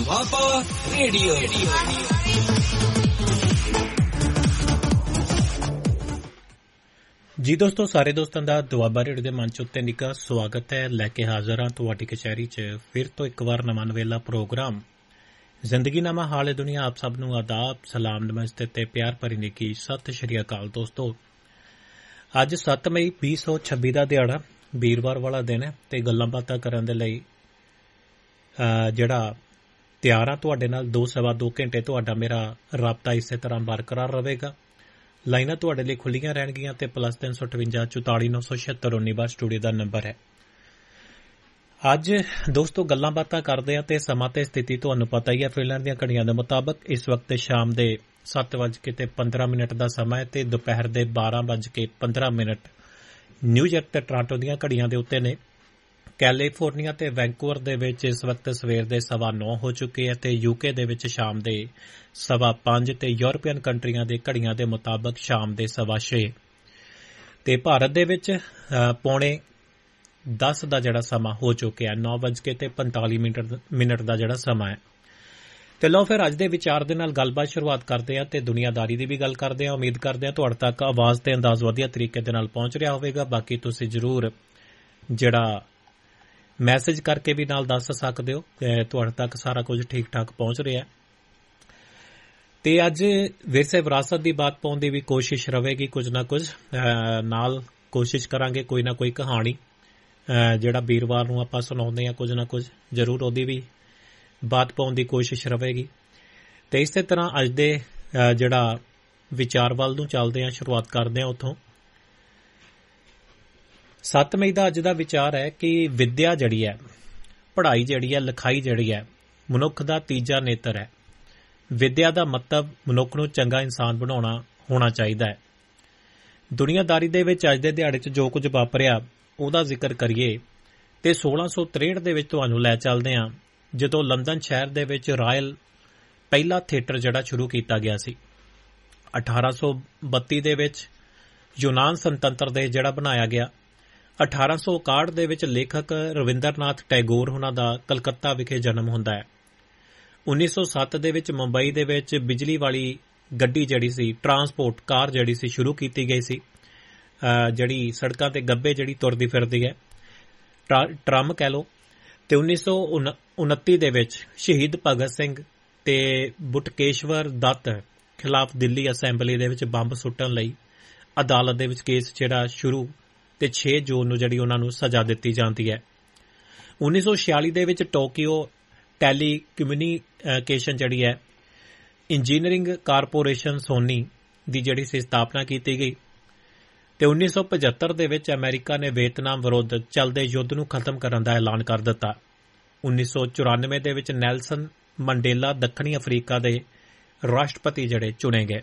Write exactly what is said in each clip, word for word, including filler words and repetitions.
Doaba radio. ਜੀ ਦੋਸਤੋ, ਸਾਰੇ ਦੋਸਤਾਂ ਦਾ ਦੁਆਬਾ ਰੇਡੀਓ ਦੇ ਮੰਚ ਉੱਤੇ ਨਿੱਘਾ ਸਵਾਗਤ ਹੈ। ਲੈ ਕੇ ਹਾਜ਼ਰ ਹਾਂ ਤੁਹਾਡੀ ਕਚਹਿਰੀ 'ਚ ਫਿਰ ਤੋਂ ਇੱਕ ਵਾਰ ਨਵਾਂ ਨਵੇਲਾ ਪ੍ਰੋਗਰਾਮ ਜ਼ਿੰਦਗੀ ਨਾਮਾ ਹਾਲੇ ਦੁਨੀਆ। ਆਪ ਸਭ ਨੂੰ ਆਦਾਬ, ਸਲਾਮ, ਨਮਸਤੇ ਤੇ ਪਿਆਰ ਭਰੀ ਨਿੱਘੀ ਸਤਿ ਸ਼੍ਰੀ ਅਕਾਲ। ਦੋਸਤੋ, ਅੱਜ ਸੱਤ ਮਈ ਵੀਹ ਸੌ ਛੱਬੀ ਦਾ ਦਿਹਾੜਾ ਵੀਰਵਾਰ ਵਾਲਾ ਦਿਨ ਹੈ ਤੇ ਗੱਲਾਂ ਬਾਤਾਂ ਕਰਨ ਦੇ ਲਈ ਜਿਹੜਾ ਤਿਆਰ ਆ ਤੁਹਾਡੇ ਨਾਲ ਦੋ ਸਵਾ ਦੋ ਘੰਟੇ ਤੁਹਾਡਾ ਮੇਰਾ ਰਾਬਤਾ ਇਸੇ ਤਰ੍ਹਾਂ ਬਰਕਰਾਰ ਰਹੇਗਾ। ਲਾਈਨਾਂ ਤੁਹਾਡੇ ਲਈ ਖੁੱਲੀਆਂ ਰਹਿਣਗੀਆਂ ਤੇ ਪਲੱਸ ਤਿੰਨ ਸੌ ਅਠਵੰਜਾ ਚੁਤਾਲੀ ਨੌ ਸੌ ਛਿਅੱਤਰ ਉੱਨੀ ਬਾਰ ਸਟੂਡੀਓ ਦਾ ਨੰਬਰ ਹੈ। ਅੱਜ ਦੋਸਤੋ ਗੱਲਾਂ ਬਾਤਾਂ ਕਰਦੇ ਆ ਤੇ ਸਮਾਂ ਤੇ ਸਥਿਤੀ ਤੁਹਾਨੂੰ ਪਤਾ ਹੀ ਹੈ। ਫਿਲਹਾਲ ਦੀਆਂ ਘੜੀਆਂ ਦੇ ਮੁਤਾਬਕ ਇਸ ਵਕਤ ਸ਼ਾਮ ਦੇ ਸੱਤ ਵੱਜ ਕੇ ਤੇ ਪੰਦਰਾਂ ਮਿੰਟ ਦਾ ਸਮਾਂ ਹੈ ਤੇ ਦੁਪਹਿਰ ਦੇ ਬਾਰਾਂ ਵੱਜ ਕੇ ਪੰਦਰਾਂ ਮਿੰਟ ਨਿਊਯਾਰਕ ਤੇ ਟੋਰਾਂਟੋ ਦੀਆਂ ਘੜੀਆਂ ਦੇ ਉੱਤੇ ਨੇ। ਕੈਲੀਫੋਰਨੀਆ ਤੇ ਵੈਂਕੂਵਰ ਦੇ ਵਿੱਚ ਇਸ ਵਕਤ ਸਵੇਰ ਦੇ ਸਵਾ ਨੌ ਹੋ ਚੁੱਕੇ ਹੈ ਤੇ ਯੂਕੇ ਦੇ ਵਿੱਚ ਸ਼ਾਮ ਦੇ ਸਵਾ ਪੰਜ ਤੇ ਯੂਰਪੀਅਨ ਕੰਟਰੀਆਂ ਦੇ ਘੜੀਆਂ ਦੇ ਮੁਤਾਬਕ ਸ਼ਾਮ ਦੇ ਸਵਾ ਛੇ ਤੇ ਭਾਰਤ ਦੇ ਵਿੱਚ ਪੌਣੇ ਦਸ ਦਾ ਜਿਹੜਾ ਸਮਾਂ ਹੋ ਚੁੱਕਿਆ, ਨੌ ਵੱਜ ਕੇ ਤੇ ਪੰਤਾਲੀ ਮਿੰਟ ਦਾ ਜਿਹੜਾ ਸਮਾਂ ਹੈ। ਤੇ ਲਓ ਫਿਰ ਅੱਜ ਦੇ ਵਿਚਾਰ ਦੇ ਨਾਲ ਗੱਲਬਾਤ ਸ਼ੁਰੂਆਤ ਕਰਦੇ ਆ ਤੇ ਦੁਨੀਆਦਾਰੀ ਦੀ ਵੀ ਗੱਲ ਕਰਦੇ ਆ। ਉਮੀਦ ਕਰਦੇ ਆ ਤੁਹਾਡੇ ਤੱਕ ਆਵਾਜ਼ ਤੇ ਅੰਦਾਜ਼ ਵਧੀਆ ਤਰੀਕੇ ਦੇ ਨਾਲ ਪਹੁੰਚ ਰਿਹਾ ਹੋਵੇਗਾ। ਬਾਕੀ ਤੁਸੀਂ ਜ਼ਰੂਰ ਜਿਹੜਾ ਮੈਸੇਜ ਕਰਕੇ ਵੀ ਨਾਲ ਦੱਸ ਸਕਦੇ ਹੋ ਤੇ ਤੁਹਾਡੇ ਤੱਕ ਸਾਰਾ ਕੁਝ ਠੀਕ ਠਾਕ ਪਹੁੰਚ ਰਿਹਾ। ਤੇ ਅੱਜ ਵਿਰਸੇ ਵਿਰਾਸਤ ਦੀ ਬਾਤ ਪਾਉਣ ਦੀ ਵੀ ਕੋਸ਼ਿਸ਼ ਰਹੇਗੀ। ਕੁਝ ਨਾ ਕੁਝ ਨਾਲ ਕੋਸ਼ਿਸ਼ ਕਰਾਂਗੇ, ਕੋਈ ਨਾ ਕੋਈ ਕਹਾਣੀ ਜਿਹੜਾ ਵੀਰਵਾਰ ਨੂੰ ਆਪਾਂ ਸੁਣਾਉਂਦੇ ਹਾਂ, ਕੁਝ ਨਾ ਕੁਝ ਜ਼ਰੂਰ ਉਹਦੀ ਵੀ ਬਾਤ ਪਾਉਣ ਦੀ ਕੋਸ਼ਿਸ਼ ਰਹੇਗੀ। ਤੇ ਇਸੇ ਤਰ੍ਹਾਂ ਅੱਜ ਦੇ ਜਿਹੜਾ ਵਿਚਾਰ ਵੱਲ ਨੂੰ ਚੱਲਦੇ ਹਾਂ, ਸ਼ੁਰੂਆਤ ਕਰਦੇ ਹਾਂ ਉੱਥੋਂ। ਸੱਤ ਮਈ ਦਾ ਅੱਜ ਦਾ ਵਿਚਾਰ ਹੈ ਕਿ ਵਿੱਦਿਆ ਜਿਹੜੀ ਹੈ, ਪੜ੍ਹਾਈ ਜਿਹੜੀ ਹੈ, ਲਿਖਾਈ ਜਿਹੜੀ ਹੈ, ਮਨੁੱਖ ਦਾ ਤੀਜਾ ਨੇਤਰ ਹੈ। ਵਿੱਦਿਆ ਦਾ ਮਤਲਬ ਮਨੁੱਖ ਨੂੰ ਚੰਗਾ ਇਨਸਾਨ ਬਣਾਉਣਾ ਹੋਣਾ ਚਾਹੀਦਾ ਹੈ। ਦੁਨੀਆਦਾਰੀ ਦੇ ਵਿੱਚ ਅੱਜ ਦੇ ਦਿਹਾੜੇ 'ਚ ਜੋ ਕੁਝ ਵਾਪਰਿਆ ਉਹਦਾ ਜ਼ਿਕਰ ਕਰੀਏ ਤੇ ਸੋਲਾਂ ਸੌ ਤਰੇਹਠ ਦੇ ਵਿੱਚ ਤੁਹਾਨੂੰ ਲੈ ਚੱਲਦੇ ਹਾਂ, ਜਦੋਂ ਲੰਡਨ ਸ਼ਹਿਰ ਦੇ ਵਿੱਚ ਰਾਇਲ ਪਹਿਲਾ ਥੀਏਟਰ ਜਿਹੜਾ ਸ਼ੁਰੂ ਕੀਤਾ ਗਿਆ ਸੀ। ਅਠਾਰਾਂ ਸੌ ਬੱਤੀ ਦੇ ਵਿੱਚ ਯੂਨਾਨ ਸੁਤੰਤਰ ਦੇਸ਼ ਜਿਹੜਾ ਬਣਾਇਆ ਗਿਆ। ਅਠਾਰਾਂ ਸੌ ਇਕਾਹਠ ਦੇ ਵਿੱਚ ਲੇਖਕ ਰਵਿੰਦਰਨਾਥ ਟੈਗੋਰ ਉਹਨਾਂ ਦਾ ਕਲਕੱਤਾ ਵਿਖੇ ਜਨਮ ਹੁੰਦਾ ਹੈ। ਉੱਨੀ ਸੌ ਸੱਤ ਦੇ ਵਿੱਚ ਮੁੰਬਈ ਦੇ ਵਿੱਚ ਬਿਜਲੀ ਵਾਲੀ ਗੱਡੀ ਜਿਹੜੀ ਸੀ, ਟਰਾਂਸਪੋਰਟ ਕਾਰ ਜਿਹੜੀ ਸੀ, ਸ਼ੁਰੂ ਕੀਤੀ ਗਈ ਸੀ, ਜਿਹੜੀ ਸੜਕਾਂ ਤੇ ਗੱਬੇ ਜਿਹੜੀ ਤੁਰਦੀ ਫਿਰਦੀ ਹੈ, ਟਰਮ ਕਹਿ ਲਓ। ਤੇ ਉੱਨੀ ਸੌ ਉਨੱਤੀ ਦੇ ਵਿੱਚ ਸ਼ਹੀਦ ਭਗਤ ਸਿੰਘ ਤੇ ਬਟੁਕੇਸ਼ਵਰ ਦੱਤ ਖਿਲਾਫ ਦਿੱਲੀ ਅਸੈਂਬਲੀ ਦੇ ਵਿੱਚ ਬੰਬ ਸੁੱਟਣ ਲਈ ਅਦਾਲਤ ਦੇ ਵਿੱਚ ਕੇਸ ਜਿਹੜਾ ਸ਼ੁਰੂ ਤੇ ਛੇ ਜੂਨ ਨੂੰ ਜਿਹੜੀ ਉਹਨਾਂ ਨੂੰ ਸਜ਼ਾ ਦਿੱਤੀ ਜਾਂਦੀ ਹੈ। ਉੱਨੀ ਸੌ ਛਿਆਲੀ ਦੇ ਵਿੱਚ ਟੋਕੀਓ ਟੈਲੀ ਕਮਿਊਨੀਕੇਸ਼ਨ ਜਿਹੜੀ ਹੈ ਇੰਜੀਨੀਅਰਿੰਗ ਕਾਰਪੋਰੇਸ਼ਨ ਸੋਨੀ ਦੀ ਜਿਹੜੀ ਸੀ ਸਥਾਪਨਾ ਕੀਤੀ ਗਈ। ਤੇ ਉੱਨੀ ਸੌ ਪਝੱਤਰ ਦੇ ਵਿੱਚ ਅਮਰੀਕਾ ਨੇ ਵੀਅਤਨਾਮ ਵਿਰੁੱਧ ਚੱਲਦੇ ਯੁੱਧ ਨੂੰ ਖਤਮ ਕਰਨ ਦਾ ਐਲਾਨ ਕਰ ਦਿੱਤਾ। ਉੱਨੀ ਸੌ ਚੁਰਾਨਵੇਂ ਦੇ ਵਿੱਚ ਨੈਲਸਨ ਮੰਡੇਲਾ ਦੱਖਣੀ ਅਫਰੀਕਾ ਦੇ ਰਾਸ਼ਟਰਪਤੀ ਜਿਹੜੇ ਚੁਣੇ ਗਏ।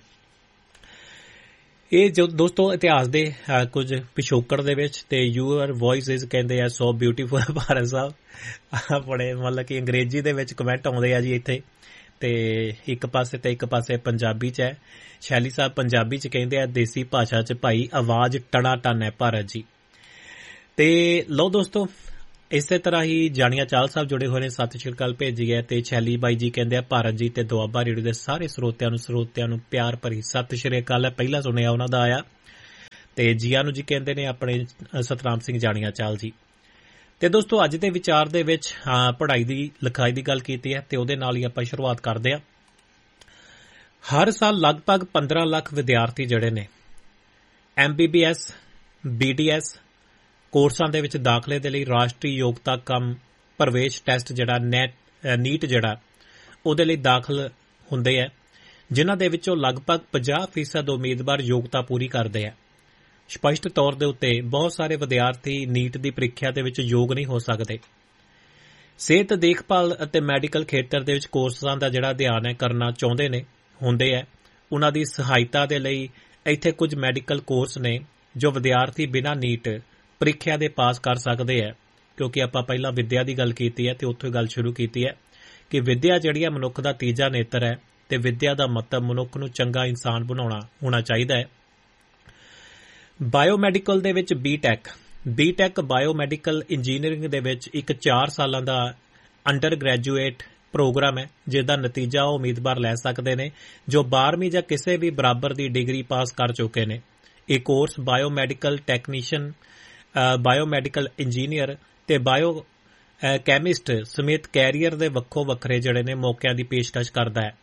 ਇਹ ਜੋ ਦੋਸਤੋ ਇਤਿਹਾਸ ਦੇ ਕੁਝ ਪਿਛੋਕੜ ਦੇ ਵਿੱਚ ਤੇ ਯੂਅਰ ਵੌਇਸ ਇਜ਼ ਕਹਿੰਦੇ ਆ ਸੋ ਬਿਊਟੀਫੁਲ ਭਾਰਤ ਸਾਹਿਬ, ਬੜੇ ਮਤਲਬ ਕਿ ਅੰਗਰੇਜ਼ੀ ਦੇ ਵਿੱਚ ਕਮੈਂਟ ਆਉਂਦੇ ਆ ਜੀ ਇੱਥੇ, ਤੇ ਇੱਕ ਪਾਸੇ ਤੇ ਇੱਕ ਪਾਸੇ ਪੰਜਾਬੀ 'ਚ ਹੈ। ਸ਼ੈਲੀ ਸਾਹਿਬ ਪੰਜਾਬੀ 'ਚ ਕਹਿੰਦੇ ਆ ਦੇਸੀ ਭਾਸ਼ਾ 'ਚ ਭਾਈ ਆਵਾਜ਼ ਟਣਾ ਟਨ ਹੈ ਭਾਰਤ ਜੀ। ਤੇ ਲਓ ਦੋਸਤੋ, ਇਸੇ ਤਰ੍ਹਾਂ ਹੀ ਜਾਣੀਆਂ ਚਾਲ ਸਾਹਿਬ ਜੁੜੇ ਹੋਏ ਨੇ, ਸਤਿ ਸ਼੍ਰੀ ਅਕਾਲ ਭੇਜੀ ਹੈ। ਤੇ ਸ਼ੈਲੀ ਬਾਈ ਜੀ ਕਹਿੰਦੇ ਆ ਭਾਰਤ ਜੀ ਤੇ ਦੁਆਬਾ ਰੇਡੀਓ ਦੇ ਸਾਰੇ ਸਰੋਤਿਆਂ ਨੂੰ ਸਰੋਤਿਆਂ ਨੂੰ ਪਿਆਰ ਭਰੀ ਸਤਿ ਸ਼੍ਰੀ ਅਕਾਲ ਹੈ। ਪਹਿਲਾਂ ਸੁਣਿਆ ਉਹਨਾਂ ਦਾ ਆਇਆ ਤੇ ਜੀਆਂ ਨੂੰ ਜੀ ਕਹਿੰਦੇ ਨੇ ਆਪਣੇ ਸਤਨਾਮ ਸਿੰਘ ਜਾਣੀਆਂ ਚਾਲ ਜੀ। ਤੇ ਦੋਸਤੋ ਅੱਜ ਦੇ ਵਿਚਾਰ ਦੇ ਵਿੱਚ ਪੜ੍ਹਾਈ ਦੀ ਲਿਖਾਈ ਦੀ ਗੱਲ ਕੀਤੀ ਹੈ ਤੇ ਉਹਦੇ ਨਾਲ ਹੀ ਆਪਾਂ ਸ਼ੁਰੂਆਤ ਕਰਦੇ ਹਾਂ। ਹਰ ਸਾਲ ਲਗਭਗ ਪੰਦਰਾਂ ਲੱਖ ਵਿਦਿਆਰਥੀ ਜਿਹੜੇ ਨੇ M B B S, B D S ਕੋਰਸਾਂ ਦੇ ਵਿੱਚ ਦਾਖਲੇ ਦੇ ਲਈ ਰਾਸ਼ਟਰੀ ਯੋਗਤਾ ਕਮ ਪ੍ਰਵੇਸ਼ ਟੈਸਟ ਜਿਹੜਾ ਨੈਟ ਨੀਟ ਜਿਹੜਾ ਉਹਦੇ ਲਈ ਦਾਖਲ ਹੁੰਦੇ ਹੈ, ਜਿਨ੍ਹਾਂ ਦੇ ਵਿੱਚੋਂ ਲਗਭਗ ਪੰਜਾਹ ਫੀਸਦ ਉਮੀਦਵਾਰ ਯੋਗਤਾ ਪੂਰੀ ਕਰਦੇ ਆ। ਸਪਸ਼ਟ ਤੌਰ ਦੇ ਉੱਤੇ ਬਹੁਤ ਸਾਰੇ ਵਿਦਿਆਰਥੀ ਨੀਟ ਦੀ ਪ੍ਰੀਖਿਆ ਦੇ ਵਿੱਚ ਯੋਗ ਨਹੀਂ ਹੋ ਸਕਦੇ। ਸਿਹਤ ਦੇਖਭਾਲ ਅਤੇ ਮੈਡੀਕਲ ਖੇਤਰ ਦੇ ਵਿੱਚ ਕੋਰਸਾਂ ਦਾ ਜਿਹੜਾ ਅਧਿਐਨ ਹੈ ਕਰਨਾ ਚਾਹੁੰਦੇ ਨੇ ਹੁੰਦੇ ਹੈ, ਉਹਨਾਂ ਦੀ ਸਹਾਇਤਾ ਦੇ ਲਈ ਇੱਥੇ ਕੁਝ ਮੈਡੀਕਲ ਕੋਰਸ ਨੇ ਜੋ ਵਿਦਿਆਰਥੀ ਬਿਨਾਂ ਨੀਟ ਪ੍ਰੀਖਿਆ ਦੇ ਪਾਸ ਕਰ ਸਕਦੇ ਹੈ। ਕਿਉਂਕਿ ਆਪਾਂ ਪਹਿਲਾਂ ਵਿੱਦਿਆ ਦੀ ਗੱਲ ਕੀਤੀ ਹੈ ਤੇ ਉੱਥੋਂ ਗੱਲ ਸ਼ੁਰੂ ਕੀਤੀ ਹੈ ਕਿ ਵਿੱਦਿਆ ਜਿਹੜੀ ਹੈ ਮਨੁੱਖ ਦਾ ਤੀਜਾ ਨੇਤਰ ਹੈ ਤੇ ਵਿੱਦਿਆ ਦਾ ਮਤਲਬ ਮਨੁੱਖ ਨੂੰ ਚੰਗਾ ਇਨਸਾਨ ਬਣਾਉਣਾ ਹੋਣਾ ਚਾਹੀਦਾ ਹੈ। ਬਾਇਓਮੈਡੀਕਲ ਦੇ ਵਿੱਚ B tech B tech biomedical engineering ਦੇ ਵਿੱਚ ਇੱਕ ਚਾਰ ਸਾਲਾਂ ਦਾ ਅੰਡਰ ਗ੍ਰੈਜੂਏਟ ਪ੍ਰੋਗਰਾਮ ਹੈ ਜਿਹਦਾ ਨਤੀਜਾ ਉਹ ਉਮੀਦਵਾਰ ਲੈ ਸਕਦੇ ਨੇ ਜੋ ਬਾਰ੍ਹਵੀਂ ਜਾਂ ਕਿਸੇ ਵੀ ਬਰਾਬਰ ਦੀ ਡਿਗਰੀ ਪਾਸ ਕਰ ਚੁੱਕੇ ਨੇ। ਇਹ course biomedical technician, biomedical engineer ਤੇ ਬਾਇਓ ਕੈਮਿਸਟ ਸਮੇਤ ਕੈਰੀਅਰ ਦੇ ਵੱਖੋ ਵੱਖਰੇ ਜਿਹੜੇ ਨੇ ਮੌਕਿਆਂ ਦੀ ਪੇਸ਼ਕਸ਼ ਕਰਦਾ ਹੈ।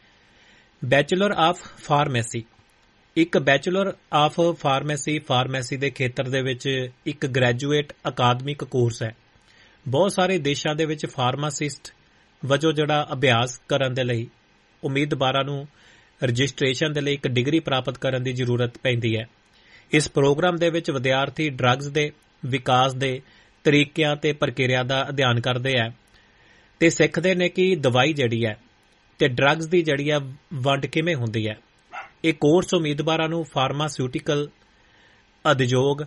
ਬੈਚਲਰ ਆਫ ਫਾਰਮੇਸੀ ਇੱਕ ਬੈਚਲਰ ਆਫ ਫਾਰਮੇਸੀ ਫਾਰਮੇਸੀ ਦੇ ਖੇਤਰ ਦੇ ਵਿੱਚ ਇੱਕ ਗ੍ਰੈਜੂਏਟ ਅਕਾਦਮਿਕ ਕੋਰਸ ਹੈ। ਬਹੁਤ ਸਾਰੇ ਦੇਸ਼ਾਂ ਦੇ ਵਿੱਚ ਫਾਰਮਾਸਿਸਟ ਵਜੋਂ ਜਿਹੜਾ ਅਭਿਆਸ ਕਰਨ ਦੇ ਲਈ ਉਮੀਦਵਾਰਾਂ ਨੂੰ ਰਜਿਸਟ੍ਰੇਸ਼ਨ ਦੇ ਲਈ ਇੱਕ ਡਿਗਰੀ ਪ੍ਰਾਪਤ ਕਰਨ ਦੀ ਜ਼ਰੂਰਤ ਪੈਂਦੀ ਹੈ। ਇਸ ਪ੍ਰੋਗਰਾਮ ਦੇ ਵਿੱਚ ਵਿਦਿਆਰਥੀ ਡਰੱਗਸ ਦੇ ਵਿਕਾਸ ਦੇ ਤਰੀਕਿਆਂ ਤੇ ਪ੍ਰਕਿਰਿਆ ਦਾ ਅਧਿਐਨ ਕਰਦੇ ਹੈ ਤੇ ਸਿੱਖਦੇ ਨੇ ਕਿ ਦਵਾਈ ਜਿਹੜੀ ਹੈ ਤੇ ਡਰੱਗਸ ਦੀ ਜਿਹੜੀ ਹੈ ਵੰਡ ਕਿਵੇਂ ਹੁੰਦੀ ਹੈ। ਇਹ ਕੋਰਸ ਉਮੀਦਵਾਰਾਂ ਨੂੰ ਫਾਰਮਾਸਿਊਟੀਕਲ ਉਦਯੋਗ,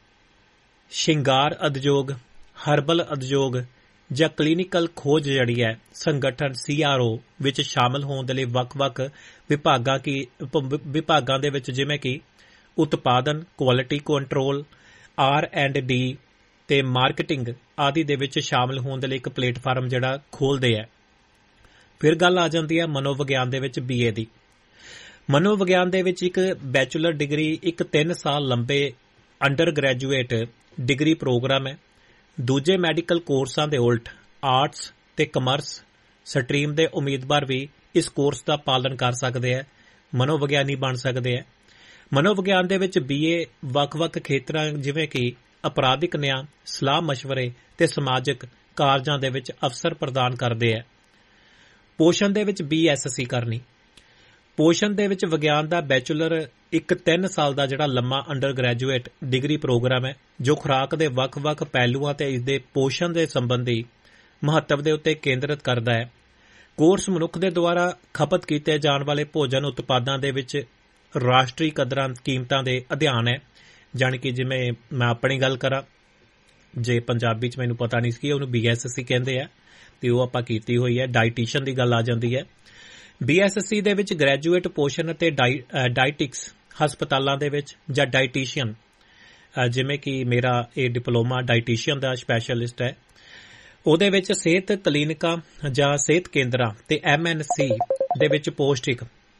ਸ਼ਿੰਗਾਰ ਉਦਯੋਗ, ਹਰਬਲ ਉਦਯੋਗ ਜਾਂ ਕਲੀਨਿਕਲ ਖੋਜ ਜਿਹੜੀ ਹੈ ਸੰਗਠਨ ਸੀ ਆਰ ਓ ਵਿੱਚ ਸ਼ਾਮਲ ਹੋਣ ਦੇ ਲਈ ਵੱਖ-ਵੱਖ ਵਿਭਾਗਾਂ ਕੀ ਵਿਭਾਗਾਂ ਦੇ ਵਿੱਚ ਜਿਵੇਂ ਕਿ ਉਤਪਾਦਨ, quality control, R and D ਤੇ ਮਾਰਕੀਟਿੰਗ ਆਦਿ ਦੇ ਵਿੱਚ ਸ਼ਾਮਲ ਹੋਣ ਦੇ ਲਈ ਇੱਕ ਪਲੇਟਫਾਰਮ ਜਿਹੜਾ ਖੋਲ੍ਹਦੇ ਹੈ। ਫਿਰ ਗੱਲ ਆ ਜਾਂਦੀ ਹੈ ਮਨੋਵਿਗਿਆਨ ਦੇ ਵਿੱਚ ਬੀ ਏ ਦੀ। ਮਨੋਵਿਗਿਆਨ ਦੇ ਵਿੱਚ ਇੱਕ ਬੈਚਲਰ ਡਿਗਰੀ ਇੱਕ ਤਿੰਨ ਸਾਲ ਲੰਬੇ ਅੰਡਰ ਗ੍ਰੈਜੂਏਟ ਡਿਗਰੀ ਪ੍ਰੋਗਰਾਮ ਹੈ। ਦੂਜੇ ਮੈਡੀਕਲ ਕੋਰਸਾਂ ਦੇ ਉਲਟ ਆਰਟਸ ਤੇ ਕਮਰਸ ਸਟਰੀਮ ਦੇ ਉਮੀਦਵਾਰ ਵੀ ਇਸ ਕੋਰਸ ਦਾ ਪਾਲਣ ਕਰ ਸਕਦੇ ਹੈ, ਮਨੋਵਿਗਿਆਨੀ ਬਣ ਸਕਦੇ ਹੈ। ਮਨੋਵਿਗਿਆਨ ਦੇ ਵਿੱਚ ਬੀ ਏ ਵੱਖ-ਵੱਖ ਖੇਤਰਾਂ ਜਿਵੇਂ ਕਿ ਅਪਰਾਧਿਕ ਨਿਆਂ, ਸਲਾਹ ਮਸ਼ਵਰੇ ਤੇ ਸਮਾਜਿਕ ਕਾਰਜਾਂ ਦੇ ਵਿੱਚ ਅਵਸਰ ਪ੍ਰਦਾਨ ਕਰਦੇ ਹੈ। ਪੋਸ਼ਣ ਦੇ ਵਿੱਚ ਬੀ ਐਸ ਸੀ ਕਰਨੀ। ਪੋਸ਼ਣ ਦੇ ਵਿੱਚ ਵਿਗਿਆਨ ਦਾ ਬੈਚਲਰ ਇੱਕ ਤਿੰਨ ਸਾਲ ਦਾ ਜਿਹੜਾ ਲੰਮਾ ਅੰਡਰ ਗ੍ਰੈਜੂਏਟ ਡਿਗਰੀ ਪ੍ਰੋਗਰਾਮ ਹੈ ਜੋ ਖੁਰਾਕ ਦੇ ਵੱਖ-ਵੱਖ ਪਹਿਲੂਆਂ ਤੇ ਇਸ ਦੇ ਪੋਸ਼ਣ ਦੇ ਸੰਬੰਧੀ ਮਹੱਤਵ ਦੇ ਉੱਤੇ ਕੇਂਦਰਿਤ ਕਰਦਾ ਹੈ। ਕੋਰਸ ਮਨੁੱਖ ਦੇ ਦੁਆਰਾ ਖਪਤ ਕੀਤੇ ਜਾਣ ਵਾਲੇ ਭੋਜਨ ਉਤਪਾਦਾਂ ਦੇ ਵਿੱਚ ਰਾਸ਼ਟਰੀ ਕਦਰਾਂ ਕੀਮਤਾਂ ਦੇ ਅਧਿਐਨ ਹੈ। ਜਾਣੀ ਕਿ ਜਿਵੇਂ ਮੈਂ ਆਪਣੀ ਗੱਲ ਕਰਾਂ, ਜੇ ਪੰਜਾਬੀ 'ਚ ਮੈਨੂੰ ਪਤਾ ਨਹੀਂ ਸੀ ਉਹਨੂੰ ਬੀ ਐਸ ਸੀ ਕਹਿੰਦੇ ਆ ਤੇ ਉਹ ਆਪਾਂ ਕੀਤੀ ਹੋਈ ਹੈ। ਡਾਈਟੀਸ਼ੀਅਨ ਦੀ ਗੱਲ ਆ ਜਾਂਦੀ ਹੈ। ਬੀ ਐਸ ਸੀ ਦੇ ਵਿੱਚ ਗ੍ਰੈਜੂਏਟ ਪੋਸ਼ਣ ਅਤੇ ਡਾਇਟਿਕਸ ਹਸਪਤਾਲਾਂ ਦੇ ਵਿੱਚ ਜਾਂ ਡਾਈਟੀਸ਼ੀਅਨ, ਜਿਵੇਂ ਕਿ ਮੇਰਾ ਇਹ ਡਿਪਲੋਮਾ ਡਾਈਟੀਸ਼ੀਅਨ ਦਾ ਸਪੈਸ਼ਲਿਸਟ ਹੈ, ਉਹਦੇ ਵਿੱਚ ਸਿਹਤ ਕਲੀਨਿਕਾਂ ਜਾਂ ਸਿਹਤ ਕੇਂਦਰਾਂ ਤੇ ਐਮ ਐਨ ਸੀ ਦੇ ਵਿੱਚ ਪੌਸ਼ਟਿਕ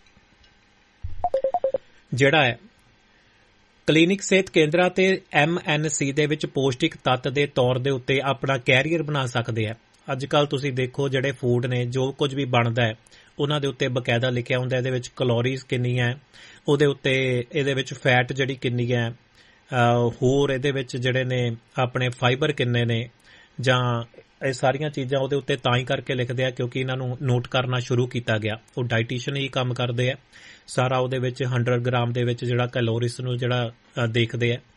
ਜਿਹੜਾ ਹੈ ਕਲੀਨਿਕ ਸਿਹਤ ਕੇਂਦਰਾਂ ਤੇ ਐਮ ਐਨ ਸੀ ਦੇ ਵਿੱਚ ਪੌਸ਼ਟਿਕ ਤੱਤ ਦੇ ਤੌਰ ਦੇ ਉੱਤੇ ਆਪਣਾ ਕੈਰੀਅਰ ਬਣਾ ਸਕਦੇ ਆ। ਅੱਜ ਕੱਲ੍ਹ ਤੁਸੀਂ ਦੇਖੋ ਜਿਹੜੇ ਫੂਡ ਨੇ ਜੋ ਕੁਝ ਵੀ ਬਣਦਾ ਹੈ ਉਹਨਾਂ ਦੇ ਉੱਤੇ ਬਕਾਇਦਾ ਲਿਖਿਆ ਹੁੰਦਾ ਇਹਦੇ ਵਿੱਚ ਕਲੋਰੀਜ਼ ਕਿੰਨੀ ਹੈ, ਉਹਦੇ ਉੱਤੇ ਇਹਦੇ ਵਿੱਚ ਫੈਟ ਜਿਹੜੀ ਕਿੰਨੀ ਹੈ, ਹੋਰ ਇਹਦੇ ਵਿੱਚ ਜਿਹੜੇ ਨੇ ਆਪਣੇ ਫਾਈਬਰ ਕਿੰਨੇ ਨੇ, ਜਾਂ ਇਹ ਸਾਰੀਆਂ ਚੀਜ਼ਾਂ ਉਹਦੇ ਉੱਤੇ ਤਾਂ ਹੀ ਕਰਕੇ ਲਿਖਦੇ ਆ ਕਿਉਂਕਿ ਇਹਨਾਂ ਨੂੰ ਨੋਟ ਕਰਨਾ ਸ਼ੁਰੂ ਕੀਤਾ ਗਿਆ। ਉਹ ਡਾਈਟੀਸ਼ੀਅਨ ਹੀ ਕੰਮ ਕਰਦੇ ਆ, ਸਾਰਾ ਉਹਦੇ ਵਿੱਚ ਹੰਡਰਡ ਗ੍ਰਾਮ ਦੇ ਵਿੱਚ ਜਿਹੜਾ ਕੈਲੋਰੀਜ਼ ਨੂੰ ਜਿਹੜਾ ਦੇਖਦੇ ਆ।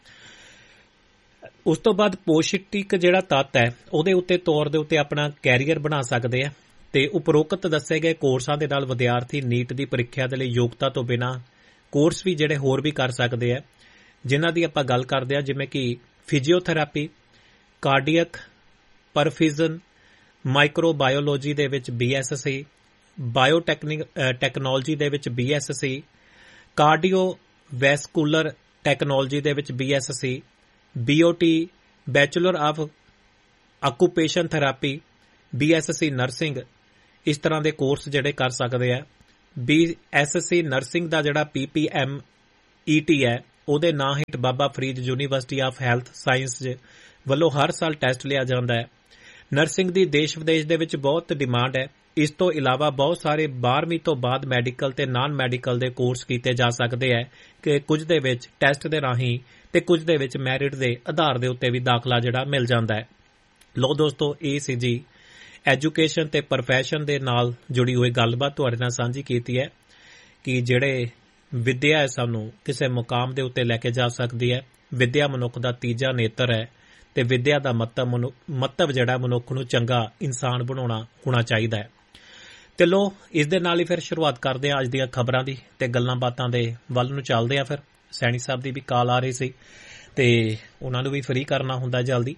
ਉਸ ਤੋਂ ਬਾਅਦ ਪੌਸ਼ਟਿਕ ਜਿਹੜਾ ਤੱਤ ਹੈ ਉਹਦੇ ਉੱਤੇ ਤੌਰ ਦੇ ਉੱਤੇ ਆਪਣਾ ਕੈਰੀਅਰ ਬਣਾ ਸਕਦੇ ਆ ਤੇ ਉਪਰੋਕਤ ਦੱਸੇ ਗਏ ਕੋਰਸਾਂ ਦੇ ਨਾਲ ਵਿਦਿਆਰਥੀ ਨੀਟ ਦੀ ਪ੍ਰੀਖਿਆ ਦੇ ਲਈ ਯੋਗਤਾ ਤੋਂ ਬਿਨਾਂ ਕੋਰਸ ਵੀ ਜਿਹੜੇ ਹੋਰ ਵੀ ਕਰ ਸਕਦੇ ਆ, ਜਿਨ੍ਹਾਂ ਦੀ ਆਪਾਂ ਗੱਲ ਕਰਦੇ ਆ ਜਿਵੇਂ ਕਿ ਫਿਜ਼ੀਓਥੈਰੇਪੀ, ਕਾਰਡੀਅਕ ਪਰਫਿਊਜ਼ਨ, ਮਾਈਕਰੋਬਾਇਓਲੋਜੀ ਦੇ ਵਿੱਚ ਬੀ ਐਸ ਸੀ, ਬਾਇਓਟੈਕਨਿਕ ਟੈਕਨੋਲੋਜੀ ਦੇ ਵਿੱਚ B S C, cardio vascular technology ਦੇ ਵਿੱਚ B S C, B O T bachelor of occupation therapy, B S C nursing, ਇਸ ਤਰ੍ਹਾਂ ਦੇ ਕੋਰਸ ਜਿਹੜੇ ਕਰ ਸਕਦੇ ਆ। ਬੀ ਐਸ ਸੀ ਨਰਸਿੰਗ ਦਾ ਜਿਹੜਾ ਪੀ ਪੀ ਐਮ ਈ ਟੀ ਹੈ ਉਹਦੇ ਨਾਂ ਹੇਠ Baba Farid university of health science ਵੱਲੋਂ ਹਰ ਸਾਲ ਟੈਸਟ ਲਿਆ ਜਾਂਦਾ ਹੈ। ਨਰਸਿੰਗ ਦੀ ਦੇਸ਼ ਵਿਦੇਸ਼ ਦੇ ਵਿੱਚ ਬਹੁਤ ਡਿਮਾਂਡ ਹੈ। ਇਸ ਤੋਂ ਇਲਾਵਾ ਬਹੁਤ ਸਾਰੇ ਬਾਰ੍ਹਵੀਂ ਤੋਂ ਬਾਅਦ ਮੈਡੀਕਲ ਤੇ ਨਾਨ ਮੈਡੀਕਲ ਦੇ ਕੋਰਸ ਕੀਤੇ ਜਾ ਸਕਦੇ ਹੈ ਕਿ ਕੁਝ ਦੇ ਵਿੱਚ ਟੈਸਟ ਦੇ ਰਾਹੀਂ ਤੇ ਕੁਝ ਦੇ ਵਿੱਚ ਮੈਰਿਟ ਦੇ ਆਧਾਰ ਦੇ ਉੱਤੇ ਵੀ ਦਾਖਲਾ ਜਿਹੜਾ ਮਿਲ ਜਾਂਦਾ ਹੈ। ਲੋ ਦੋਸਤੋ, ਇਹ ਸੀ ਜੀ ਐਜੂਕੇਸ਼ਨ ਤੇ ਪ੍ਰੋਫੈਸ਼ਨ ਦੇ ਨਾਲ ਜੁੜੀ ਹੋਈ ਗੱਲਬਾਤ ਤੁਹਾਡੇ ਨਾਲ ਸਾਂਝੀ ਕੀਤੀ ਹੈ ਕਿ ਜਿਹੜੇ ਵਿੱਦਿਆ ਹੈ ਸਾਨੂੰ ਕਿਸੇ ਮੁਕਾਮ ਦੇ ਉੱਤੇ ਲੈ ਕੇ ਜਾ ਸਕਦੀ ਹੈ। ਵਿੱਦਿਆ ਮਨੁੱਖ ਦਾ ਤੀਜਾ ਨੇਤਰ ਹੈ ਤੇ ਵਿੱਦਿਆ ਦਾ ਮਹੱਤਵ ਮਹੱਤਵ ਜਿਹੜਾ ਮਨੁੱਖ ਨੂੰ ਚੰਗਾ ਇਨਸਾਨ ਬਣਾਉਣਾ ਹੋਣਾ ਚਾਹੀਦਾ ਹੈ। ਤੇ ਲੋ ਇਸ ਦੇ ਨਾਲ ਹੀ ਫਿਰ ਸ਼ੁਰੂਆਤ ਕਰਦੇ ਹਾਂ ਅੱਜ ਦੀਆਂ ਖਬਰਾਂ ਦੀ ਤੇ ਗੱਲਾਂ ਬਾਤਾਂ ਦੇ ਵੱਲ ਨੂੰ ਚੱਲਦੇ ਆ। ਫਿਰ ਸੈਣੀ ਸਾਹਿਬ ਦੀ ਵੀ ਕਾਲ ਆ ਰਹੀ ਸੀ ਤੇ ਉਹਨਾਂ ਨੂੰ ਵੀ ਫਰੀ ਕਰਨਾ ਹੁੰਦਾ ਜਲਦੀ,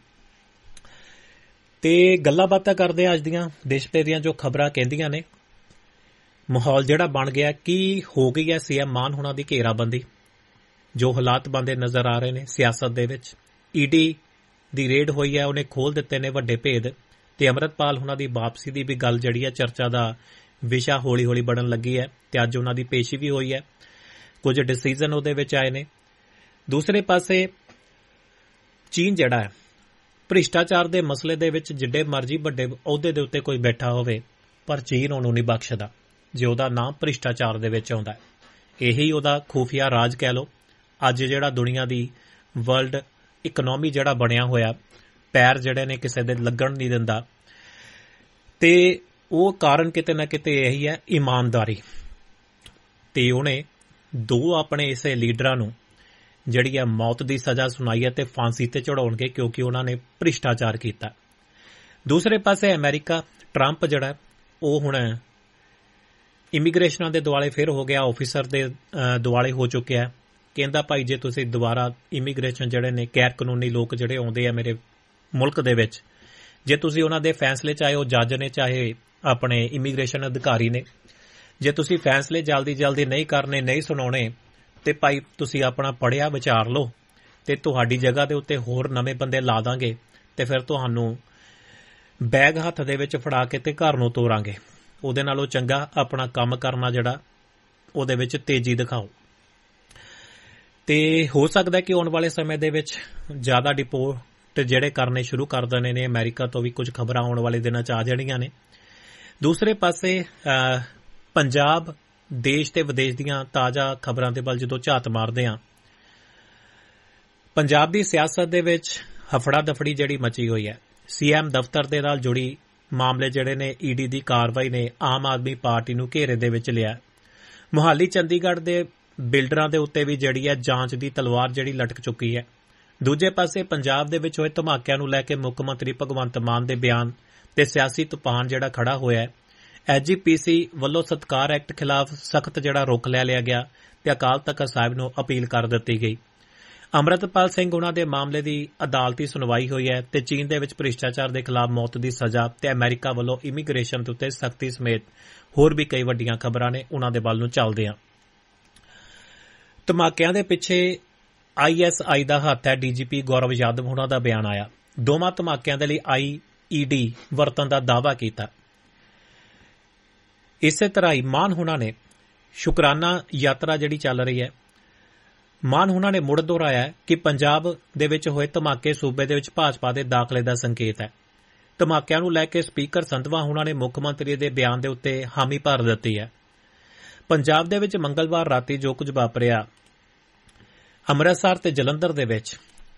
ਤੇ ਗੱਲਾਂ ਬਾਤਾਂ ਕਰਦੇ ਆ ਅੱਜ ਦੀਆਂ ਦੇਸ਼ ਭਰ ਦੀਆਂ ਜੋ ਖਬਰਾਂ ਕਹਿੰਦੀਆਂ ਨੇ। ਮਾਹੌਲ ਜਿਹੜਾ ਬਣ ਗਿਆ, ਕੀ ਹੋ ਗਈ ਹੈ ਸੀ ਐਮ ਮਾਨ ਹੋਣਾ ਦੀ ਘੇਰਾਬੰਦੀ, ਜੋ ਹਾਲਾਤ ਬਣਦੇ ਨਜ਼ਰ ਆ ਰਹੇ ਨੇ ਸਿਆਸਤ ਦੇ ਵਿੱਚ। ਈ ਡੀ ਦੀ ਰੇਡ ਹੋਈ ਹੈ, ਉਹਨੇ ਖੋਲ ਦਿੱਤੇ ਨੇ ਵੱਡੇ ਭੇਦ ਤੇ ਅਮਰਤਪਾਲ ਉਹਨਾਂ ਦੀ ਵਾਪਸੀ ਦੀ ਵੀ ਗੱਲ ਜਿਹੜੀ ਹੈ ਚਰਚਾ ਦਾ ਵਿਸ਼ਾ ਹੌਲੀ ਹੌਲੀ ਬਣਨ ਲੱਗੀ ਹੈ ਤੇ ਅੱਜ ਉਹਨਾਂ ਦੀ ਪੇਸ਼ੀ ਵੀ ਹੋਈ ਹੈ, ਕੁਝ ਡਿਸੀਜਨ ਉਹਦੇ ਵਿੱਚ ਆਏ ਨੇ। ਦੂਸਰੇ ਪਾਸੇ ਚੀਨ ਜਿਹੜਾ ਹੈ ਭ੍ਰਿਸ਼ਟਾਚਾਰ ਦੇ ਮਸਲੇ ਦੇ ਵਿੱਚ ਜਿੱਡੇ ਮਰਜ਼ੀ ਵੱਡੇ ਅਹੁਦੇ ਦੇ ਉੱਤੇ ਕੋਈ ਬੈਠਾ ਹੋਵੇ, ਪਰ ਚੀਨ ਉਹਨੂੰ ਨਹੀਂ ਬਖਸ਼ਦਾ ਜੇ ਉਹਦਾ ਨਾਮ ਭ੍ਰਿਸ਼ਟਾਚਾਰ ਦੇ ਵਿੱਚ ਆਉਂਦਾ। ਇਹੀ ਉਹਦਾ ਖੂਫੀਆ ਰਾਜ ਕਹਿ ਲਓ। ਅੱਜ ਜਿਹੜਾ ਦੁਨੀਆ ਦੀ ਵਰਲਡ ਇਕਨੋਮੀ ਜਿਹੜਾ ਬਣਿਆ ਹੋਇਆ, ਪੈਰ ਜਿਹੜੇ ਨੇ ਕਿਸੇ ਦੇ ਲੱਗਣ ਨਹੀਂ ਦਿੰਦਾ, ਤੇ ਉਹ ਕਾਰਨ ਕਿਤੇ ਨਾ ਕਿਤੇ ਇਹੀ ਹੈ ਇਮਾਨਦਾਰੀ। ਤੇ ਉਹਨੇ ਦੋ ਆਪਣੇ ਇਸੇ ਲੀਡਰਾਂ ਨੂੰ ਜਿਹੜੀ ਹੈ ਮੌਤ ਦੀ ਸਜ਼ਾ ਸੁਣਾਈ ਹੈ ਤੇ ਫਾਂਸੀ ਤੇ ਚੜਾਉਣਗੇ ਕਿਉਂਕਿ ਉਹਨਾਂ ਨੇ ਭ੍ਰਿਸ਼ਟਾਚਾਰ ਕੀਤਾ। ਦੂਸਰੇ ਪਾਸੇ ਅਮਰੀਕਾ, ਟਰੰਪ ਜਿਹੜਾ ਉਹ ਹੁਣ ਇਮੀਗ੍ਰੇਸ਼ਨਾਂ ਦੇ ਦੁਆਲੇ ਫਿਰ ਹੋ ਗਿਆ, ਆਫੀਸਰ ਦੇ ਦੁਆਲੇ ਹੋ ਚੁੱਕਿਆ। ਕਹਿੰਦਾ ਭਾਈ ਜੇ ਤੁਸੀਂ ਦੁਬਾਰਾ ਇਮੀਗ੍ਰੇਸ਼ਨ ਜਿਹੜੇ ਨੇ ਗੈਰ ਕਾਨੂੰਨੀ ਲੋਕ ਜਿਹੜੇ ਆਉਂਦੇ ਆ ਮੇਰੇ ਮੁਲਕ ਦੇ ਵਿੱਚ, ਜੇ ਤੁਸੀਂ ਉਹਨਾਂ ਦੇ ਫੈਸਲੇ ਚਾਹੇ ਉਹ ਜੱਜ ਨੇ ਚਾਹੇ ਆਪਣੇ ਇਮੀਗ੍ਰੇਸ਼ਨ ਅਧਿਕਾਰੀ ਨੇ, ਜੇ ਤੁਸੀਂ ਫੈਸਲੇ ਜਲਦੀ ਜਲਦੀ ਨਹੀਂ ਕਰਨੇ, ਨਹੀਂ ਸੁਣਾਉਣੇ, ਤੇ ਭਾਈ ਤੁਸੀਂ ਆਪਣਾ ਪੜ੍ਹਿਆ ਵਿਚਾਰ ਲਓ ਤੇ ਤੁਹਾਡੀ ਜਗ੍ਹਾ ਦੇ ਉੱਤੇ ਹੋਰ ਨਵੇਂ ਬੰਦੇ ਲਾ ਦਾਂਗੇ ਤੇ ਫਿਰ ਤੁਹਾਨੂੰ ਬੈਗ ਹੱਥ ਦੇ ਵਿੱਚ ਫੜਾ ਕੇ ਤੇ ਘਰ ਨੂੰ ਤੋਰਾਂਗੇ। ਉਹਦੇ ਨਾਲੋਂ ਚੰਗਾ ਆਪਣਾ ਕੰਮ ਕਰਨਾ ਜਿਹੜਾ ਉਹਦੇ ਵਿੱਚ ਤੇਜ਼ੀ ਦਿਖਾਓ। ਤੇ ਹੋ ਸਕਦਾ ਕਿ ਆਉਣ ਵਾਲੇ ਸਮੇਂ ਦੇ ਵਿੱਚ ਜ਼ਿਆਦਾ ਡਿਪੋਰਟ ਜਿਹੜੇ ਕਰਨੇ ਸ਼ੁਰੂ ਕਰ ਦੇਣੇ ਨੇ ਅਮਰੀਕਾ ਤੋਂ, ਵੀ ਕੁਝ ਖਬਰਾਂ ਆਉਣ ਵਾਲੇ ਦਿਨਾਂ 'ਚ ਆ ਜਾਣੀਆਂ ਨੇ। ਦੂਸਰੇ ਪਾਸੇ ਪੰਜਾਬ ਦੇਸ਼ ਤੇ ਵਿਦੇਸ਼ ਦੀਆਂ ਤਾਜ਼ਾ ਖਬਰਾਂ ਦੇ ਵੱਲ ਜਦੋਂ ਝਾਤ ਮਾਰਦੇ ਹਾਂ, ਪੰਜਾਬ ਦੀ ਸਿਆਸਤ ਦੇ ਵਿੱਚ ਹਫੜਾ ਦਫੜੀ ਜਿਹੜੀ ਮਚੀ ਹੋਈ ਹੈ। ਸੀਐਮ ਦਫ਼ਤਰ ਦੇ ਨਾਲ ਜੁੜੀ ਮਾਮਲੇ ਜਿਹੜੇ ਨੇ ਈਡੀ ਦੀ ਕਾਰਵਾਈ ਨੇ ਆਮ ਆਦਮੀ ਪਾਰਟੀ ਨੂੰ ਘੇਰੇ ਦੇ ਵਿੱਚ ਲਿਆ। ਮੁਹਾਲੀ ਚੰਡੀਗੜ੍ਹ ਦੇ ਬਿਲਡਰਾਂ ਦੇ ਉੱਤੇ ਵੀ ਜਿਹੜੀ ਹੈ ਜਾਂਚ ਦੀ ਤਲਵਾਰ ਜਿਹੜੀ ਲਟਕ ਚੁੱਕੀ ਹੈ। ਦੂਜੇ ਪਾਸੇ ਪੰਜਾਬ ਦੇ ਵਿੱਚ ਹੋਏ ਧਮਾਕਿਆਂ ਨੂੰ ਲੈ ਕੇ ਮੁੱਖ ਮੰਤਰੀ ਭਗਵੰਤ ਮਾਨ ਦੇ ਬਿਆਨ ਤੇ ਸਿਆਸੀ ਤੂਫਾਨ ਜਿਹੜਾ ਖੜਾ ਹੋਇਆ ਹੈ। ਐਸਜੀਪੀਸੀ ਵੱਲੋਂ ਸਤਕਾਰ ਐਕਟ ਖਿਲਾਫ ਸਖਤ ਜਿਹੜਾ ਰੁਖ ਲੈ ਲਿਆ ਗਿਆ ਤੇ ਅਕਾਲ ਤਖ਼ਤ ਸਾਹਿਬ ਨੂੰ ਅਪੀਲ ਕਰ ਦਿੱਤੀ ਗਈ। ਅਮਰਤਪਾਲ ਸਿੰਘ ਉਹਨਾਂ ਦੇ ਮਾਮਲੇ ਦੀ ਅਦਾਲਤੀ ਸੁਣਵਾਈ ਹੋਈ ਹੈ ਤੇ ਚੀਨ ਦੇ ਵਿੱਚ ਭ੍ਰਿਸ਼ਟਾਚਾਰ ਦੇ ਖਿਲਾਫ ਮੌਤ ਦੀ ਸਜ਼ਾ ਤੇ ਅਮਰੀਕਾ ਵੱਲੋਂ ਇਮੀਗ੍ਰੇਸ਼ਨ ਦੇ ਉੱਤੇ ਸਖਤੀ ਸਮੇਤ ਹੋਰ ਵੀ ਕਈ ਵੱਡੀਆਂ ਖਬਰਾਂ ਨੇ, ਉਹਨਾਂ ਦੇ ਵੱਲ ਨੂੰ ਚੱਲਦੇ ਹਾਂ। ਧਮਾਕਿਆਂ ਦੇ ਪਿੱਛੇ ਆਈਐਸਆਈ ਦਾ ਹੱਥ ਹੈ, ਡੀਜੀਪੀ ਗੌਰਵ ਯਾਦਵ ਉਹਨਾਂ ਦਾ ਬਿਆਨ ਆਇਆ। ਦੋਵਾਂ ਧਮਾਕਿਆਂ ਦੇ ਲਈ ਆਈਈਡੀ ਵਰਤਣ ਦਾ ਦਾਅਵਾ ਕੀਤਾ। ਇਸੇ ਤਰ੍ਹਾਂ ਹੀ ਮਾਨ ਹੁਣਾਂ ਨੇ ਸ਼ੁਕਰਾਨਾ ਯਾਤਰਾ ਜਿਹੜੀ ਚੱਲ ਰਹੀ ਹੈ, ਮਾਨ ਹੁਣਾਂ ਨੇ ਮੁੜ ਦੁਹਰਾਇਆ ਕਿ ਪੰਜਾਬ ਦੇ ਵਿੱਚ ਹੋਏ ਧਮਾਕੇ ਸੂਬੇ ਦੇ ਵਿੱਚ ਭਾਜਪਾ ਦੇ ਦਾਖਲੇ ਦਾ ਸੰਕੇਤ ਹੈ। ਧਮਾਕਿਆਂ ਨੂੰ ਲੈ ਕੇ ਸਪੀਕਰ ਸੰਧਵਾ ਹੁਣਾਂ ਨੇ ਮੁੱਖ ਮੰਤਰੀ ਦੇ ਬਿਆਨ ਦੇ ਉੱਤੇ ਹਾਮੀ ਭਰ ਦਿੱਤੀ ਹੈ। ਪੰਜਾਬ ਦੇ ਵਿੱਚ ਮੰਗਲਵਾਰ ਰਾਤੀ ਜੋ ਕੁਝ ਵਾਪਰਿਆ, ਅੰਮ੍ਰਿਤਸਰ ਤੇ ਜਲੰਧਰ ਦੇ ਵਿੱਚ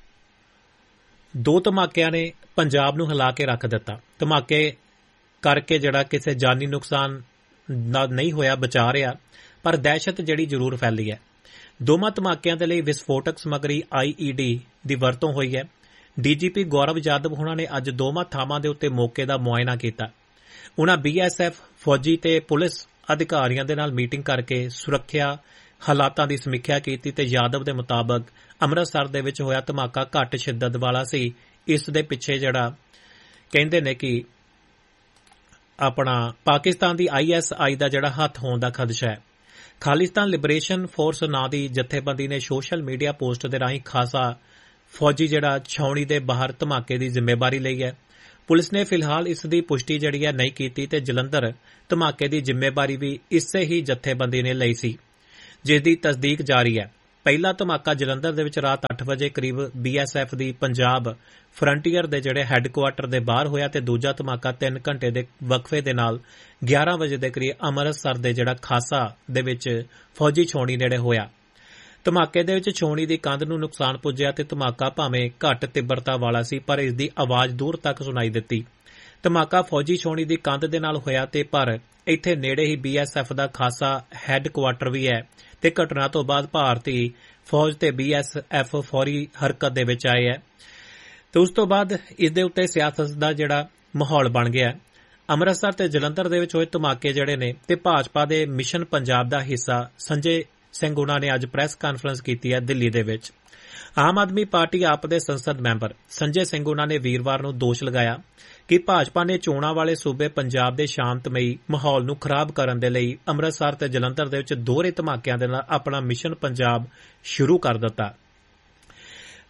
ਦੋ ਧਮਾਕਿਆਂ ਨੇ ਪੰਜਾਬ ਨੂੰ ਹਿਲਾ ਕੇ ਰੱਖ ਦਿੱਤਾ। ਧਮਾਕੇ ਕਰਕੇ ਜਿਹੜਾ ਕਿਸੇ ਜਾਨੀ ਨੁਕਸਾਨ ਨਹੀਂ ਹੋਇਆ, ਬਚਾ ਰਿਹਾ, ਪਰ ਦਹਿਸ਼ਤ ਜਿਹੜੀ ਜ਼ਰੂਰ ਫੈਲੀ ਹੈ। ਦੋਵਾਂ ਧਮਾਕਿਆਂ ਦੇ ਲਈ ਵਿਸਫੋਟਕ ਸਮੱਗਰੀ ਆਈਈਡੀ ਦੀ ਵਰਤੋਂ ਹੋਈ ਹੈ। ਡੀਜੀਪੀ ਗੌਰਵ ਯਾਦਵ ਹੁਣਾਂ ਨੇ ਅੱਜ ਦੋਵਾਂ ਥਾਵਾਂ ਦੇ ਉੱਤੇ ਮੌਕੇ ਦਾ ਮੁਆਇਨਾ ਕੀਤਾ। ਉਨ੍ਹਾਂ ਬੀਐਸਐਫ, ਫੌਜੀ ਤੇ ਪੁਲਿਸ ਅਧਿਕਾਰੀਆਂ ਦੇ ਨਾਲ ਮੀਟਿੰਗ ਕਰਕੇ ਸੁਰੱਖਿਆ ਹਾਲਾਤਾਂ ਦੀ ਸਮੀਖਿਆ ਕੀਤੀ ਤੇ ਯਾਦਵ ਦੇ ਮੁਤਾਬਕ ਅੰਮ੍ਰਿਤਸਰ ਦੇ ਵਿੱਚ ਹੋਇਆ ਧਮਾਕਾ ਘੱਟ ਸ਼ਿੱਦਤ ਵਾਲਾ ਸੀ। ਇਸ ਦੇ ਪਿੱਛੇ ਜਿਹੜਾ ਕਹਿੰਦੇ ਨੇ ਕਿ ਆਪਣਾ ਪਾਕਿਸਤਾਨ ਦੀ ਆਈਐਸਆਈ ਦਾ ਜਿਹੜਾ ਹੱਥ ਹੋਣ ਦਾ ਖਦਸ਼ਾ ਹੈ। ਖਾਲਿਸਤਾਨ ਲਿਬਰੇਸ਼ਨ ਫੋਰਸ ਨਾਂ ਦੀ ਜਥੇਬੰਦੀ ਨੇ ਸੋਸ਼ਲ ਮੀਡੀਆ ਪੋਸਟ ਦੇ ਰਾਹੀਂ ਖਾਸਾ ਫੌਜੀ ਜਿਹੜਾ ਛਾਉਣੀ ਦੇ ਬਾਹਰ ਧਮਾਕੇ ਦੀ ਜ਼ਿੰਮੇਵਾਰੀ ਲਈ ਹੈ। ਪੁਲਿਸ ਨੇ ਫਿਲਹਾਲ ਇਸ ਦੀ ਪੁਸ਼ਟੀ ਜਿਹੜੀ ਹੈ ਨਹੀਂ ਕੀਤੀ ਤੇ ਜਲੰਧਰ ਧਮਾਕੇ ਦੀ ਜ਼ਿੰਮੇਵਾਰੀ ਵੀ ਇਸੇ ਹੀ ਜਥੇਬੰਦੀ ਨੇ ਲਈ ਸੀ, ਜਿਸ ਦੀ ਤਸਦੀਕ ਜਾਰੀ ਹੈ। ਪਹਿਲਾ ਧਮਾਕਾ ਜਲੰਧਰ ਦੇ ਵਿੱਚ ਰਾਤ ਅੱਠ ਵਜੇ ਕਰੀਬ ਬੀਐਸਐਫ ਦੀ ਪੰਜਾਬ ਫਰੰਟੀਅਰ ਦੇ ਜਿਹੜੇ ਹੈੱਡਕੁਆਰਟਰ ਦੇ ਬਾਹਰ ਹੋਇਆ ਤੇ ਦੂਜਾ ਧਮਾਕਾ ਤਿੰਨ ਘੰਟੇ ਦੇ ਵਕਫੇ ਦੇ ਨਾਲ ਗਿਆਰਾਂ ਵਜੇ ਦੇ ਕਰੀਬ ਅੰਮ੍ਰਿਤਸਰ ਦੇ ਜਿਹੜਾ ਖਾਸਾ ਦੇ ਵਿੱਚ ਫੌਜੀ ਛਾਉਣੀ ਨੇੜੇ ਹੋਇਆ। ਧਮਾਕੇ ਦੇ ਵਿੱਚ ਛਾਉਣੀ ਦੀ ਕੰਧ ਨੂੰ ਨੁਕਸਾਨ ਪੁੱਜਿਆ ਤੇ ਧਮਾਕਾ ਭਾਵੇਂ ਘੱਟ ਤੀਬਰਤਾ ਵਾਲਾ ਸੀ, ਪਰ ਇਸ ਦੀ ਆਵਾਜ਼ ਦੂਰ ਤੱਕ ਸੁਣਾਈ ਦਿੱਤੀ। ਧਮਾਕਾ ਫੌਜੀ ਛਾਉਣੀ ਦੀ ਕੰਧ ਦੇ ਨਾਲ ਹੋਇਆ ਤੇ ਪਰ ਇੱਥੇ ਨੇੜੇ ਹੀ ਬੀਐਸਐਫ ਦਾ ਖਾਸਾ ਹੈੱਡਕੁਆਰਟਰ ਵੀ ਹੈ ਤੇ ਘਟਨਾ ਤੋਂ ਬਾਅਦ ਭਾਰਤੀ ਫੌਜ ਤੇ ਬੀਐਸਐਫ ਫੌਰੀ ਹਰਕਤ ਦੇ ਵਿੱਚ ਆਏ ਹੈ ਤੇ ਉਸ ਤੋਂ ਬਾਅਦ ਇਸ ਦੇ ਉੱਤੇ ਸਿਆਸਤ ਦਾ ਜਿਹੜਾ ਮਾਹੌਲ ਬਣ ਗਿਆ। ਅੰਮ੍ਰਿਤਸਰ ਤੇ ਜਲੰਧਰ ਦੇ ਵਿੱਚ ਹੋਏ ਧਮਾਕੇ ਜਿਹੜੇ ਨੇ ਤੇ ਭਾਜਪਾ ਦੇ ਮਿਸ਼ਨ ਪੰਜਾਬ ਦਾ ਹਿੱਸਾ ਸੰਜੇ ਸਿੰਘ ਉਹਨਾਂ ਨੇ ਅੱਜ ਪ੍ਰੈਸ ਕਾਨਫਰੰਸ ਕੀਤੀ ਹੈ ਦਿੱਲੀ ਦੇ ਵਿੱਚ। ਆਮ ਆਦਮੀ ਪਾਰਟੀ ਆਪ ਦੇ ਸੰਸਦ ਮੈਂਬਰ ਸੰਜੇ ਸਿੰਘ ਉਹਨਾਂ ਨੇ ਵੀਰਵਾਰ ਨੂੰ ਦੋਸ਼ ਲਗਾਇਆ ਕਿ ਭਾਜਪਾ ਨੇ ਚੋਣਾਂ ਵਾਲੇ ਸੂਬੇ ਪੰਜਾਬ ਦੇ ਸ਼ਾਂਤਮਈ ਮਾਹੌਲ ਨੂੰ ਖਰਾਬ ਕਰਨ ਦੇ ਲਈ ਅੰਮ੍ਰਿਤਸਰ ਤੇ ਜਲੰਧਰ ਦੇ ਵਿੱਚ ਦੋਹਰੇ ਧਮਾਕਿਆਂ ਦੇ ਨਾਲ ਆਪਣਾ ਮਿਸ਼ਨ ਪੰਜਾਬ ਸ਼ੁਰੂ ਕਰ ਦਿੱਤਾ।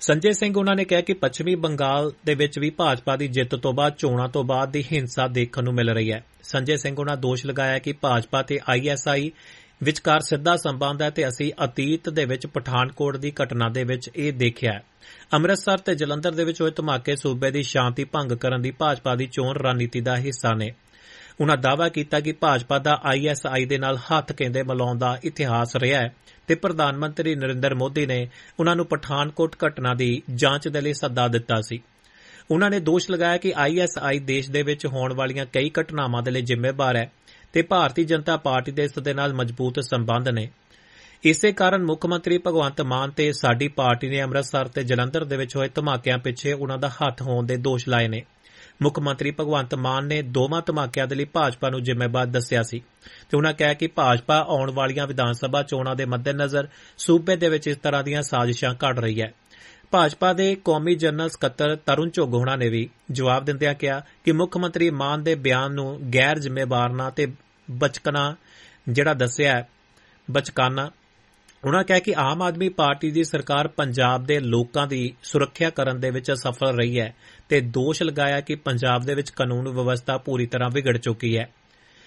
ਸੰਜੇ ਸਿੰਘ ਉਹਨਾਂ ਨੇ ਕਿਹਾ ਕਿ ਪੱਛਮੀ ਬੰਗਾਲ ਦੇ ਵਿੱਚ ਵੀ ਭਾਜਪਾ ਦੀ ਜਿੱਤ ਤੋਂ ਬਾਅਦ ਚੋਣਾਂ ਤੋਂ ਬਾਅਦ ਦੀ ਹਿੰਸਾ ਦੇਖਣ ਨੂੰ ਮਿਲ ਰਹੀ ਹੈ। ਸੰਜੇ ਸਿੰਘ ਉਹਨਾਂ ਦੋਸ਼ ਲਗਾਇਆ ਕਿ ਭਾਜਪਾ ਤੇ ਆਈ ਐਸ ਆਈ ਵਿਚਕਾਰ ਸਿੱਧਾ ਸੰਬੰਧ ਹੈ ਤੇ ਅਸੀਂ ਅਤੀਤ ਦੇ ਵਿੱਚ ਪਠਾਨਕੋਟ ਦੀ ਘਟਨਾ ਦੇ ਵਿੱਚ ਇਹ ਦੇਖਿਆ ਹੈ। ਅੰਮ੍ਰਿਤਸਰ ਤੇ ਜਲੰਧਰ ਦੇ ਵਿੱਚ ਹੋਏ ਧਮਾਕੇ ਸੂਬੇ ਦੀ ਸ਼ਾਂਤੀ ਭੰਗ ਕਰਨ ਦੀ ਭਾਜਪਾ ਦੀ ਚੋਣ ਰਣਨੀਤੀ ਦਾ ਹਿੱਸਾ ਨੇ। ਉਨ੍ਹਾਂ ਦਾਅਵਾ ਕੀਤਾ ਕਿ ਭਾਜਪਾ ਦਾ ਆਈ ਐਸ ਆਈ ਦੇ ਨਾਲ ਹੱਥ ਕਹਿੰਦੇ ਮਿਲਾਉਣ ਦਾ ਇਤਿਹਾਸ ਰਿਹਾ ਹੈ ਤੇ ਪ੍ਰਧਾਨ ਮੰਤਰੀ ਨਰਿੰਦਰ ਮੋਦੀ ਨੇ ਉਨ੍ਹਾਂ ਨੂੰ ਪਠਾਨਕੋਟ ਘਟਨਾ ਦੀ ਜਾਂਚ ਦੇ ਲਈ ਸੱਦਾ ਦਿੱਤਾ ਸੀ। ਉਨ੍ਹਾਂ ਨੇ ਦੋਸ਼ ਲਗਾਇਆ ਕਿ ਆਈ ਐਸ ਆਈ ਦੇਸ਼ ਦੇ ਵਿੱਚ ਹੋਣ ਵਾਲੀਆਂ ਕਈ ਘਟਨਾਵਾਂ ਦੇ ਲਈ ਜ਼ਿੰਮੇਵਾਰ ਹੈ ਤੇ ਭਾਰਤੀ ਜਨਤਾ ਪਾਰਟੀ ਦੇ ਇਸ ਦੇ ਨਾਲ ਮਜ਼ਬੂਤ ਸੰਬੰਧ ਨੇ। ਇਸੇ ਕਾਰਨ ਮੁੱਖ ਮੰਤਰੀ ਭਗਵੰਤ ਮਾਨ ਤੇ ਸਾਡੀ ਪਾਰਟੀ ਨੇ ਅੰਮ੍ਰਿਤਸਰ ਤੇ ਜਲੰਧਰ ਦੇ ਵਿੱਚ ਹੋਏ ਧਮਾਕਿਆਂ ਪਿੱਛੇ ਉਨ੍ਹਾਂ ਦਾ ਹੱਥ ਹੋਣ ਦੇ ਦੋਸ਼ ਲਾਏ ਨੇ। ਮੁੱਖ ਮੰਤਰੀ ਭਗਵੰਤ ਮਾਨ ਨੇ ਦੋਵਾਂ ਧਮਾਕਿਆਂ ਦੇ ਲਈ ਭਾਜਪਾ ਨੂੰ ਜ਼ਿੰਮੇਵਾਰ ਦੱਸਿਆ ਸੀ ਤੇ ਉਨ੍ਹਾਂ ਕਿਹਾ ਕਿ ਭਾਜਪਾ ਆਉਣ ਵਾਲੀਆਂ ਵਿਧਾਨ ਸਭਾ ਚੋਣਾਂ ਦੇ ਮੱਦੇਨਜ਼ਰ ਸੂਬੇ ਦੇ ਵਿੱਚ ਇਸ ਤਰ੍ਹਾਂ ਦੀਆਂ ਸਾਜ਼ਿਸ਼ਾਂ ਘੜ ਰਹੀ ਹੈ। ਭਾਜਪਾ ਦੇ ਕੌਮੀ ਜਨਰਲ ਸਕੱਤਰ ਤਰੁਣ ਚੁੱਘ ਹੋਣਾ ਨੇ ਵੀ ਜਵਾਬ ਦਿੰਦਿਆਂ ਕਿਹਾ ਕਿ ਮੁੱਖ ਮੰਤਰੀ ਮਾਨ ਦੇ ਬਿਆਨ ਨੂੰ ਗੈਰ ਜ਼ਿੰਮੇਵਾਰਨਾ ਤੇ ਬਚਕਨਾ ਜਿਹੜਾ ਦੱਸਿਆ ਬਚਕਾਨਾ। ਉਨ੍ਹਾਂ ਕਿਹਾ ਕਿ ਆਮ ਆਦਮੀ ਪਾਰਟੀ ਦੀ ਸਰਕਾਰ ਪੰਜਾਬ ਦੇ ਲੋਕਾਂ ਦੀ ਸੁਰੱਖਿਆ ਕਰਨ ਦੇ ਵਿੱਚ ਅਸਫਲ ਰਹੀ ਹੈ ਤੇ ਦੋਸ਼ ਲਗਾਇਆ ਕਿ ਪੰਜਾਬ ਦੇ ਵਿੱਚ ਕਾਨੂੰਨ ਵਿਵਸਥਾ ਪੂਰੀ ਤਰ੍ਹਾਂ ਵਿਗੜ ਚੁੱਕੀ ਹੈ।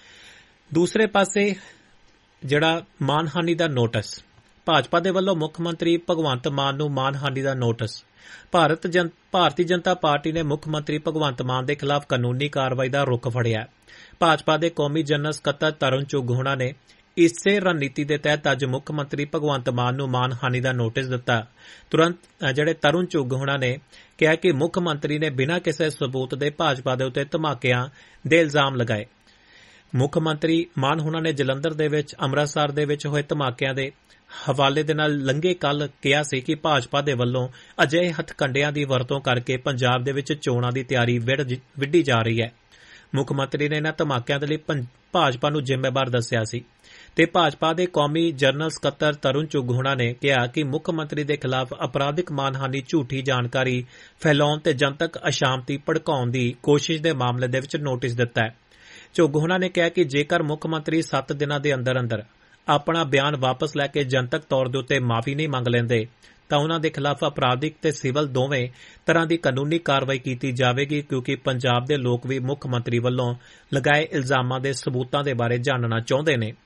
ਦੂਸਰੇ ਪਾਸੇ ਜਿਹੜਾ ਮਾਨਹਾਨੀ ਦਾ ਨੋਟਿਸ, ਭਾਜਪਾ ਦੇ ਵੱਲੋਂ ਮੁੱਖ ਮੰਤਰੀ ਭਗਵੰਤ ਮਾਨ ਨੂੰ ਮਾਨਹਾਨੀ ਦਾ ਨੋਟਿਸ। ਭਾਰਤ ਜਨ ਭਾਰਤੀ ਜਨਤਾ ਪਾਰਟੀ ਨੇ ਮੁੱਖ ਮੰਤਰੀ ਭਗਵੰਤ ਮਾਨ ਦੇ ਖਿਲਾਫ ਕਾਨੂੰਨੀ ਕਾਰਵਾਈ ਦਾ ਰੁਖ ਫੜਿਆ। ਭਾਜਪਾ ਦੇ ਕੌਮੀ ਜਨਰਲ ਸਕੱਤਰ ਤਰੁਣ ਚੁੱਘ ਹੋਣਾ ਨੇ ਇਸੇ ਰਣਨੀਤੀ ਦੇ ਤਹਿਤ ਅੱਜ ਮੁੱਖ ਮੰਤਰੀ ਭਗਵੰਤ ਮਾਨ ਨੂੰ ਮਾਨਹਾਨੀ ਦਾ ਨੋਟਿਸ ਦਿੱਤਾ। ਤੁਰੰਤ ਜਿਹੜੇ ਤਰੁਣ ਚੁੱਘ ਹੋਣਾ ਨੇ ਕਿਹਾ ਕਿ ਮੁੱਖ ਮੰਤਰੀ ਨੇ ਬਿਨਾਂ ਕਿਸੇ ਸਬੂਤ ਦੇ ਭਾਜਪਾ ਦੇ ਉੱਤੇ ਧਮਾਕਿਆਂ ਦੇ ਇਲਜ਼ਾਮ ਲਗਾਏ। ਮੁੱਖ ਮੰਤਰੀ ਮਾਨ ਹੋਣਾ ਨੇ ਜਲੰਧਰ ਦੇ ਵਿੱਚ ਅੰਮ੍ਰਿਤਸਰ ਦੇ ਵਿੱਚ ਹੋਏ ਧਮਾਕਿਆਂ ਦੇ ਹਵਾਲੇ ਦੇ ਨਾਲ ਲੰਘੇ ਕੱਲ ਕਿਹਾ ਸੀ ਕਿ ਭਾਜਪਾ ਦੇ ਵੱਲੋਂ ਅਜਿਹੇ ਹੱਥਕੰਡਿਆਂ ਦੀ ਵਰਤੋਂ ਕਰਕੇ ਪੰਜਾਬ ਦੇ ਵਿੱਚ ਚੋਣਾਂ ਦੀ ਤਿਆਰੀ ਵਿੱਢੀ ਜਾ ਰਹੀ ਹੈ। ਮੁੱਖ ਮੰਤਰੀ ਨੇ ਇਨ੍ਹਾਂ ਧਮਾਕਿਆਂ ਦੇ ਲਈ ਭਾਜਪਾ ਨੂੰ ਜ਼ਿੰਮੇਵਾਰ ਦੱਸਿਆ ਸੀ ਤੇ ਭਾਜਪਾ ਦੇ ਕੌਮੀ ਜਨਰਲ ਸਕੱਤਰ ਤਰੁਣ ਚੁੱਘ ਹੋਣਾ ਨੇ ਕਿਹਾ ਕਿ ਮੁੱਖ ਮੰਤਰੀ ਦੇ ਖਿਲਾਫ ਅਪਰਾਧਿਕ ਮਾਨਹਾਨੀ, ਝੂਠੀ ਜਾਣਕਾਰੀ ਫੈਲਾਉਣ ਤੇ ਜਨਤਕ ਅਸ਼ਾਂਤੀ ਭੜਕਾਉਣ ਦੀ ਕੋਸ਼ਿਸ਼ ਦੇ ਮਾਮਲੇ ਦੇ ਵਿੱਚ ਨੋਟਿਸ ਦਿੱਤਾ ਹੈ। ਚੁੱਘ ਹੋਣਾ ਨੇ ਕਿਹਾ ਕਿ ਜੇਕਰ ਮੁੱਖ ਮੰਤਰੀ ਸੱਤ ਦਿਨਾਂ ਦੇ ਅੰਦਰ ਅੰਦਰ ਆਪਣਾ ਬਿਆਨ ਵਾਪਸ ਲੈ ਕੇ ਜਨਤਕ ਤੌਰ ਦੇ ਉੱਤੇ ਮਾਫੀ ਨਹੀਂ ਮੰਗ ਲੈਂਦੇ ਤਾਂ ਉਨ੍ਹਾਂ ਦੇ ਖਿਲਾਫ ਅਪਰਾਧਿਕ ਤੇ ਸਿਵਲ ਦੋਵੇਂ ਤਰ੍ਹਾਂ ਦੀ ਕਾਨੂੰਨੀ ਕਾਰਵਾਈ ਕੀਤੀ ਜਾਵੇਗੀ, ਕਿਉਂਕਿ ਪੰਜਾਬ ਦੇ ਲੋਕ ਵੀ ਮੁੱਖ ਮੰਤਰੀ ਵੱਲੋਂ ਲਗਾਏ ਇਲਜ਼ਾਮਾਂ ਦੇ ਸਬੂਤਾਂ ਦੇ ਬਾਰੇ ਜਾਣਨਾ ਚਾਹੁੰਦੇ ਨੇ।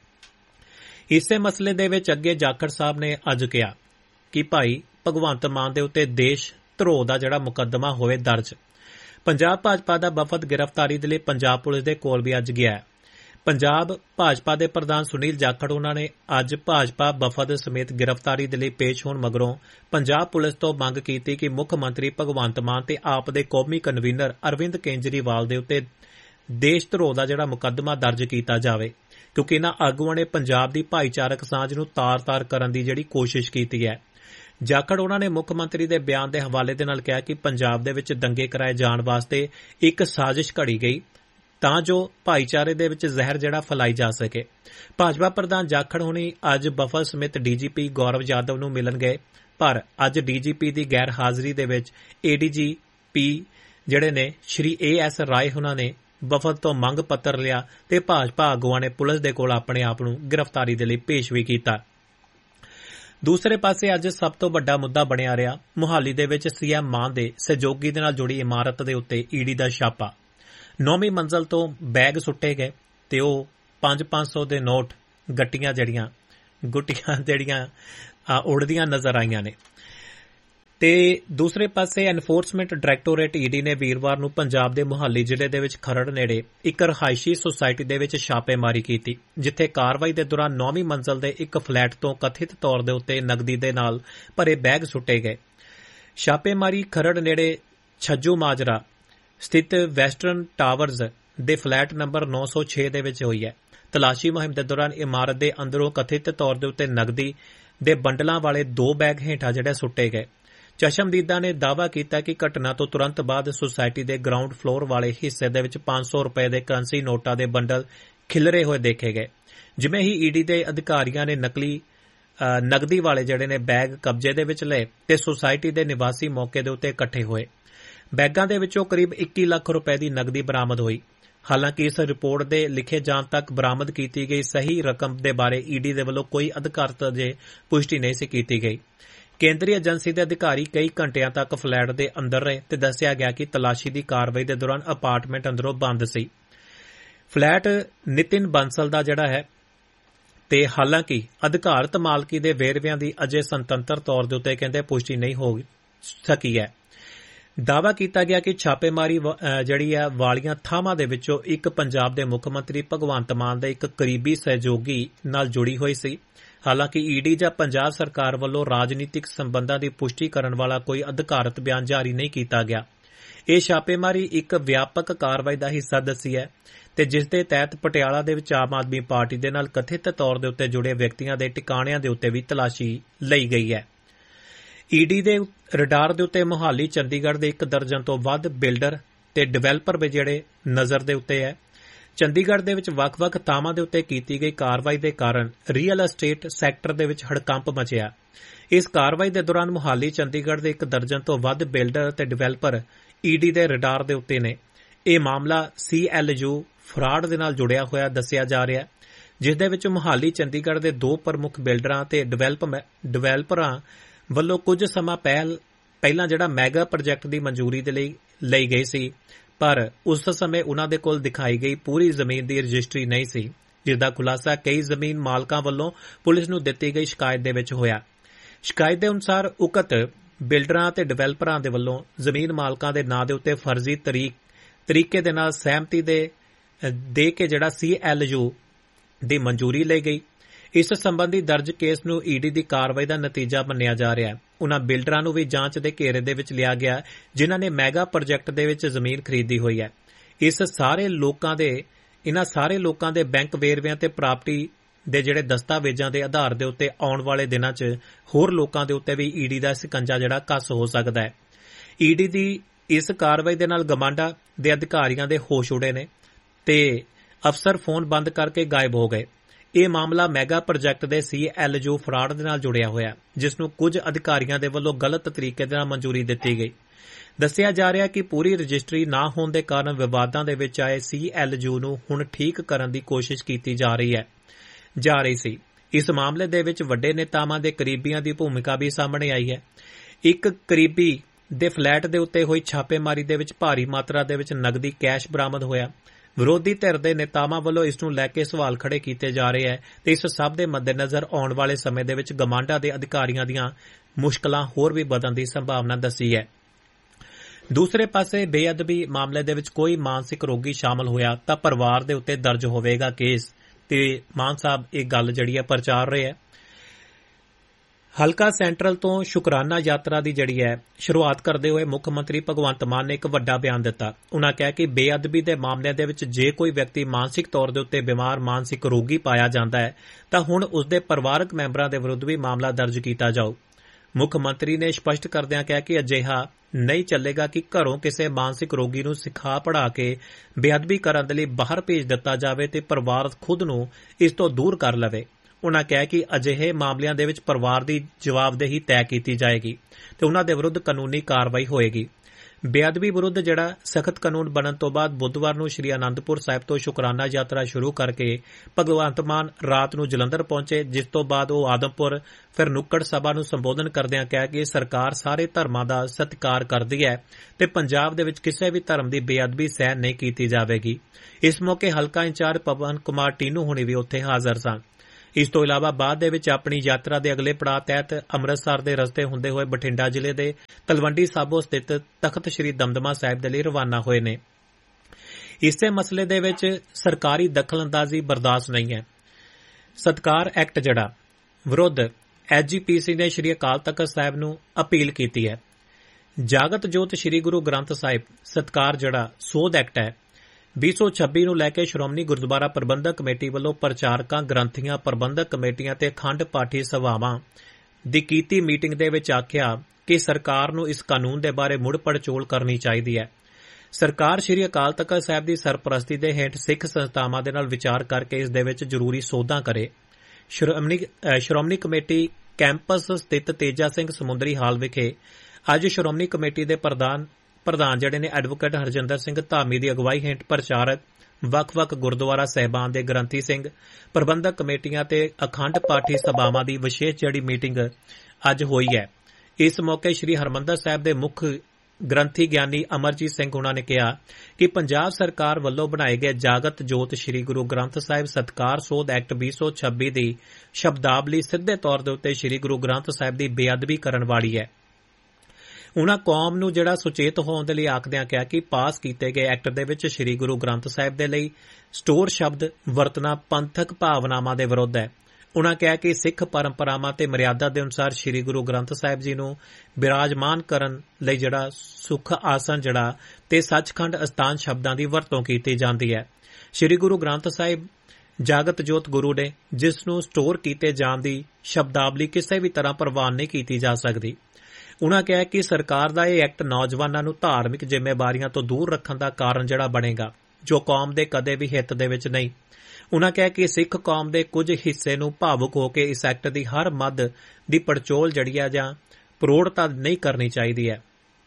ਇਸੇ ਮਸਲੇ ਦੇ ਵਿੱਚ ਅੱਗੇ ਜਾਖੜ ਸਾਹਿਬ ਨੇ ਅੱਜ ਕਿਹਾ ਕਿ ਭਾਈ ਭਗਵੰਤ ਮਾਨ ਦੇ ਉੱਤੇ ਦੇਸ਼ ਧਰੋਹ ਦਾ ਜਿਹੜਾ ਮੁਕੱਦਮਾ ਹੋਵੇ ਦਰਜ। ਪੰਜਾਬ ਭਾਜਪਾ ਦਾ ਵਫਦ ਗ੍ਰਿਫਤਾਰੀ ਦੇ ਲਈ ਪੰਜਾਬ ਪੁਲਿਸ ਦੇ ਕੋਲ ਵੀ ਅੱਜ ਗਿਆ ਹੈ। ਪੰਜਾਬ ਭਾਜਪਾ ਦੇ ਪ੍ਰਧਾਨ ਸੁਨੀਲ ਜਾਖੜ ਉਹਨਾਂ ਨੇ ਅੱਜ ਭਾਜਪਾ ਵਫਦ ਸਮੇਤ ਗ੍ਰਿਫਤਾਰੀ ਦੇ ਲਈ ਪੇਸ਼ ਹੋਣ ਮਗਰੋਂ ਪੰਜਾਬ ਪੁਲਿਸ ਤੋਂ ਮੰਗ ਕੀਤੀ ਕਿ ਮੁੱਖ ਮੰਤਰੀ ਭਗਵੰਤ ਮਾਨ ਤੇ ਆਪ ਦੇ ਕੌਮੀ ਕਨਵੀਨਰ ਅਰਵਿੰਦ ਕੇਜਰੀਵਾਲ ਦੇ ਉੱਤੇ ਦੇਸ਼ ਧਰੋਹ ਦਾ ਜਿਹੜਾ ਮੁਕੱਦਮਾ ਦਰਜ ਕੀਤਾ ਜਾਵੇ, ਕਿਉਂਕਿ ਇਨ੍ਹਾਂ ਆਗੂਆਂ ਨੇ ਪੰਜਾਬ ਦੀ ਭਾਈਚਾਰਕ ਸਾਂਝ ਨੂੰ ਤਾਰ-ਤਾਰ ਕਰਨ ਦੀ ਜਿਹੜੀ ਕੋਸ਼ਿਸ਼ ਕੀਤੀ ਹੈ। ਜਾਖੜ ਉਹਨਾਂ ਨੇ ਮੁੱਖ ਮੰਤਰੀ ਦੇ ਬਿਆਨ ਦੇ ਹਵਾਲੇ ਦੇ ਨਾਲ ਕਿਹਾ ਕਿ ਪੰਜਾਬ ਦੇ ਵਿੱਚ ਦੰਗੇ ਕਰਾਏ ਜਾਣ ਵਾਸਤੇ ਇੱਕ ਸਾਜ਼ਿਸ਼ ਘੜੀ ਗਈ ਤਾਂ ਜੋ ਭਾਈਚਾਰੇ ਦੇ ਵਿੱਚ ਜ਼ਹਿਰ ਜਿਹੜਾ ਫੈਲਾਈ ਜਾ ਸਕੇ। ਭਾਜਪਾ ਪ੍ਰਧਾਨ ਜਾਖੜ ਹੁਣੀ ਅੱਜ ਵਫਦ ਸਮੇਤ ਡੀ ਜੀ ਪੀ ਗੌਰਵ ਯਾਦਵ ਨੂੰ ਮਿਲਣ ਗਏ, ਪਰ ਅੱਜ ਡੀ ਜੀ ਪੀ ਦੀ ਗੈਰ ਹਾਜ਼ਰੀ ਦੇ ਵਿੱਚ ਏ ਡੀ ਜੀ ਪੀ ਜਿਹੜੇ ਨੇ ਸ਼੍ਰੀ ਏ ਐਸ ਰਾਏ ਹੁਣਾਂ ਨੇ ਵਫਦ ਤੋਂ ਮੰਗ ਪੱਤਰ ਲਿਆ ਤੇ ਭਾਜਪਾ ਆਗੂਆਂ ਨੇ ਪੁਲਿਸ ਦੇ ਕੋਲ ਆਪਣੇ ਆਪ ਨੂੰ ਗ੍ਰਿਫਤਾਰੀ ਦੇ ਲਈ ਪੇਸ਼ ਵੀ ਕੀਤਾ। ਦੂਸਰੇ ਪਾਸੇ ਅੱਜ ਸਭ ਤੋਂ ਵੱਡਾ ਮੁੱਦਾ ਬਣਿਆ ਰਿਹਾ ਮੁਹਾਲੀ ਦੇ ਵਿੱਚ ਸੀ ਐਮ ਮਾਨ ਦੇ ਸਹਿਯੋਗੀ ਦੇ ਨਾਲ ਜੁੜੀ ਇਮਾਰਤ ਦੇ ਉੱਤੇ ਈ ਡੀ ਦਾ ਛਾਪਾ। ਨੌਵੀਂ ਮੰਜ਼ਲ ਤੋਂ ਬੈਗ ਸੁੱਟੇ ਗਏ ਤੇ ਉਹ ਪੰਜ ਪੰਜ ਸੌ ਦੇ ਨੋਟ ਗੱਟੀਆਂ ਜਿਹੜੀਆਂ ਗੁੱਟੀਆਂ ਜਿਹੜੀਆਂ ਉੜਦੀਆਂ ਨਜ਼ਰ ਆਈਆਂ ਨੇ। ਤੇ ਦੂਸਰੇ ਪਾਸੇ ਐਨਫੋਰਸਮੈਂਟ ਡਾਇਰੈਕਟੋਰੇਟ ਈ ਡੀ ਨੇ ਵੀਰਵਾਰ ਨੂੰ ਪੰਜਾਬ ਦੇ ਮੁਹਾਲੀ ਜ਼ਿਲ੍ਹੇ ਦੇ ਵਿੱਚ ਖਰੜ ਨੇੜੇ ਇੱਕ ਰਹਾਇਸ਼ੀ ਸੁਸਾਇਟੀ ਦੇ ਵਿੱਚ ਛਾਪੇਮਾਰੀ ਕੀਤੀ, ਜਿੱਥੇ ਕਾਰਵਾਈ ਦੇ ਦੌਰਾਨ ਨੌਵੀਂ ਮੰਜ਼ਲ ਦੇ ਇੱਕ ਫਲੈਟ ਤੋਂ ਕਥਿਤ ਤੌਰ ਦੇ ਉੱਤੇ ਨਕਦੀ ਦੇ ਨਾਲ ਭਰੇ ਬੈਗ ਸੁੱਟੇ ਗਏ। ਛਾਪੇਮਾਰੀ ਖਰੜ ਨੇੜੇ ਛੱਜੂ ਮਾਜਰਾ ਸਥਿਤ ਵੈਸਟਰਨ ਟਾਵਰਜ਼ ਦੇ ਫਲੈਟ ਨੰਬਰ ਨੌ ਸੌ ਛੇ ਦੇ ਵਿੱਚ ਹੋਈ ਹੈ। ਤਲਾਸ਼ੀ ਮੁਹਿੰਮ ਦੇ ਦੌਰਾਨ ਇਮਾਰਤ ਦੇ ਅੰਦਰੋਂ ਕਥਿਤ ਤੌਰ ਦੇ ਉੱਤੇ ਨਕਦੀ ਦੇ ਬੰਡਲਾਂ ਵਾਲੇ ਦੋ ਬੈਗ ਹੇਠਾਂ ਜਿਹੜੇ ਸੁੱਟੇ ਗਏ। ਚਸ਼ਮਦੀਦਾਂ ਨੇ ਦਾਅਵਾ ਕੀਤਾ ਕਿ ਘਟਨਾ ਤੋਂ ਤੁਰੰਤ ਬਾਅਦ ਸੁਸਾਇਟੀ ਦੇ ਗਰਾਊਂਡ ਫਲੋਰ ਵਾਲੇ ਹਿੱਸੇ ਦੇ ਵਿੱਚ ਪੰਜ ਸੌ ਰੁਪਏ ਦੇ ਕਰੰਸੀ ਨੋਟਾਂ ਦੇ ਬੰਡਲ ਖਿਲਰੇ ਹੋਏ ਦੇਖੇ ਗਏ। ਜਿਵੇਂ ਹੀ ਈ ਡੀ ਦੇ ਅਧਿਕਾਰੀਆਂ ਨੇ ਨਕਲੀ ਨਕਦੀ ਵਾਲੇ ਜਿਹੜੇ ਨੇ ਬੈਗ ਕਬਜ਼ੇ ਦੇ ਵਿੱਚ ਲਏ ਤੇ ਸੁਸਾਇਟੀ ਦੇ ਨਿਵਾਸੀ ਮੌਕੇ ਦੇ ਉੱਤੇ ਇਕੱਠੇ ਹੋਏ। ਬੈਗਾਂ ਦੇ ਵਿੱਚੋਂ ਕਰੀਬ ਇੱਕੀ ਲੱਖ ਰੁਪਏ ਦੀ ਨਕਦੀ ਬਰਾਮਦ ਹੋਈ। ਹਾਲਾਂਕਿ ਇਸ ਰਿਪੋਰਟ ਦੇ ਲਿਖੇ ਜਾਣ ਤੱਕ ਬਰਾਮਦ ਕੀਤੀ ਗਈ ਸਹੀ ਰਕਮ ਦੇ ਬਾਰੇ ਈ ਡੀ ਦੇ ਵੱਲੋਂ ਕੋਈ ਅਧਿਕਾਰਤ ਅਜੇ ਪੁਸ਼ਟੀ ਨਹੀਂ ਸੀ ਕੀਤੀ ਗਈ। ਕੇਂਦਰੀ ਏਜੰਸੀ ਦੇ ਅਧਿਕਾਰੀ ਕਈ ਘੰਟਿਆਂ ਤੱਕ ਫਲੈਟ ਦੇ ਅੰਦਰ ਰਹੇ ਤੇ ਦੱਸਿਆ ਗਿਆ ਕਿ ਤਲਾਸ਼ੀ ਦੀ ਕਾਰਵਾਈ ਦੇ ਦੌਰਾਨ ਅਪਾਰਟਮੈਂਟ ਅੰਦਰੋਂ ਬੰਦ ਸੀ। ਫਲੈਟ ਨਿਤਿਨ ਬੰਸਲ ਦਾ ਜਿਹੜਾ ਹੈ ਤੇ ਹਾਲਾਂਕਿ ਅਧਿਕਾਰਤ ਮਾਲਕੀ ਦੇ ਵੇਰਵਿਆਂ ਦੀ ਅਜੇ ਸੁਤੰਤਰ ਤੌਰ ਦੇ ਉੱਤੇ ਕਹਿੰਦੇ ਪੁਸ਼ਟੀ ਨਹੀਂ ਹੋ ਸਕੀ ਹੈ। ਦਾਅਵਾ ਕੀਤਾ ਗਿਆ ਕਿ ਛਾਪੇਮਾਰੀ ਜਿਹੜੀ ਹੈ ਵਾਲੀਆਂ ਥਾਵਾਂ ਦੇ ਵਿੱਚੋਂ ਇੱਕ ਪੰਜਾਬ ਦੇ ਮੁੱਖ ਮੰਤਰੀ ਭਗਵੰਤ ਮਾਨ ਦੇ ਇੱਕ ਕਰੀਬੀ ਸਹਿਯੋਗੀ ਨਾਲ ਜੁੜੀ ਹੋਈ ਸੀ। ਹਾਲਾਂਕਿ ਈਡੀ ਜਾਂ ਪੰਜਾਬ ਸਰਕਾਰ ਵੱਲੋਂ ਰਾਜਨੀਤਿਕ ਸੰਬੰਧਾਂ ਦੀ ਪੁਸ਼ਟੀ ਕਰਨ ਵਾਲਾ ਕੋਈ ਅਧਿਕਾਰਤ ਬਿਆਨ ਜਾਰੀ ਨਹੀਂ ਕੀਤਾ ਗਿਆ। ਇਹ ਛਾਪੇਮਾਰੀ ਇੱਕ ਵਿਆਪਕ ਕਾਰਵਾਈ ਦਾ ਹਿੱਸਾ ਦੱਸੀ ਹੈ ਤੇ ਜਿਸ ਦੇ ਤਹਿਤ ਪਟਿਆਲਾ ਦੇ ਵਿੱਚ ਆਮ ਆਦਮੀ ਪਾਰਟੀ ਦੇ ਨਾਲ ਕਥਿਤ ਤੌਰ ਦੇ ਉੱਤੇ ਜੁੜੇ ਵਿਅਕਤੀਆਂ ਦੇ ਟਿਕਾਣਿਆਂ ਦੇ ਉੱਤੇ ਵੀ ਤਲਾਸ਼ੀ ਲਈ ਗਈ ਹੈ। ਈਡੀ ਦੇ ਰਡਾਰ ਦੇ ਉੱਤੇ ਮੁਹਾਲੀ, ਚੰਡੀਗੜ੍ਹ ਦੇ ਇੱਕ ਦਰਜਨ ਤੋਂ ਵੱਧ ਬਿਲਡਰ ਤੇ ਡਿਵੈਲਪਰ ਵੀ ਜਿਹੜੇ ਨਜ਼ਰ ਦੇ ਉੱਤੇ ਹੈ। ਚੰਡੀਗੜ੍ਹ ਦੇ ਵਿੱਚ ਵੱਖ-ਵੱਖ ਥਾਵਾਂ ਦੇ ਉੱਤੇ ਕੀਤੀ ਗਈ ਕਾਰਵਾਈ ਦੇ ਕਾਰਨ ਰੀਅਲ ਅਸਟੇਟ ਸੈਕਟਰ ਦੇ ਵਿੱਚ ਹੜਕੰਪ ਮਚਿਆ। ਇਸ ਕਾਰਵਾਈ ਦੇ ਦੌਰਾਨ ਮੁਹਾਲੀ, ਚੰਡੀਗੜ੍ਹ ਦੇ ਇੱਕ ਦਰਜਨ ਤੋਂ ਵੱਧ ਬਿਲਡਰ ਤੇ ਡਿਵੈਲਪਰ ਈਡੀ ਦੇ ਰਡਾਰ ਦੇ ਉੱਤੇ ਨੇ। ਇਹ ਮਾਮਲਾ ਸੀ ਐਲ ਯੂ ਫਰਾਡ ਦੇ ਨਾਲ ਜੁੜਿਆ ਹੋਇਆ ਦੱਸਿਆ ਜਾ ਰਿਹਾ, ਜਿਸ ਦੇ ਵਿੱਚ ਮੁਹਾਲੀ, ਚੰਡੀਗੜ੍ਹ ਦੇ ਦੋ ਪ੍ਰਮੁੱਖ ਬਿਲਡਰਾਂ ਤੇ ਡਿਵੈਲਪਰਾਂ ਵੱਲੋਂ ਕੁਝ ਸਮਾਂ ਪਹਿਲ ਪਹਿਲਾਂ ਜਿਹੜਾ ਮੈਗਾ ਪ੍ਰੋਜੈਕਟ ਦੀ ਮਨਜ਼ੂਰੀ ਦੇ ਲਈ ਲਈ ਗਈ ਸੀ, ਪਰ ਉਸ ਸਮੇਂ ਉਨ੍ਹਾਂ ਦੇ ਕੋਲ ਦਿਖਾਈ ਗਈ ਪੂਰੀ ਜ਼ਮੀਨ ਦੀ ਰਜਿਸਟਰੀ ਨਹੀਂ ਸੀ, ਜਿਸ ਦਾ ਖੁਲਾਸਾ ਕਈ ਜ਼ਮੀਨ ਮਾਲਕਾਂ ਵੱਲੋਂ ਪੁਲਿਸ ਨੂੰ ਦਿੱਤੀ ਗਈ ਸ਼ਿਕਾਇਤ ਦੇ ਵਿੱਚ ਹੋਇਆ। ਸ਼ਿਕਾਇਤ ਦੇ ਅਨੁਸਾਰ ਉਕਤ ਬਿਲਡਰਾਂ ਤੇ ਡਿਵੈਲਪਰਾਂ ਦੇ ਵੱਲੋਂ ਜ਼ਮੀਨ ਮਾਲਕਾਂ ਦੇ ਨਾਂ ਦੇ ਉੱਤੇ ਫਰਜ਼ੀ ਤਰੀਕੇ ਦੇ ਨਾਲ ਸਹਿਮਤੀ ਦੇ ਦੇ ਕੇ ਜਿਹੜਾ ਸੀ ਐਲ ਯੂ ਦੀ ਮਨਜ਼ੂਰੀ ਲਈ ਗਈ। ਇਸ ਸੰਬੰਧੀ ਦਰਜ ਕੇਸ ਨੂੰ ਈਡੀ ਦੀ ਕਾਰਵਾਈ ਦਾ ਨਤੀਜਾ ਮੰਨਿਆ ਜਾ ਰਿਹਾ ਹੈ। ਉਨ੍ਹਾਂ ਬਿਲਡਰਾਂ ਨੂੰ ਵੀ ਜਾਂਚ ਦੇ ਘੇਰੇ ਦੇ ਵਿੱਚ ਲਿਆ ਗਿਆ, ਜਿਨ੍ਹਾਂ ਨੇ ਮੈਗਾ ਪ੍ਰੋਜੈਕਟ ਦੇ ਵਿੱਚ ਜ਼ਮੀਨ ਖਰੀਦੀ ਹੋਈ ਹੈ। ਇਸ ਸਾਰੇ ਲੋਕਾਂ ਦੇ ਇਨ੍ਹਾਂ ਸਾਰੇ ਲੋਕਾਂ ਦੇ ਬੈਂਕ ਵੇਰਵਿਆਂ ਤੇ ਪ੍ਰਾਪਰਟੀ ਦੇ ਜਿਹੜੇ ਦਸਤਾਵੇਜ਼ਾਂ ਦੇ ਆਧਾਰ ਦੇ ਉੱਤੇ ਆਉਣ ਵਾਲੇ ਦਿਨਾਂ 'ਚ ਹੋਰ ਲੋਕਾਂ ਦੇ ਉੱਤੇ ਵੀ ਈਡੀ ਦਾ ਸਿਕੰਜਾ ਜਿਹੜਾ ਕੱਸ ਹੋ ਸਕਦਾ ਹੈ। ਈਡੀ ਦੀ ਇਸ ਕਾਰਵਾਈ ਦੇ ਨਾਲ ਗਮਾਂਡਾ ਦੇ ਅਧਿਕਾਰੀਆਂ ਦੇ ਹੋਸ਼ ਉੜੇ ਨੇ ਤੇ ਅਫਸਰ ਫੋਨ ਬੰਦ ਕਰਕੇ ਗਾਇਬ ਹੋ ਗਏ। ਇਹ ਮਾਮਲਾ ਮੈਗਾ ਪ੍ਰੋਜੈਕਟ ਦੇ ਸੀ ਐਲ ਯੂ ਫਰਾਡ ਦੇ ਨਾਲ ਜੁੜਿਆ ਹੋਇਆ, ਜਿਸ ਨੂੰ ਕੁਝ ਅਧਿਕਾਰੀਆਂ ਦੇ ਵੱਲੋਂ ਗਲਤ ਤਰੀਕੇ ਦੇ ਨਾਲ ਮਨਜ਼ੂਰੀ ਦਿੱਤੀ ਗਈ। ਦੱਸਿਆ ਜਾ ਰਿਹਾ ਕਿ ਪੂਰੀ ਰਜਿਸਟਰੀ ਨਾ ਹੋਣ ਦੇ ਕਾਰਨ ਵਿਵਾਦਾਂ ਦੇ ਵਿੱਚ ਆਏ ਸੀ ਐਲ ਯੂ ਨੂੰ ਹੁਣ ਠੀਕ ਕਰਨ ਦੀ ਕੋਸ਼ਿਸ਼ ਕੀਤੀ ਜਾ ਰਹੀ ਹੈ ਜਾ ਰਹੀ ਸੀ। ਇਸ ਮਾਮਲੇ ਦੇ ਵਿੱਚ ਵੱਡੇ ਨੇਤਾਵਾਂ ਦੇ ਕਰੀਬੀਆਂ ਦੀ ਭੂਮਿਕਾ ਵੀ ਸਾਹਮਣੇ ਆਈ ਹੈ। ਇੱਕ ਕਰੀਬੀ ਦੇ ਫਲੈਟ ਦੇ ਉੱਤੇ ਹੋਈ ਛਾਪੇਮਾਰੀ ਦੇ ਵਿੱਚ ਭਾਰੀ ਮਾਤਰਾ ਦੇ ਵਿੱਚ ਨਕਦੀ ਕੈਸ਼ ਬਰਾਮਦ ਹੋਇਆ। ਵਿਰੋਧੀ ਧਿਰ ਦੇ ਨੇਤਾਵਾਂ ਵੱਲੋਂ ਇਸ ਨੂੰ ਲੈ ਕੇ ਸਵਾਲ ਖੜੇ ਕੀਤੇ ਜਾ ਰਹੇ ਹੈ ਤੇ ਇਸ ਸਭ ਦੇ ਮੱਦੇਨਜ਼ਰ ਆਉਣ ਵਾਲੇ ਸਮੇਂ ਦੇ ਵਿੱਚ ਗਮਾਂਡਾ ਦੇ ਅਧਿਕਾਰੀਆਂ ਦੀਆਂ ਮੁਸ਼ਕਲਾਂ ਹੋਰ ਵੀ ਵਧਣ ਦੀ ਸੰਭਾਵਨਾ ਦੱਸੀ ਹੈ। ਦੂਸਰੇ ਪਾਸੇ ਬੇਅਦਬੀ ਮਾਮਲੇ ਦੇ ਵਿੱਚ ਕੋਈ ਮਾਨਸਿਕ ਰੋਗੀ ਸ਼ਾਮਲ ਹੋਇਆ ਤਾਂ ਪਰਿਵਾਰ ਦੇ ਉੱਤੇ ਦਰਜ ਹੋਵੇਗਾ ਕੇਸ, ਤੇ ਮਾਨ ਸਾਹਿਬ ਇਹ ਗੱਲ ਜਿਹੜੀ ਹੈ ਪ੍ਰਚਾਰ ਰਹੇ ਹੈ। ਹਲਕਾ ਸੈਂਟਰਲ ਤੋਂ ਸ਼ੁਕਰਾਨਾ ਯਾਤਰਾ ਦੀ ਜਿਹੜੀ ਹੈ ਸ਼ੁਰੂਆਤ ਕਰਦੇ ਹੋਏ ਮੁੱਖ ਮੰਤਰੀ ਭਗਵੰਤ ਮਾਨ ਨੇ ਇੱਕ ਵੱਡਾ ਬਿਆਨ ਦਿੱਤਾ। ਉਨ੍ਹਾਂ ਕਿਹਾ ਕਿ ਬੇਅਦਬੀ ਦੇ ਮਾਮਲਿਆਂ ਦੇ ਵਿੱਚ ਜੇ ਕੋਈ ਵਿਅਕਤੀ ਮਾਨਸਿਕ ਤੌਰ ਦੇ ਉੱਤੇ ਬਿਮਾਰ ਮਾਨਸਿਕ ਰੋਗੀ ਪਾਇਆ ਜਾਂਦਾ ਹੈ ਤਾਂ ਹੁਣ ਉਸ ਦੇ ਪਰਿਵਾਰਕ ਮੈਂਬਰਾਂ ਦੇ ਵਿਰੁੱਧ ਵੀ ਮਾਮਲਾ ਦਰਜ ਕੀਤਾ ਜਾਊ। ਮੁੱਖ ਮੰਤਰੀ ਨੇ ਸਪਸ਼ਟ ਕਰਦਿਆਂ ਕਿਹਾ ਕਿ ਅਜਿਹਾ ਨਹੀਂ ਚੱਲੇਗਾ ਕਿ ਘਰੋਂ ਕਿਸੇ ਮਾਨਸਿਕ ਰੋਗੀ ਨੂੰ ਸਿਖਾ ਪੜ੍ਹਾ ਕੇ ਬੇਅਦਬੀ ਕਰਨ ਦੇ ਲਈ ਬਾਹਰ ਭੇਜ ਦਿੱਤਾ ਜਾਵੇ ਤੇ ਪਰਿਵਾਰ ਖੁਦ ਨੂੰ ਇਸ ਤੋਂ ਦੂਰ ਕਰ ਲਵੇ। ਉਨ੍ਹਾਂ ਕਿਹਾ ਕਿ ਅਜਿਹੇ ਮਾਮਲਿਆਂ ਦੇ ਵਿੱਚ ਪਰਿਵਾਰ ਦੀ ਜਵਾਬਦੇਹੀ ਤੈਅ ਕੀਤੀ ਜਾਏਗੀ ਤੇ ਉਨ੍ਹਾਂ ਦੇ ਵਿਰੁੱਧ ਕਾਨੂੰਨੀ ਕਾਰਵਾਈ ਹੋਏਗੀ। ਬੇਅਦਬੀ ਵਿਰੁੱਧ ਜਿਹੜਾ ਸਖਤ ਕਾਨੂੰਨ ਬਣਨ ਤੋਂ ਬਾਅਦ ਬੁੱਧਵਾਰ ਨੂੰ ਸ੍ਰੀ ਅਨੰਦਪੁਰ ਸਾਹਿਬ ਤੋਂ ਸ਼ੁਕਰਾਨਾ ਯਾਤਰਾ ਸ਼ੁਰੂ ਕਰਕੇ ਭਗਵੰਤ ਮਾਨ ਰਾਤ ਨੂੰ ਜਲੰਧਰ ਪਹੁੰਚੇ, ਜਿਸ ਤੋਂ ਬਾਅਦ ਉਹ ਆਦਮਪੁਰ ਫਿਰ ਨੁੱਕੜ ਸਭਾ ਨੂੰ ਸੰਬੋਧਨ ਕਰਦਿਆਂ ਕਿਹਾ ਕਿ ਸਰਕਾਰ ਸਾਰੇ ਧਰਮਾਂ ਦਾ ਸਤਿਕਾਰ ਕਰਦੀ ਹੈ ਤੇ ਪੰਜਾਬ ਦੇ ਵਿੱਚ ਕਿਸੇ ਵੀ ਧਰਮ ਦੀ ਬੇਅਦਬੀ ਸਹਿਣ ਨਹੀਂ ਕੀਤੀ ਜਾਵੇਗੀ। ਇਸ ਮੌਕੇ ਹਲਕਾ ਇੰਚਾਰਜ ਪਵਨ ਕੁਮਾਰ ਟੀਨੂ ਹੁਣੀ ਵੀ ਉੱਥੇ ਹਾਜ਼ਰ ਸਨ। ਇਸ ਤੋਂ ਇਲਾਵਾ ਬਾਅਦ ਦੇ ਵਿੱਚ ਆਪਣੀ ਯਾਤਰਾ ਦੇ ਅਗਲੇ ਪੜਾਅ ਤਹਿਤ ਅੰਮ੍ਰਿਤਸਰ ਦੇ ਰਸਤੇ ਹੁੰਦੇ ਹੋਏ ਬਠਿੰਡਾ ਜ਼ਿਲ੍ਹੇ ਦੇ ਤਲਵੰਡੀ ਸਾਬੋ ਸਥਿਤ ਤਖਤ ਸ੍ਰੀ ਦਮਦਮਾ ਸਾਹਿਬ ਦੇ ਲਈ ਰਵਾਨਾ ਹੋਏ ਨੇ। ਇਸੇ ਮਸਲੇ ਦੇ ਵਿੱਚ ਸਰਕਾਰੀ ਦਖਲਅੰਦਾਜ਼ੀ ਬਰਦਾਸ਼ਤ ਨਹੀਂ ਹੈ। ਸਤਕਾਰ ਐਕਟ ਜਿਹੜਾ ਵਿਰੁੱਧ ਐਸ ਜੀ ਪੀ ਸੀ ਨੇ ਸ੍ਰੀ ਅਕਾਲ ਤਖਤ ਸਾਹਿਬ ਨੂੰ ਅਪੀਲ ਕੀਤੀ ਹੈ। ਜਾਗਤ ਜੋਤ ਸ੍ਰੀ ਗੁਰੂ ਗ੍ਰੰਥ ਸਾਹਿਬ ਸਤਕਾਰ ਜਿਹੜਾ ਸੋਧ ਐਕਟ ਹੈ ਵੀਹ ਸੌ ਛੱਬੀ ਨੂੰ ਲੈ ਕੇ ਸ਼੍ਰੋਮਣੀ ਗੁਰਦੁਆਰਾ ਪ੍ਰਬੰਧਕ ਕਮੇਟੀ ਵੱਲੋਂ ਪ੍ਰਚਾਰਕਾਂ, ਗ੍ਰੰਥੀਆਂ, ਪ੍ਰਬੰਧਕ ਕਮੇਟੀਆਂ ਤੇ ਅਖੰਡ ਪਾਠੀ ਸਭਾਵਾਂ ਦੀ ਕੀਤੀ ਮੀਟਿੰਗ ਦੇ ਵਿੱਚ ਆਖਿਆ ਕਿ ਸਰਕਾਰ ਨੂੰ ਇਸ ਕਾਨੂੰਨ ਦੇ ਬਾਰੇ ਮੁੜ ਪੜਚੋਲ ਕਰਨੀ ਚਾਹੀਦੀ ਹੈ। ਸਰਕਾਰ ਸ੍ਰੀ ਅਕਾਲ ਤਖਤ ਸਾਹਿਬ ਦੀ ਸਰਪ੍ਰਸਤੀ ਦੇ ਹੇਠ ਸਿੱਖ ਸੰਸਥਾਵਾਂ ਦੇ ਨਾਲ ਵਿਚਾਰ ਕਰਕੇ ਇਸ ਦੇ ਵਿੱਚ ਜ਼ਰੂਰੀ ਸੋਧਾਂ ਕਰੇ। ਸ਼੍ਰੋਮਣੀ ਕਮੇਟੀ ਕੈਂਪਸ ਸਥਿਤ ਤੇਜਾ ਸਿੰਘ ਸਮੁੰਦਰੀ ਹਾਲ ਵਿਖੇ ਅੱਜ ਸ਼੍ਰੋਮਣੀ ਕਮੇਟੀ ਦੇ ਪ੍ਰਧਾਨ ਪ੍ਰਧਾਨ ਜਿਹੜੇ ਨੇ ਐਡਵੋਕੇਟ ਹਰਜਿੰਦਰ ਸਿੰਘ ਧਾਮੀ ਦੀ ਅਗਵਾਈ ਹੇਠ ਪ੍ਰਚਾਰਕ ਵੱਖ-ਵੱਖ ਗੁਰਦੁਆਰਾ ਸਾਹਿਬਾਨ ਦੇ ਗ੍ਰੰਥੀ ਸਿੰਘ, ਪ੍ਰਬੰਧਕ ਕਮੇਟੀਆਂ ਤੇ ਅਖੰਡ ਪਾਠੀ ਸਭਾਵਾਂ ਦੀ ਵਿਸ਼ੇਸ਼ ਜਿਹੜੀ ਮੀਟਿੰਗ ਅੱਜ ਹੋਈ ਹੈ। ਇਸ ਮੌਕੇ ਸ੍ਰੀ ਹਰਿਮੰਦਰ ਸਾਹਿਬ ਦੇ ਮੁੱਖ ਗ੍ਰੰਥੀ ਗਿਆਨੀ ਅਮਰਜੀਤ ਸਿੰਘ ਹੁਣਾਂ ਨੇ ਕਿਹਾ ਕਿ ਪੰਜਾਬ ਸਰਕਾਰ ਵੱਲੋਂ ਬਣਾਏ ਗਏ ਜਾਗਤ ਜੋਤ ਸ੍ਰੀ ਗੁਰੂ ਗ੍ਰੰਥ ਸਾਹਿਬ ਸਤਿਕਾਰ ਸੋਧ ਐਕਟ ਵੀਹ ਸੌ ਛੱਬੀ ਦੀ ਸ਼ਬਦਾਵਲੀ ਸਿੱਧੇ ਤੌਰ ਦੇ ਉੱਤੇ ਸ੍ਰੀ ਗੁਰੂ ਗ੍ਰੰਥ ਸਾਹਿਬ ਦੀ ਬੇਅਦਬੀ ਕਰਨ ਵਾਲੀ ਹੈ। ਉਨ੍ਹਾਂ ਕੌਮ ਨੂੰ ਜਿਹੜਾ ਸੁਚੇਤ ਹੋਣ ਦੇ ਲਈ ਆਖਦਿਆਂ ਕਿਹਾ ਕਿ ਪਾਸ ਕੀਤੇ ਗਏ ਐਕਟ ਦੇ ਵਿੱਚ ਸ੍ਰੀ ਗੁਰੂ ਗ੍ਰੰਥ ਸਾਹਿਬ ਦੇ ਲਈ ਸਟੋਰ ਸ਼ਬਦ ਵਰਤਣਾ ਪੰਥਕ ਭਾਵਨਾਵਾਂ ਦੇ ਵਿਰੁੱਧ ਹੈ। ਉਨ੍ਹਾਂ ਕਿਹਾ ਕਿ ਸਿੱਖ ਪਰੰਪਰਾਵਾਂ ਤੇ ਮਰਿਆਦਾ ਦੇ ਅਨੁਸਾਰ ਸ੍ਰੀ ਗੁਰੂ ਗ੍ਰੰਥ ਸਾਹਿਬ ਜੀ ਨੂੰ ਬਿਰਾਜਮਾਨ ਕਰਨ ਲਈ ਜਿਹੜਾ ਸੁਖ ਆਸਣ ਜਿਹੜਾ ਤੇ ਸੱਚਖੰਡ ਅਸਥਾਨ ਸ਼ਬਦਾਂ ਦੀ ਵਰਤੋਂ ਕੀਤੀ ਜਾਂਦੀ ਹੈ। ਸ੍ਰੀ ਗੁਰੂ ਗ੍ਰੰਥ ਸਾਹਿਬ ਜਾਗਤ ਜੋਤ ਗੁਰੂ ਨੇ, ਜਿਸ ਨੂੰ ਸਟੋਰ ਕੀਤੇ ਜਾਣ ਦੀ ਸ਼ਬਦਾਵਲੀ ਕਿਸੇ ਵੀ ਤਰ੍ਹਾਂ ਪ੍ਰਵਾਨ ਨਹੀਂ ਕੀਤੀ ਜਾ ਸਕਦੀ। ਉਨ੍ਹਾਂ ਕਿਹਾ ਕਿ ਸਰਕਾਰ ਦਾ ਇਹ ਐਕਟ ਨੌਜਵਾਨਾਂ ਨੂੰ ਧਾਰਮਿਕ ਜ਼ਿੰਮੇਵਾਰੀਆਂ ਤੋਂ ਦੂਰ ਰੱਖਣ ਦਾ ਕਾਰਨ ਜਿਹੜਾ ਬਣੇਗਾ, ਜੋ ਕੌਮ ਦੇ ਕਦੇ ਵੀ ਹਿੱਤ ਦੇ ਵਿੱਚ ਨਹੀਂ। ਉਨ੍ਹਾਂ ਕਿਹਾ ਕਿ ਸਿੱਖ ਕੌਮ ਦੇ ਕੁਝ ਹਿੱਸੇ ਨੂੰ ਭਾਵੁਕ ਹੋ ਕੇ ਇਸ ਐਕਟ ਦੀ ਹਰ ਮੱਦ ਦੀ ਪੜਚੋਲ ਜਿਹੜੀ ਆ ਜਾਂ ਪ੍ਰੋੜਤਾ ਨਹੀਂ ਕਰਨੀ ਚਾਹੀਦੀ ਹੈ।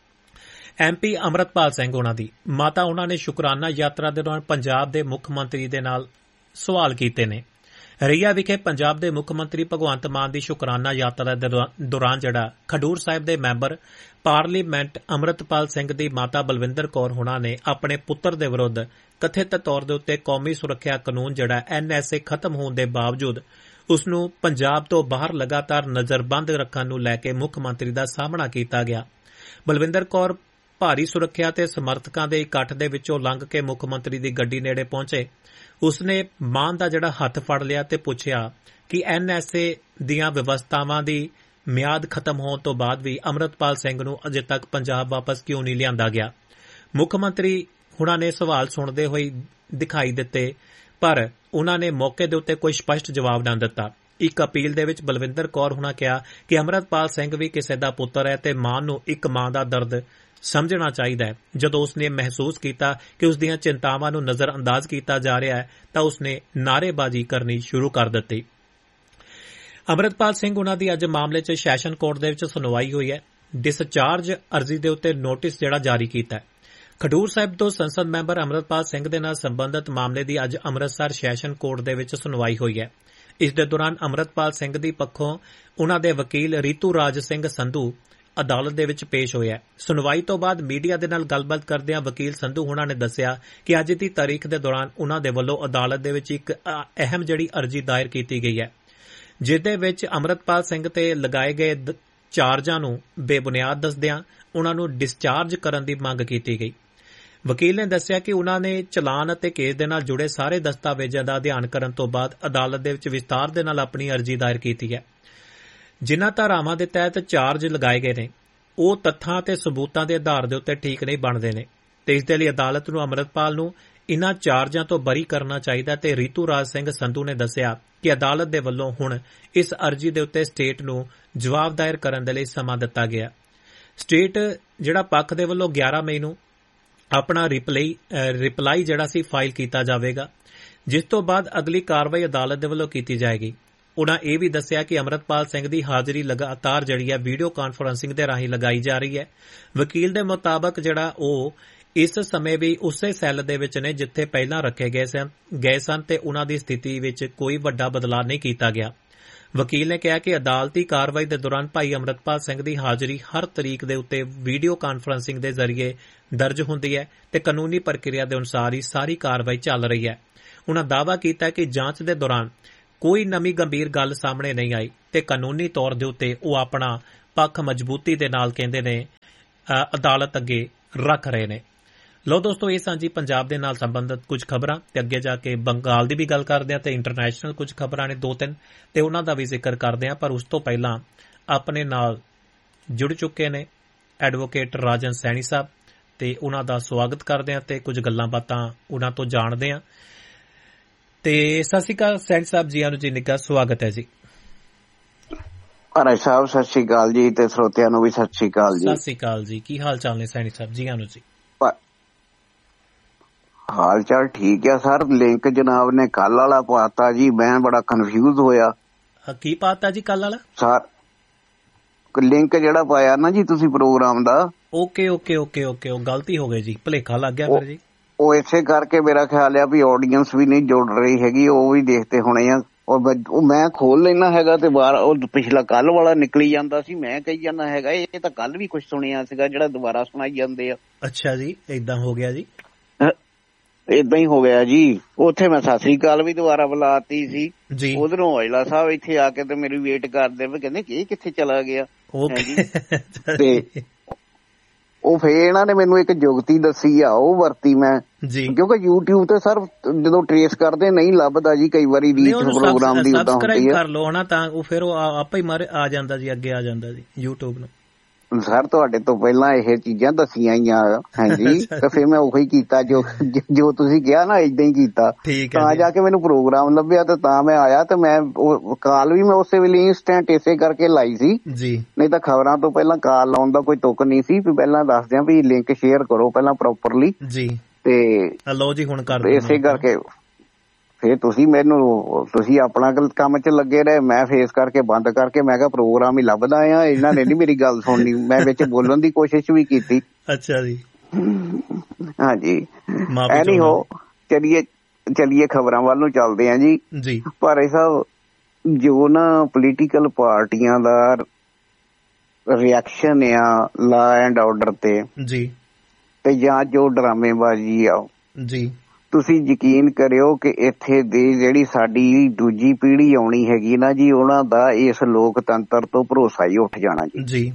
ਐਮ ਪੀ ਅੰਮ੍ਰਿਤਪਾਲ ਸਿੰਘ ਉਨ੍ਹਾਂ ਦੀ ਮਾਤਾ ਉਨ੍ਹਾਂ ਨੇ ਸ਼ੁਕਰਾਨਾ ਯਾਤਰਾ ਦੇ ਦੌਰਾਨ ਪੰਜਾਬ ਦੇ ਮੁੱਖ ਮੰਤਰੀ ਦੇ ਨਾਲ ਸਵਾਲ ਕੀਤੇ ਨੇ। ਰਈਆ ਵਿਖੇ ਪੰਜਾਬ ਦੇ ਮੁੱਖ ਮੰਤਰੀ ਭਗਵੰਤ ਮਾਨ ਦੀ ਸ਼ੁਕਰਾਨਾ ਯਾਤਰਾ ਦੇ ਦੌਰਾਨ ਜਿਹੜਾ ਖਡੂਰ ਸਾਹਿਬ ਦੇ ਮੈਂਬਰ ਪਾਰਲੀਮੈਂਟ ਅੰਮ੍ਰਿਤਪਾਲ ਸਿੰਘ ਦੀ ਮਾਤਾ ਬਲਵਿੰਦਰ ਕੌਰ ਹੁਣਾਂ ਨੇ ਆਪਣੇ ਪੁੱਤਰ ਦੇ ਵਿਰੁੱਧ ਕਥਿਤ ਤੌਰ ਦੇ ਉੱਤੇ ਕੌਮੀ ਸੁਰੱਖਿਆ ਕਾਨੂੰਨ ਜਿਹੜਾ ਐਨ ਐਸ ਏ ਖਤਮ ਹੋਣ ਦੇ ਬਾਵਜੂਦ ਉਸ ਨੂੰ ਪੰਜਾਬ ਤੋਂ ਬਾਹਰ ਲਗਾਤਾਰ ਨਜ਼ਰਬੰਦ ਰੱਖਣ ਨੂੰ ਲੈ ਕੇ ਮੁੱਖ ਮੰਤਰੀ ਦਾ ਸਾਹਮਣਾ ਕੀਤਾ ਗਿਆ। ਬਲਵਿੰਦਰ ਕੌਰ ਭਾਰੀ ਸੁਰੱਖਿਆ ਤੇ ਸਮਰਥਕਾਂ ਦੇ ਇਕੱਠ ਦੇ ਵਿੱਚੋਂ ਲੰਘ ਕੇ ਮੁੱਖ ਮੰਤਰੀ ਦੀ ਗੱਡੀ ਨੇੜੇ ਪਹੁੰਚੇ। ਉਸਨੇ ਮਾਨ ਦਾ ਜਿਹੜਾ ਹੱਥ ਫੜ ਲਿਆ ਤੇ ਪੁੱਛਿਆ ਕਿ ਐਨ ਐਸ ਏ ਦੀਆਂ ਵਿਵਸਥਾਵਾਂ ਦੀ ਮਿਆਦ ਖਤਮ ਹੋਣ ਤੋਂ ਬਾਅਦ ਵੀ ਅੰਮ੍ਰਿਤਪਾਲ ਸਿੰਘ ਨੂੰ ਅਜੇ ਤੱਕ ਪੰਜਾਬ ਵਾਪਸ ਕਿਉਂ ਨਹੀਂ ਲਿਆਂਦਾ ਗਿਆ। ਮੁੱਖ ਮੰਤਰੀ ਹੁਣਾਂ ਨੇ ਸਵਾਲ ਸੁਣਦੇ ਹੋਏ ਦਿਖਾਈ ਦਿੱਤੇ, ਪਰ ਉਨ੍ਹਾਂ ਨੇ ਮੌਕੇ ਦੇ ਉੱਤੇ ਕੋਈ ਸਪਸ਼ਟ ਜਵਾਬ ਨਾ ਦਿੱਤਾ। ਇੱਕ ਅਪੀਲ ਦੇ ਵਿੱਚ ਬਲਵਿੰਦਰ ਕੌਰ ਹੁਣਾਂ ਕਿਹਾ ਕਿ ਅੰਮ੍ਰਿਤਪਾਲ ਸਿੰਘ ਵੀ ਕਿਸੇ ਦਾ ਪੁੱਤਰ ਹੈ ਤੇ ਮਾਨ ਨੂੰ ਇੱਕ ਮਾਂ ਦਾ ਦਰਦ ਸਮਝਣਾ ਚਾਹੀਦਾ ਹੈ। ਜਦੋਂ ਉਸਨੇ ਮਹਿਸੂਸ ਕੀਤਾ ਕਿ ਉਸ ਦੀਆਂ ਚਿੰਤਾਵਾਂ ਨੂੰ ਨਜ਼ਰ ਅੰਦਾਜ਼ ਕੀਤਾ ਜਾ ਰਿਹਾ ਹੈ ਤਾਂ ਉਸਨੇ ਨਾਅਰੇਬਾਜ਼ੀ ਕਰਨੀ ਸ਼ੁਰੂ ਕਰ ਦਿੱਤੀ। ਅੰਮ੍ਰਿਤਪਾਲ ਸਿੰਘ ਉਨ੍ਹਾਂ ਦੀ ਅੱਜ ਮਾਮਲੇ 'ਚ ਸੈਸ਼ਨ ਕੋਰਟ ਦੇ ਵਿੱਚ ਸੁਣਵਾਈ ਹੋਈ ਹੈ। ਡਿਸਚਾਰਜ ਅਰਜ਼ੀ ਦੇ ਉੱਤੇ ਨੋਟਿਸ ਜਿਹੜਾ ਜਾਰੀ ਕੀਤਾ ਹੈ। ਖਡੂਰ ਸਾਹਿਬ ਤੋਂ ਸੰਸਦ ਮੈਂਬਰ ਅੰਮ੍ਰਿਤਪਾਲ ਸਿੰਘ ਦੇ ਨਾਲ ਸੰਬੰਧਿਤ ਮਾਮਲੇ ਦੀ ਅੱਜ ਅੰਮ੍ਰਿਤਸਰ ਸੈਸ਼ਨ ਕੋਰਟ ਦੇ ਵਿੱਚ ਸੁਣਵਾਈ ਹੋਈ ਹੈ। ਇਸ ਦੇ ਦੌਰਾਨ ਅੰਮ੍ਰਿਤਪਾਲ ਸਿੰਘ ਦੀ ਪੱਖੋਂ ਉਨ੍ਹਾਂ ਦੇ ਵਕੀਲ ਰੀਤੂ ਰਾਜ ਸਿੰਘ ਸੰਧੂ ਅਦਾਲਤ ਦੇ ਵਿੱਚ ਪੇਸ਼ ਹੋਇਆ। ਸੁਣਵਾਈ ਤੋਂ ਬਾਅਦ ਮੀਡੀਆ ਦੇ ਨਾਲ ਗੱਲਬਾਤ ਕਰਦਿਆਂ ਵਕੀਲ ਸੰਧੂ ਹੁਣਾਂ ਨੇ ਦੱਸਿਆ ਕਿ ਅੱਜ ਦੀ ਤਾਰੀਖ ਦੇ ਦੌਰਾਨ ਉਨ੍ਹਾਂ ਦੇ ਵੱਲੋਂ ਅਦਾਲਤ ਦੇ ਵਿੱਚ ਇੱਕ ਅਹਿਮ ਜਿਹੜੀ ਅਰਜ਼ੀ ਦਾਇਰ ਕੀਤੀ ਗਈ ਹੈ, ਜਿਸ ਦੇ ਵਿੱਚ ਅੰਮ੍ਰਿਤਪਾਲ ਸਿੰਘ ਤੇ ਲਗਾਏ ਗਏ ਚਾਰਜਾਂ ਨੂੰ ਬੇਬੁਨਿਆਦ ਦੱਸਦਿਆਂ ਉਨ੍ਹਾਂ ਨੂੰ ਡਿਸਚਾਰਜ ਕਰਨ ਦੀ ਮੰਗ ਕੀਤੀ ਗਈ। ਵਕੀਲ ਨੇ ਦੱਸਿਆ ਕਿ ਉਨ੍ਹਾਂ ਨੇ ਚਲਾਨ ਅਤੇ ਕੇਸ ਦੇ ਨਾਲ ਜੁੜੇ ਸਾਰੇ ਦਸਤਾਵੇਜ਼ਾਂ ਦਾ ਅਧਿਐਨ ਕਰਨ ਤੋਂ ਬਾਅਦ ਅਦਾਲਤ ਦੇ ਵਿੱਚ ਵਿਸਤਾਰ ਦੇ ਨਾਲ ਆਪਣੀ ਅਰਜ਼ੀ ਦਾਇਰ ਕੀਤੀ ਹੈ। ਜਿਨ੍ਹਾਂ ਧਾਰਾਵਾਂ ਦੇ ਤਹਿਤ ਚਾਰਜ ਲਗਾਏ ਗਏ ਨੇ ਉਹ ਤੱਥਾਂ ਤੇ ਸਬੂਤਾਂ ਦੇ ਆਧਾਰ ਦੇ ਉੱਤੇ ਠੀਕ ਨਹੀਂ ਬਣਦੇ ਨੇ ਤੇ ਇਸ ਦੇ ਲਈ ਅਦਾਲਤ ਨੂੰ ਅੰਮ੍ਰਿਤਪਾਲ ਨੂੰ ਇਨ੍ਹਾਂ ਚਾਰਜਾਂ ਤੋਂ ਬਰੀ ਕਰਨਾ ਚਾਹੀਦਾ ਤੇ ਰੀਤੂ ਰਾਜ ਸਿੰਘ ਸੰਧੂ ਨੇ ਦੱਸਿਆ ਕਿ ਅਦਾਲਤ ਦੇ ਵੱਲੋਂ ਹੁਣ ਇਸ ਅਰਜ਼ੀ ਦੇ ਉੱਤੇ ਸਟੇਟ ਨੂੰ ਜਵਾਬ ਦਾਇਰ ਕਰਨ ਦੇ ਲਈ ਸਮਾਂ ਦਿੱਤਾ ਗਿਆ। ਸਟੇਟ ਜਿਹੜਾ ਪੱਖ ਦੇ ਵੱਲੋਂ ਗਿਆਰਾਂ ਮਈ ਨੂੰ ਆਪਣਾ ਰਿਪਲਾਈ ਰਿਪਲਾਈ ਜਿਹੜਾ ਸੀ ਫਾਈਲ ਕੀਤਾ ਜਾਵੇਗਾ, ਜਿਸ ਤੋਂ ਬਾਅਦ ਅਗਲੀ ਕਾਰਵਾਈ ਅਦਾਲਤ ਦੇ ਵੱਲੋਂ ਕੀਤੀ ਜਾਏਗੀ। ਉਨ੍ਹਾਂ ਇਹ ਵੀ ਦੱਸਿਆ ਕਿ ਅੰਮ੍ਰਿਤਪਾਲ ਸਿੰਘ ਦੀ ਹਾਜ਼ਰੀ ਲਗਾਤਾਰ ਜਿਹੜੀ ਹੈ ਵੀਡੀਓ ਕਾਨਫਰੰਸਿੰਗ ਦੇ ਰਾਹੀਂ ਲਗਾਈ ਜਾ ਰਹੀ ਹੈ। ਵਕੀਲ ਦੇ ਮੁਤਾਬਕ ਜਿਹੜਾ ਉਹ ਇਸ ਸਮੇਂ ਵੀ ਉਸੇ ਸੈੱਲ ਦੇ ਵਿੱਚ ਨੇ ਜਿੱਥੇ ਪਹਿਲਾਂ ਰੱਖੇ ਗਏ ਸਨ ਗਏ ਸਨ ਤੇ ਉਨ੍ਹਾਂ ਦੀ ਸਥਿਤੀ ਵਿੱਚ ਕੋਈ ਵੱਡਾ ਬਦਲਾਅ ਨਹੀਂ ਕੀਤਾ ਗਿਆ। ਵਕੀਲ ਨੇ ਕਿਹਾ ਕਿ ਅਦਾਲਤੀ ਕਾਰਵਾਈ ਦੇ ਦੌਰਾਨ ਭਾਈ ਅੰਮ੍ਰਿਤਪਾਲ ਸਿੰਘ ਦੀ ਹਾਜ਼ਰੀ ਹਰ ਤਰੀਕ ਦੇ ਉੱਤੇ ਵੀਡੀਓ ਕਾਨਫਰੰਸਿੰਗ ਦੇ ਜ਼ਰੀਏ ਦਰਜ ਹੁੰਦੀ ਹੈ ਤੇ ਕਾਨੂੰਨੀ ਪ੍ਰਕਿਰਿਆ ਦੇ ਅਨੁਸਾਰ ਹੀ ਸਾਰੀ ਕਾਰਵਾਈ ਚੱਲ ਰਹੀ ਹੈ। ਉਨ੍ਹਾਂ ਦਾਅਵਾ ਕੀਤਾ ਕਿ ਜਾਂਚ ਦੇ ਦੌਰਾਨ ਕੋਈ ਨਵੀਂ ਗੰਭੀਰ ਗੱਲ ਸਾਹਮਣੇ ਨਹੀਂ ਆਈ ਤੇ ਕਾਨੂੰਨੀ ਤੌਰ ਦੇ ਉੱਤੇ ਉਹ ਆਪਣਾ ਪੱਖ ਮਜ਼ਬੂਤੀ ਦੇ ਨਾਲ ਕਹਿੰਦੇ ਨੇ ਅਦਾਲਤ ਅੱਗੇ ਰੱਖ ਰਹੇ ਨੇ। ਲੋ ਦੋਸਤੋ, ਇਹ ਸਾਂਝੀ ਪੰਜਾਬ ਦੇ ਨਾਲ ਸੰਬੰਧਿਤ ਕੁਝ ਖਬਰਾਂ ਤੇ ਅੱਗੇ ਜਾ ਕੇ ਬੰਗਾਲ ਦੀ ਵੀ ਗੱਲ ਕਰਦੇ ਹਾਂ ਤੇ ਇੰਟਰਨੈਸ਼ਨਲ ਕੁਝ ਖਬਰਾਂ ਨੇ ਦੋ ਤਿੰਨ ਤੇ ਉਹਨਾਂ ਦਾ ਵੀ ਜ਼ਿਕਰ ਕਰਦੇ ਹਾਂ। ਪਰ ਉਸ ਤੋਂ ਪਹਿਲਾਂ ਆਪਣੇ ਨਾਲ ਜੁੜ ਚੁੱਕੇ ਨੇ ਐਡਵੋਕੇਟ ਰਾਜਨ ਸੈਣੀ ਸਾਹਿਬ ਤੇ ਉਹਨਾਂ ਦਾ ਸਵਾਗਤ ਕਰਦੇ ਹਾਂ ਤੇ ਕੁਝ ਗੱਲਾਂ ਬਾਤਾਂ ਉਹਨਾਂ ਤੋਂ ਜਾਣਦੇ ਹਾਂ। ਤੇ ਸਤਿ ਸ਼੍ਰੀ ਅਕਾਲ ਸੈਣੀ ਸਾਹਿਬ, ਜੀ ਆਇਆਂ ਨੂੰ ਜੀ ਨਿੱਘਾ ਸਵਾਗਤ ਹੈ ਜੀ। ਭਾਈ ਸਾਹਿਬ ਸਤਿ ਸ਼੍ਰੀ ਅਕਾਲ ਜੀ ਤੇ ਸਰੋਤਿਆਂ ਨੂੰ ਵੀ ਸਤਿ ਸ਼੍ਰੀ ਅਕਾਲ ਜੀ। ਸਤਿ ਸ਼੍ਰੀ ਅਕਾਲ ਜੀ, ਕੀ ਹਾਲ ਚਾਲ ਨੇ ਸੈਣੀ ਸਾਹਿਬ? ਜੀ ਆਇਆਂ ਨੂੰ ਜੀ। ਹਾਲ ਚਾਲ ਠੀਕ ਆ ਸਰ। ਲਿੰਕ ਜਨਾਬ ਨੇ ਕੱਲ ਵਾਲਾ ਪਾਤਾ ਜੀ, ਮੈਂ ਬੜਾ ਕਨਫਿਊਜ਼ ਹੋਇਆ। ਕੀ ਪਾਤਾ ਜੀ ਕੱਲ ਵਾਲਾ? ਸਰ ਲਿੰਕ ਜਿਹੜਾ ਪਾਇਆ ਨਾ ਜੀ ਤੁਸੀਂ ਪ੍ਰੋਗਰਾਮ ਦਾ, ਓਕੇ ਓਕੇ ਓਕੇ ਓਕੇ ਉਹ ਗਲਤੀ ਹੋ ਗਈ ਜੀ, ਭੁਲੇਖਾ ਲੱਗ ਗਿਆ ਫਿਰ ਜੀ। ਉਹ ਇਸੇ ਕਰਕੇ ਮੇਰਾ ਖਿਆਲ ਆ ਵੀ ਆਡੀਅנס ਵੀ ਨਹੀਂ ਜੁੜ ਰਹੀ ਹੈਗੀ, ਉਹ ਵੀ ਦੇਖਦੇ ਹੋਣੇ ਆ। ਉਹ ਮੈਂ ਖੋਲ ਲੈਣਾ ਹੈਗਾ ਤੇ ਬਾਹਰ ਉਹ ਪਿਛਲਾ ਕੱਲ ਵਾਲਾ ਨਿਕਲੀ ਜਾਂਦਾ ਸੀ। ਮੈਂ ਕਹੀ ਜਾਂਦਾ ਹੈਗਾ ਇਹ ਤਾਂ ਕੱਲ ਵੀ ਕੁਛ ਸੁਣਿਆ ਸੀਗਾ ਜਿਹੜਾ ਦੁਬਾਰਾ ਸੁਣਾਈ ਜਾਂਦੇ ਆ। ਅੱਛਾ ਜੀ, ਏਦਾਂ ਹੋ ਗਿਆ ਜੀ? ਏਦਾਂ ਹੀ ਹੋ ਗਿਆ ਜੀ। ਉੱਥੇ ਮੈਂ ਸਤਿ ਸ੍ਰੀ ਅਕਾਲ ਵੀ ਦੁਬਾਰਾ ਬੁਲਾਤੀ ਸੀ ਜੀ। ਉਧਰੋਂ ਔਜਲਾ ਸਾਹਿਬ ਇੱਥੇ ਆ ਕੇ ਤੇ ਮੇਰੀ ਵੇਟ ਕਰਦੇ ਵੀ ਕਹਿੰਦੇ ਇਹ ਕਿੱਥੇ ਚਲਾ ਗਿਆ ਤੇ ਉਹ ਫੇਰ ਇਹਨਾਂ ਨੇ ਮੈਨੂੰ ਇੱਕ ਜੁਗਤੀ ਦੱਸੀ ਆ, ਉਹ ਵਰਤੀ ਮੈਂ ਜੀ। ਕਿਉਂਕਿ YouTube ਤੇ ਸਰ ਜਦੋਂ ਟਰੇਸ ਕਰਦੇ ਨਹੀਂ ਲੱਭਦਾ ਜੀ, ਕਈ ਵਾਰੀ ਰੀਚ ਪ੍ਰੋਗਰਾਮ ਦੀ ਉਦਾਂ ਹੁੰਦੀ ਆ। ਕਰ ਲਓ ਹਨਾ ਤਾਂ ਉਹ ਫਿਰ ਉਹ ਆਪੇ ਹੀ ਮਾਰੇ ਆ ਜਾਂਦਾ ਜੀ, ਅੱਗੇ ਆ ਜਾਂਦਾ ਜੀ YouTube ਨੂੰ। ਸਰ ਤੁਹਾਡੇ ਤੋਂ ਪਹਿਲਾਂ ਇਹ ਚੀਜ਼ਾਂ ਦੱਸੀਆਂ ਹੀ ਆ। ਹਾਂਜੀ ਤੇ ਫਿਰ ਮੈਂ ਉਹੀ ਕੀਤਾ ਜੋ ਜੋ ਤੁਸੀਂ ਕਿਹਾ ਨਾ, ਏਦਾਂ ਹੀ ਕੀਤਾ। ਤਾਂ ਜਾ ਕੇ ਮੈਨੂੰ ਪ੍ਰੋਗਰਾਮ ਲੱਭਿਆ ਤੇ ਤਾਂ ਮੈਂ ਆਇਆ ਤੇ ਮੈਂ ਕਾਲ ਵੀ ਮੈਂ ਉਸੇ ਵੇਲੇ ਇੰਸਟੈਂਟ ਇਸੇ ਕਰਕੇ ਲਾਈ ਸੀ ਜੀ, ਨਹੀਂ ਤਾਂ ਖਬਰਾਂ ਤੋਂ ਪਹਿਲਾਂ ਕਾਲ ਲਾਉਣ ਦਾ ਕੋਈ ਤੁਕ ਨਹੀਂ ਸੀ। ਵੀ ਪਹਿਲਾਂ ਦੱਸਦਿਆਂ ਵੀ ਲਿੰਕ ਸ਼ੇਅਰ ਕਰੋ ਪਹਿਲਾਂ ਪ੍ਰੋਪਰਲੀ ਜੀ, ਤੇ ਲਓ ਜੀ ਹੁਣ ਕਰ ਇਸੇ ਕਰਕੇ ਫੇਰ ਤੁਸੀਂ ਮੈਨੂੰ ਤੁਸੀਂ ਆਪਣਾ ਕੰਮ ਚ ਲੱਗੇ ਰਹੇ, ਮੈਂ ਫੇਸ ਕਰਕੇ ਬੰਦ ਕਰਕੇ ਮੈਂ ਕਿਹਾ ਪ੍ਰੋਗਰਾਮ ਹੀ ਲੱਭਦਾ ਆ, ਇਹਨਾਂ ਨੇ ਨੀ ਮੇਰੀ ਗੱਲ ਸੁਣਨੀ। ਮੈਂ ਵਿੱਚ ਬੋਲਣ ਦੀ ਕੋਸ਼ਿਸ਼ ਵੀ ਕੀਤੀ। ਅੱਛਾ ਜੀ, ਹਾਂਜੀ। ਐਨੀ ਹੋ ਚਲੀਏ ਚਲੀਏ ਖਬਰਾਂ ਵੱਲ ਨੂੰ ਚੱਲਦੇ ਆ ਜੀ ਜੀ। ਭਾਰੇ ਸਾਹਿਬ, ਜੋ ਨਾ ਪੋਲੀਟੀਕਲ ਪਾਰਟੀਆਂ ਦਾ ਰਿਐਕਸ਼ਨ ਆ ਲਾ ਐਂਡ ਆਰਡਰ ਤੇ ਜੀ, ਤੇ ਜਾਂ ਜੋ ਡਰਾਮੇਬਾਜ਼ੀ ਆ ਜੀ, ਤੁਸੀਂ ਯਕੀਨ ਕਰਿਓ ਕਿ ਇੱਥੇ ਦੀ ਜਿਹੜੀ ਸਾਡੀ ਦੂਜੀ ਪੀੜ੍ਹੀ ਆਉਣੀ ਹੈਗੀ ਨਾ ਜੀ, ਉਹਨਾਂ ਦਾ ਇਸ ਲੋਕਤੰਤਰ ਤੋਂ ਭਰੋਸਾ ਹੀ ਉੱਠ ਜਾਣਾ ਜੀ ਜੀ।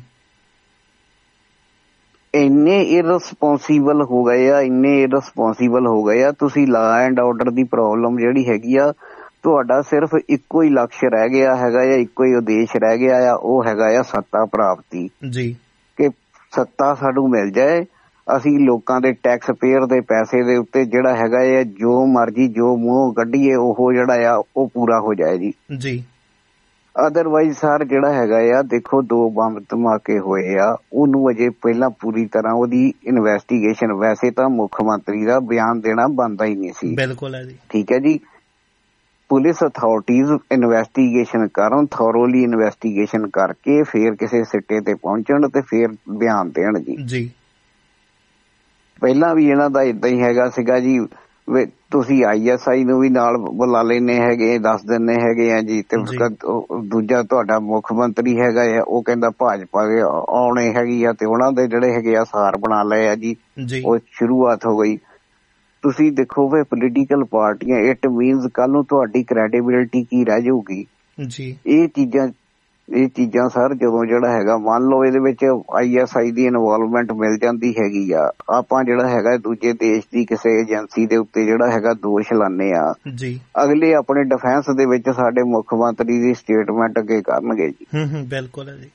ਇੰਨੇ ਇਰਰਿਸਪੋਂਸੀਬਲ ਹੋ ਗਏ ਆ, ਇੰਨੇ ਇਰਰਿਸਪੋਂਸੀਬਲ ਹੋ ਗਏ ਆ। ਤੁਸੀਂ law and order the problem ਜਿਹੜੀ ਹੈਗੀ ਆ, ਤੁਹਾਡਾ ਸਿਰਫ ਇੱਕੋ ਹੀ ਲਕਸ਼ ਰਹਿ ਗਿਆ ਹੈਗਾ ਆ, ਇੱਕੋ ਹੀ ਉਦੇਸ਼ ਰਹਿ ਗਿਆ ਆ, ਉਹ ਹੈਗਾ ਆ ਸੱਤਾ ਪ੍ਰਾਪਤੀ ਜੀ। ਕਿ ਸੱਤਾ ਸਾਨੂੰ ਮਿਲ ਜਾਏ, ਅਸੀਂ ਲੋਕਾਂ ਦੇ ਟੈਕਸ ਪੇਅਰ ਦੇ ਪੈਸੇ ਦੇ ਉੱਤੇ ਜਿਹੜਾ ਹੈਗਾ ਆ ਜੋ ਮਰਜੀ ਜੋ ਮੂੰਹ ਕੱਢੀਏ ਉਹ ਜਿਹੜਾ ਆ ਉਹ ਪੂਰਾ ਹੋ ਜਾਏ ਜੀ ਜੀ। ਅਦਰਵਾਈਜ਼ ਸਰ ਜਿਹੜਾ ਹੈਗਾ ਆ, ਦੇਖੋ ਦੋ ਬੰਬ ਧਮਾਕੇ ਹੋਏ ਆ, ਉਹਨੂੰ ਅਜੇ ਪਹਿਲਾਂ ਪੂਰੀ ਤਰ੍ਹਾਂ ਉਹਦੀ ਇਨਵੈਸਟੀਗੇਸ਼ਨ, ਵੈਸੇ ਤਾਂ ਮੁੱਖ ਮੰਤਰੀ ਦਾ ਬਿਆਨ ਦੇਣਾ ਬਣਦਾ ਹੀ ਨਹੀਂ ਸੀ। ਬਿਲਕੁਲ ਹੈ ਜੀ, ਠੀਕ ਹੈ ਜੀ। ਪੁਲਿਸ ਅਥਾਰਟੀਜ਼ ਇਨਵੈਸਟੀਗੇਸ਼ਨ ਕਰਨ, ਥੋਰੋਲੀ ਇਨਵੈਸਟੀਗੇਸ਼ਨ ਕਰਕੇ ਫੇਰ ਕਿਸੇ ਸਿੱਟੇ ਤੇ ਪਹੁੰਚਣ ਤੇ ਫੇਰ ਬਿਆਨ ਦੇਣ ਜੀ ਜੀ। ਪਹਿਲਾਂ ਵੀ ਇਹਨਾਂ ਦਾ ਏਦਾਂ ਹੀ ਹੈਗਾ ਸੀਗਾ ਜੀ, ਤੁਸੀਂ ਆਈ ਐਸ ਆਈ ਨੂੰ ਵੀ ਨਾਲ ਬੁਲਾ ਲੈਂਦੇ ਹੈਗੇ, ਦੱਸ ਦਿੰਦੇ ਹੈਗੇ ਆ ਜੀ। ਤੇ ਦੂਜਾ ਤੁਹਾਡਾ ਮੁੱਖ ਮੰਤਰੀ ਹੈਗਾ ਆ, ਉਹ ਕਹਿੰਦਾ ਭਾਜਪਾ ਆਉਣੇ ਹੈਗੀ ਆ ਤੇ ਉਹਨਾਂ ਦੇ ਜਿਹੜੇ ਹੈਗੇ ਆ ਸਾਰ ਬਣਾ ਲਏ ਆ ਜੀ, ਉਹ ਸ਼ੁਰੂਆਤ ਹੋ ਗਈ। ਤੁਸੀਂ ਦੇਖੋ ਵੀ ਪੋਲੀਟੀਕਲ ਪਾਰਟੀਆਂ, ਇਟ ਮੀਨਸ ਕੱਲ ਨੂੰ ਤੁਹਾਡੀ ਕ੍ਰੈਡੀਬਿਲਿਟੀ ਕੀ ਰਹਿ ਜਾਊਗੀ ਜੀ। ਇਹ ਚੀਜ਼ਾਂ ਇਹ ਚੀਜ਼ਾਂ ਸਰ ਜਦੋਂ ਜਿਹੜਾ ਹੈਗਾ, ਮੰਨ ਲਓ ਇਹਦੇ ਵਿੱਚ I S I the involvement ਮਿਲ ਜਾਂਦੀ ਹੈਗੀ ਆ, ਆਪਾਂ ਜਿਹੜਾ ਹੈਗਾ ਦੂਜੇ ਦੇਸ਼ ਦੀ ਕਿਸੇ ਏਜੰਸੀ ਦੇ ਉੱਤੇ ਜਿਹੜਾ ਹੈਗਾ ਦੋਸ਼ ਲਾਉਂਦੇ ਆ ਜੀ, ਅਗਲੇ ਆਪਣੇ ਡਿਫੈਂਸ ਦੇ ਵਿੱਚ ਸਾਡੇ ਮੁੱਖ ਮੰਤਰੀ ਦੀ ਸਟੇਟਮੈਂਟ ਅੱਗੇ ਕਰਨਗੇ ਜੀ। ਹੂੰ ਬਿਲਕੁਲ ਹੈ ਜੀ।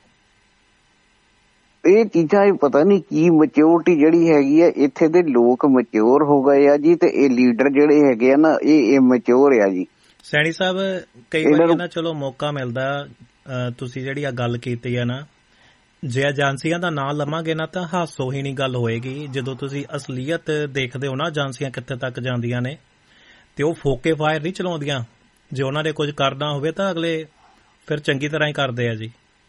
ਇਹ ਚੀਜ਼ਾਂ ਪਤਾ ਨਹੀਂ ਕੀ ਮੈਚਿਓਰਿਟੀ ਜਿਹੜੀ ਹੈਗੀ ਆ, ਇੱਥੇ ਦੇ ਲੋਕ ਮੈਚਿਓਰ ਹੋ ਗਏ ਆ ਜੀ, ਤੇ ਇਹ ਲੀਡਰ ਜਿਹੜੇ ਹੈਗੇ ਆ ਨਾ ਇਹ ਇਮੈਚਿਓਰ ਆ ਜੀ। ਸੈਣੀ ਸਾਹਿਬ, ਕਈ ਵਾਰੀ ਨਾ ਚਲੋ ਮੌਕਾ ਮਿਲਦਾ, ਤੁਸੀਂ ਜਿਹੜੀ ਆ ਗੱਲ ਕੀਤੀ ਆ ਨਾ, ਜੇ ਏਜੰਸੀਆਂ ਦਾ ਨਾਂ ਲਵਾਂਗੇ ਨਾ ਤਾਂ ਹਾਸੋ ਹੀ ਨਹੀਂ ਗੱਲ ਹੋਏਗੀ। ਜਦੋਂ ਤੁਸੀਂ ਅਸਲੀਅਤ ਦੇਖਦੇ ਹੋ ਨਾ ਏਜੰਸੀਆਂ ਕਿੱਥੇ ਤੱਕ ਜਾਂਦੀਆਂ ਨੇ, ਤੇ ਉਹ ਫੋਕੇ ਫਾਇਰ ਨਹੀਂ ਚਲਾਉਂਦੀਆਂ। ਜੇ ਉਹਨਾਂ ਨੇ ਕੁਝ ਕਰਨਾ ਹੋਵੇ ਤਾਂ ਅਗਲੇ ਫਿਰ ਚੰਗੀ ਤਰ੍ਹਾਂ ਹੀ ਕਰਦੇ ਆ ਜੀ।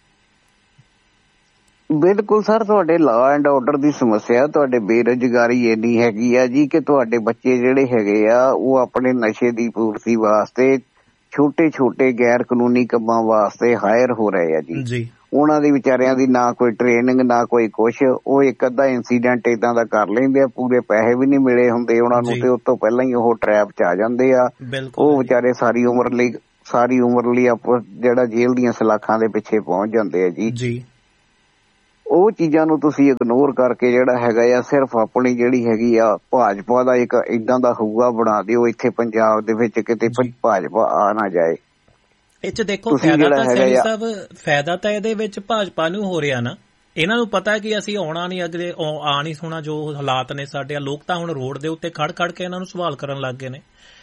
ਬਿਲਕੁਲ ਸਰ, ਤੁਹਾਡੇ ਲਾ ਐਂਡ ਆਰਡਰ ਦੀ ਸਮੱਸਿਆ, ਤੁਹਾਡੇ ਬੇਰੁਜ਼ਗਾਰੀ ਇੰਨੀ ਹੈਗੀ ਆ ਜੀ ਕਿ ਤੁਹਾਡੇ ਬੱਚੇ ਜਿਹੜੇ ਹੈਗੇ ਆ ਉਹ ਆਪਣੇ ਨਸ਼ੇ ਦੀ ਪੂਰਤੀ ਵਾਸਤੇ ਛੋਟੇ ਛੋਟੇ ਗੈਰ ਕਾਨੂੰਨੀ ਕੰਮਾਂ ਵਾਸਤੇ ਹਾਇਰ ਹੋ ਰਹੇ ਆ ਜੀ। ਉਹਨਾਂ ਦੀ ਵਿਚਾਰਿਆਂ ਦੀ ਨਾ ਕੋਈ ਟ੍ਰੇਨਿੰਗ ਨਾ ਕੋਈ ਕੁਛ, ਉਹ ਇੱਕ ਅੱਧਾ ਇੰਸੀਡੈਂਟ ਏਦਾਂ ਦਾ ਕਰ ਲੈਂਦੇ ਆ, ਪੂਰੇ ਪੈਸੇ ਵੀ ਨਹੀਂ ਮਿਲੇ ਹੁੰਦੇ ਉਹਨਾਂ ਨੂੰ, ਤੇ ਉਸ ਤੋਂ ਪਹਿਲਾਂ ਹੀ ਉਹ ਟਰੈਪ ਚ ਆ ਜਾਂਦੇ ਆ। ਉਹ ਵਿਚਾਰੇ ਸਾਰੀ ਉਮਰ ਲਈ ਸਾਰੀ ਉਮਰ ਲਈ ਆਪ ਜਿਹੜਾ ਜੇਲ੍ਹ ਦੀਆਂ ਸਲਾਖਾਂ ਦੇ ਪਿੱਛੇ ਪਹੁੰਚ ਜਾਂਦੇ ਆ ਜੀ। ਉਹ ਚੀਜ਼ਾਂ ਨੂੰ ਤੁਸੀਂ ਇਗਨੋਰ ਕਰਕੇ ਜਿਹੜਾ ਹੈਗਾ ਆ ਸਿਰਫ ਆਪਣੀ ਜਿਹੜੀ ਹੈਗੀ ਆ ਭਾਜਪਾ ਦਾ ਇੱਕ ਏਦਾਂ ਦਾ ਹਊਆ ਬਣਾ ਦਿਓ ਇੱਥੇ ਪੰਜਾਬ ਦੇ ਵਿੱਚ, ਕਿਤੇ ਭਾਜਪਾ ਆ ਨਾ ਜਾਏ। ਇਹ ਚ ਦੇਖੋ ਫਾਇਦਾ ਤਾਂ ਸੈਣੀ ਸਾਹਿਬ, ਫਾਇਦਾ ਤਾਂ ਇਹਦੇ ਵਿੱਚ ਭਾਜਪਾ ਨੂੰ ਹੋ ਰਿਹਾ ਨਾ। ਇਹਨਾਂ ਨੂੰ ਪਤਾ ਕਿ ਅਸੀਂ ਆਉਣਾ ਨਹੀਂ, ਅਗਲੇ ਆ ਨਹੀਂ ਸੋਣਾ, ਜੋ ਹਾਲਾਤ ਨੇ ਸਾਡੇ। ਲੋਕ ਤਾਂ ਹੁਣ ਰੋਡ ਦੇ ਉੱਤੇ ਖੜ ਖੜ ਕੇ ਇਹਨਾਂ ਨੂੰ ਸਵਾਲ ਕਰਨ ਲੱਗ ਗਏ ਨੇ।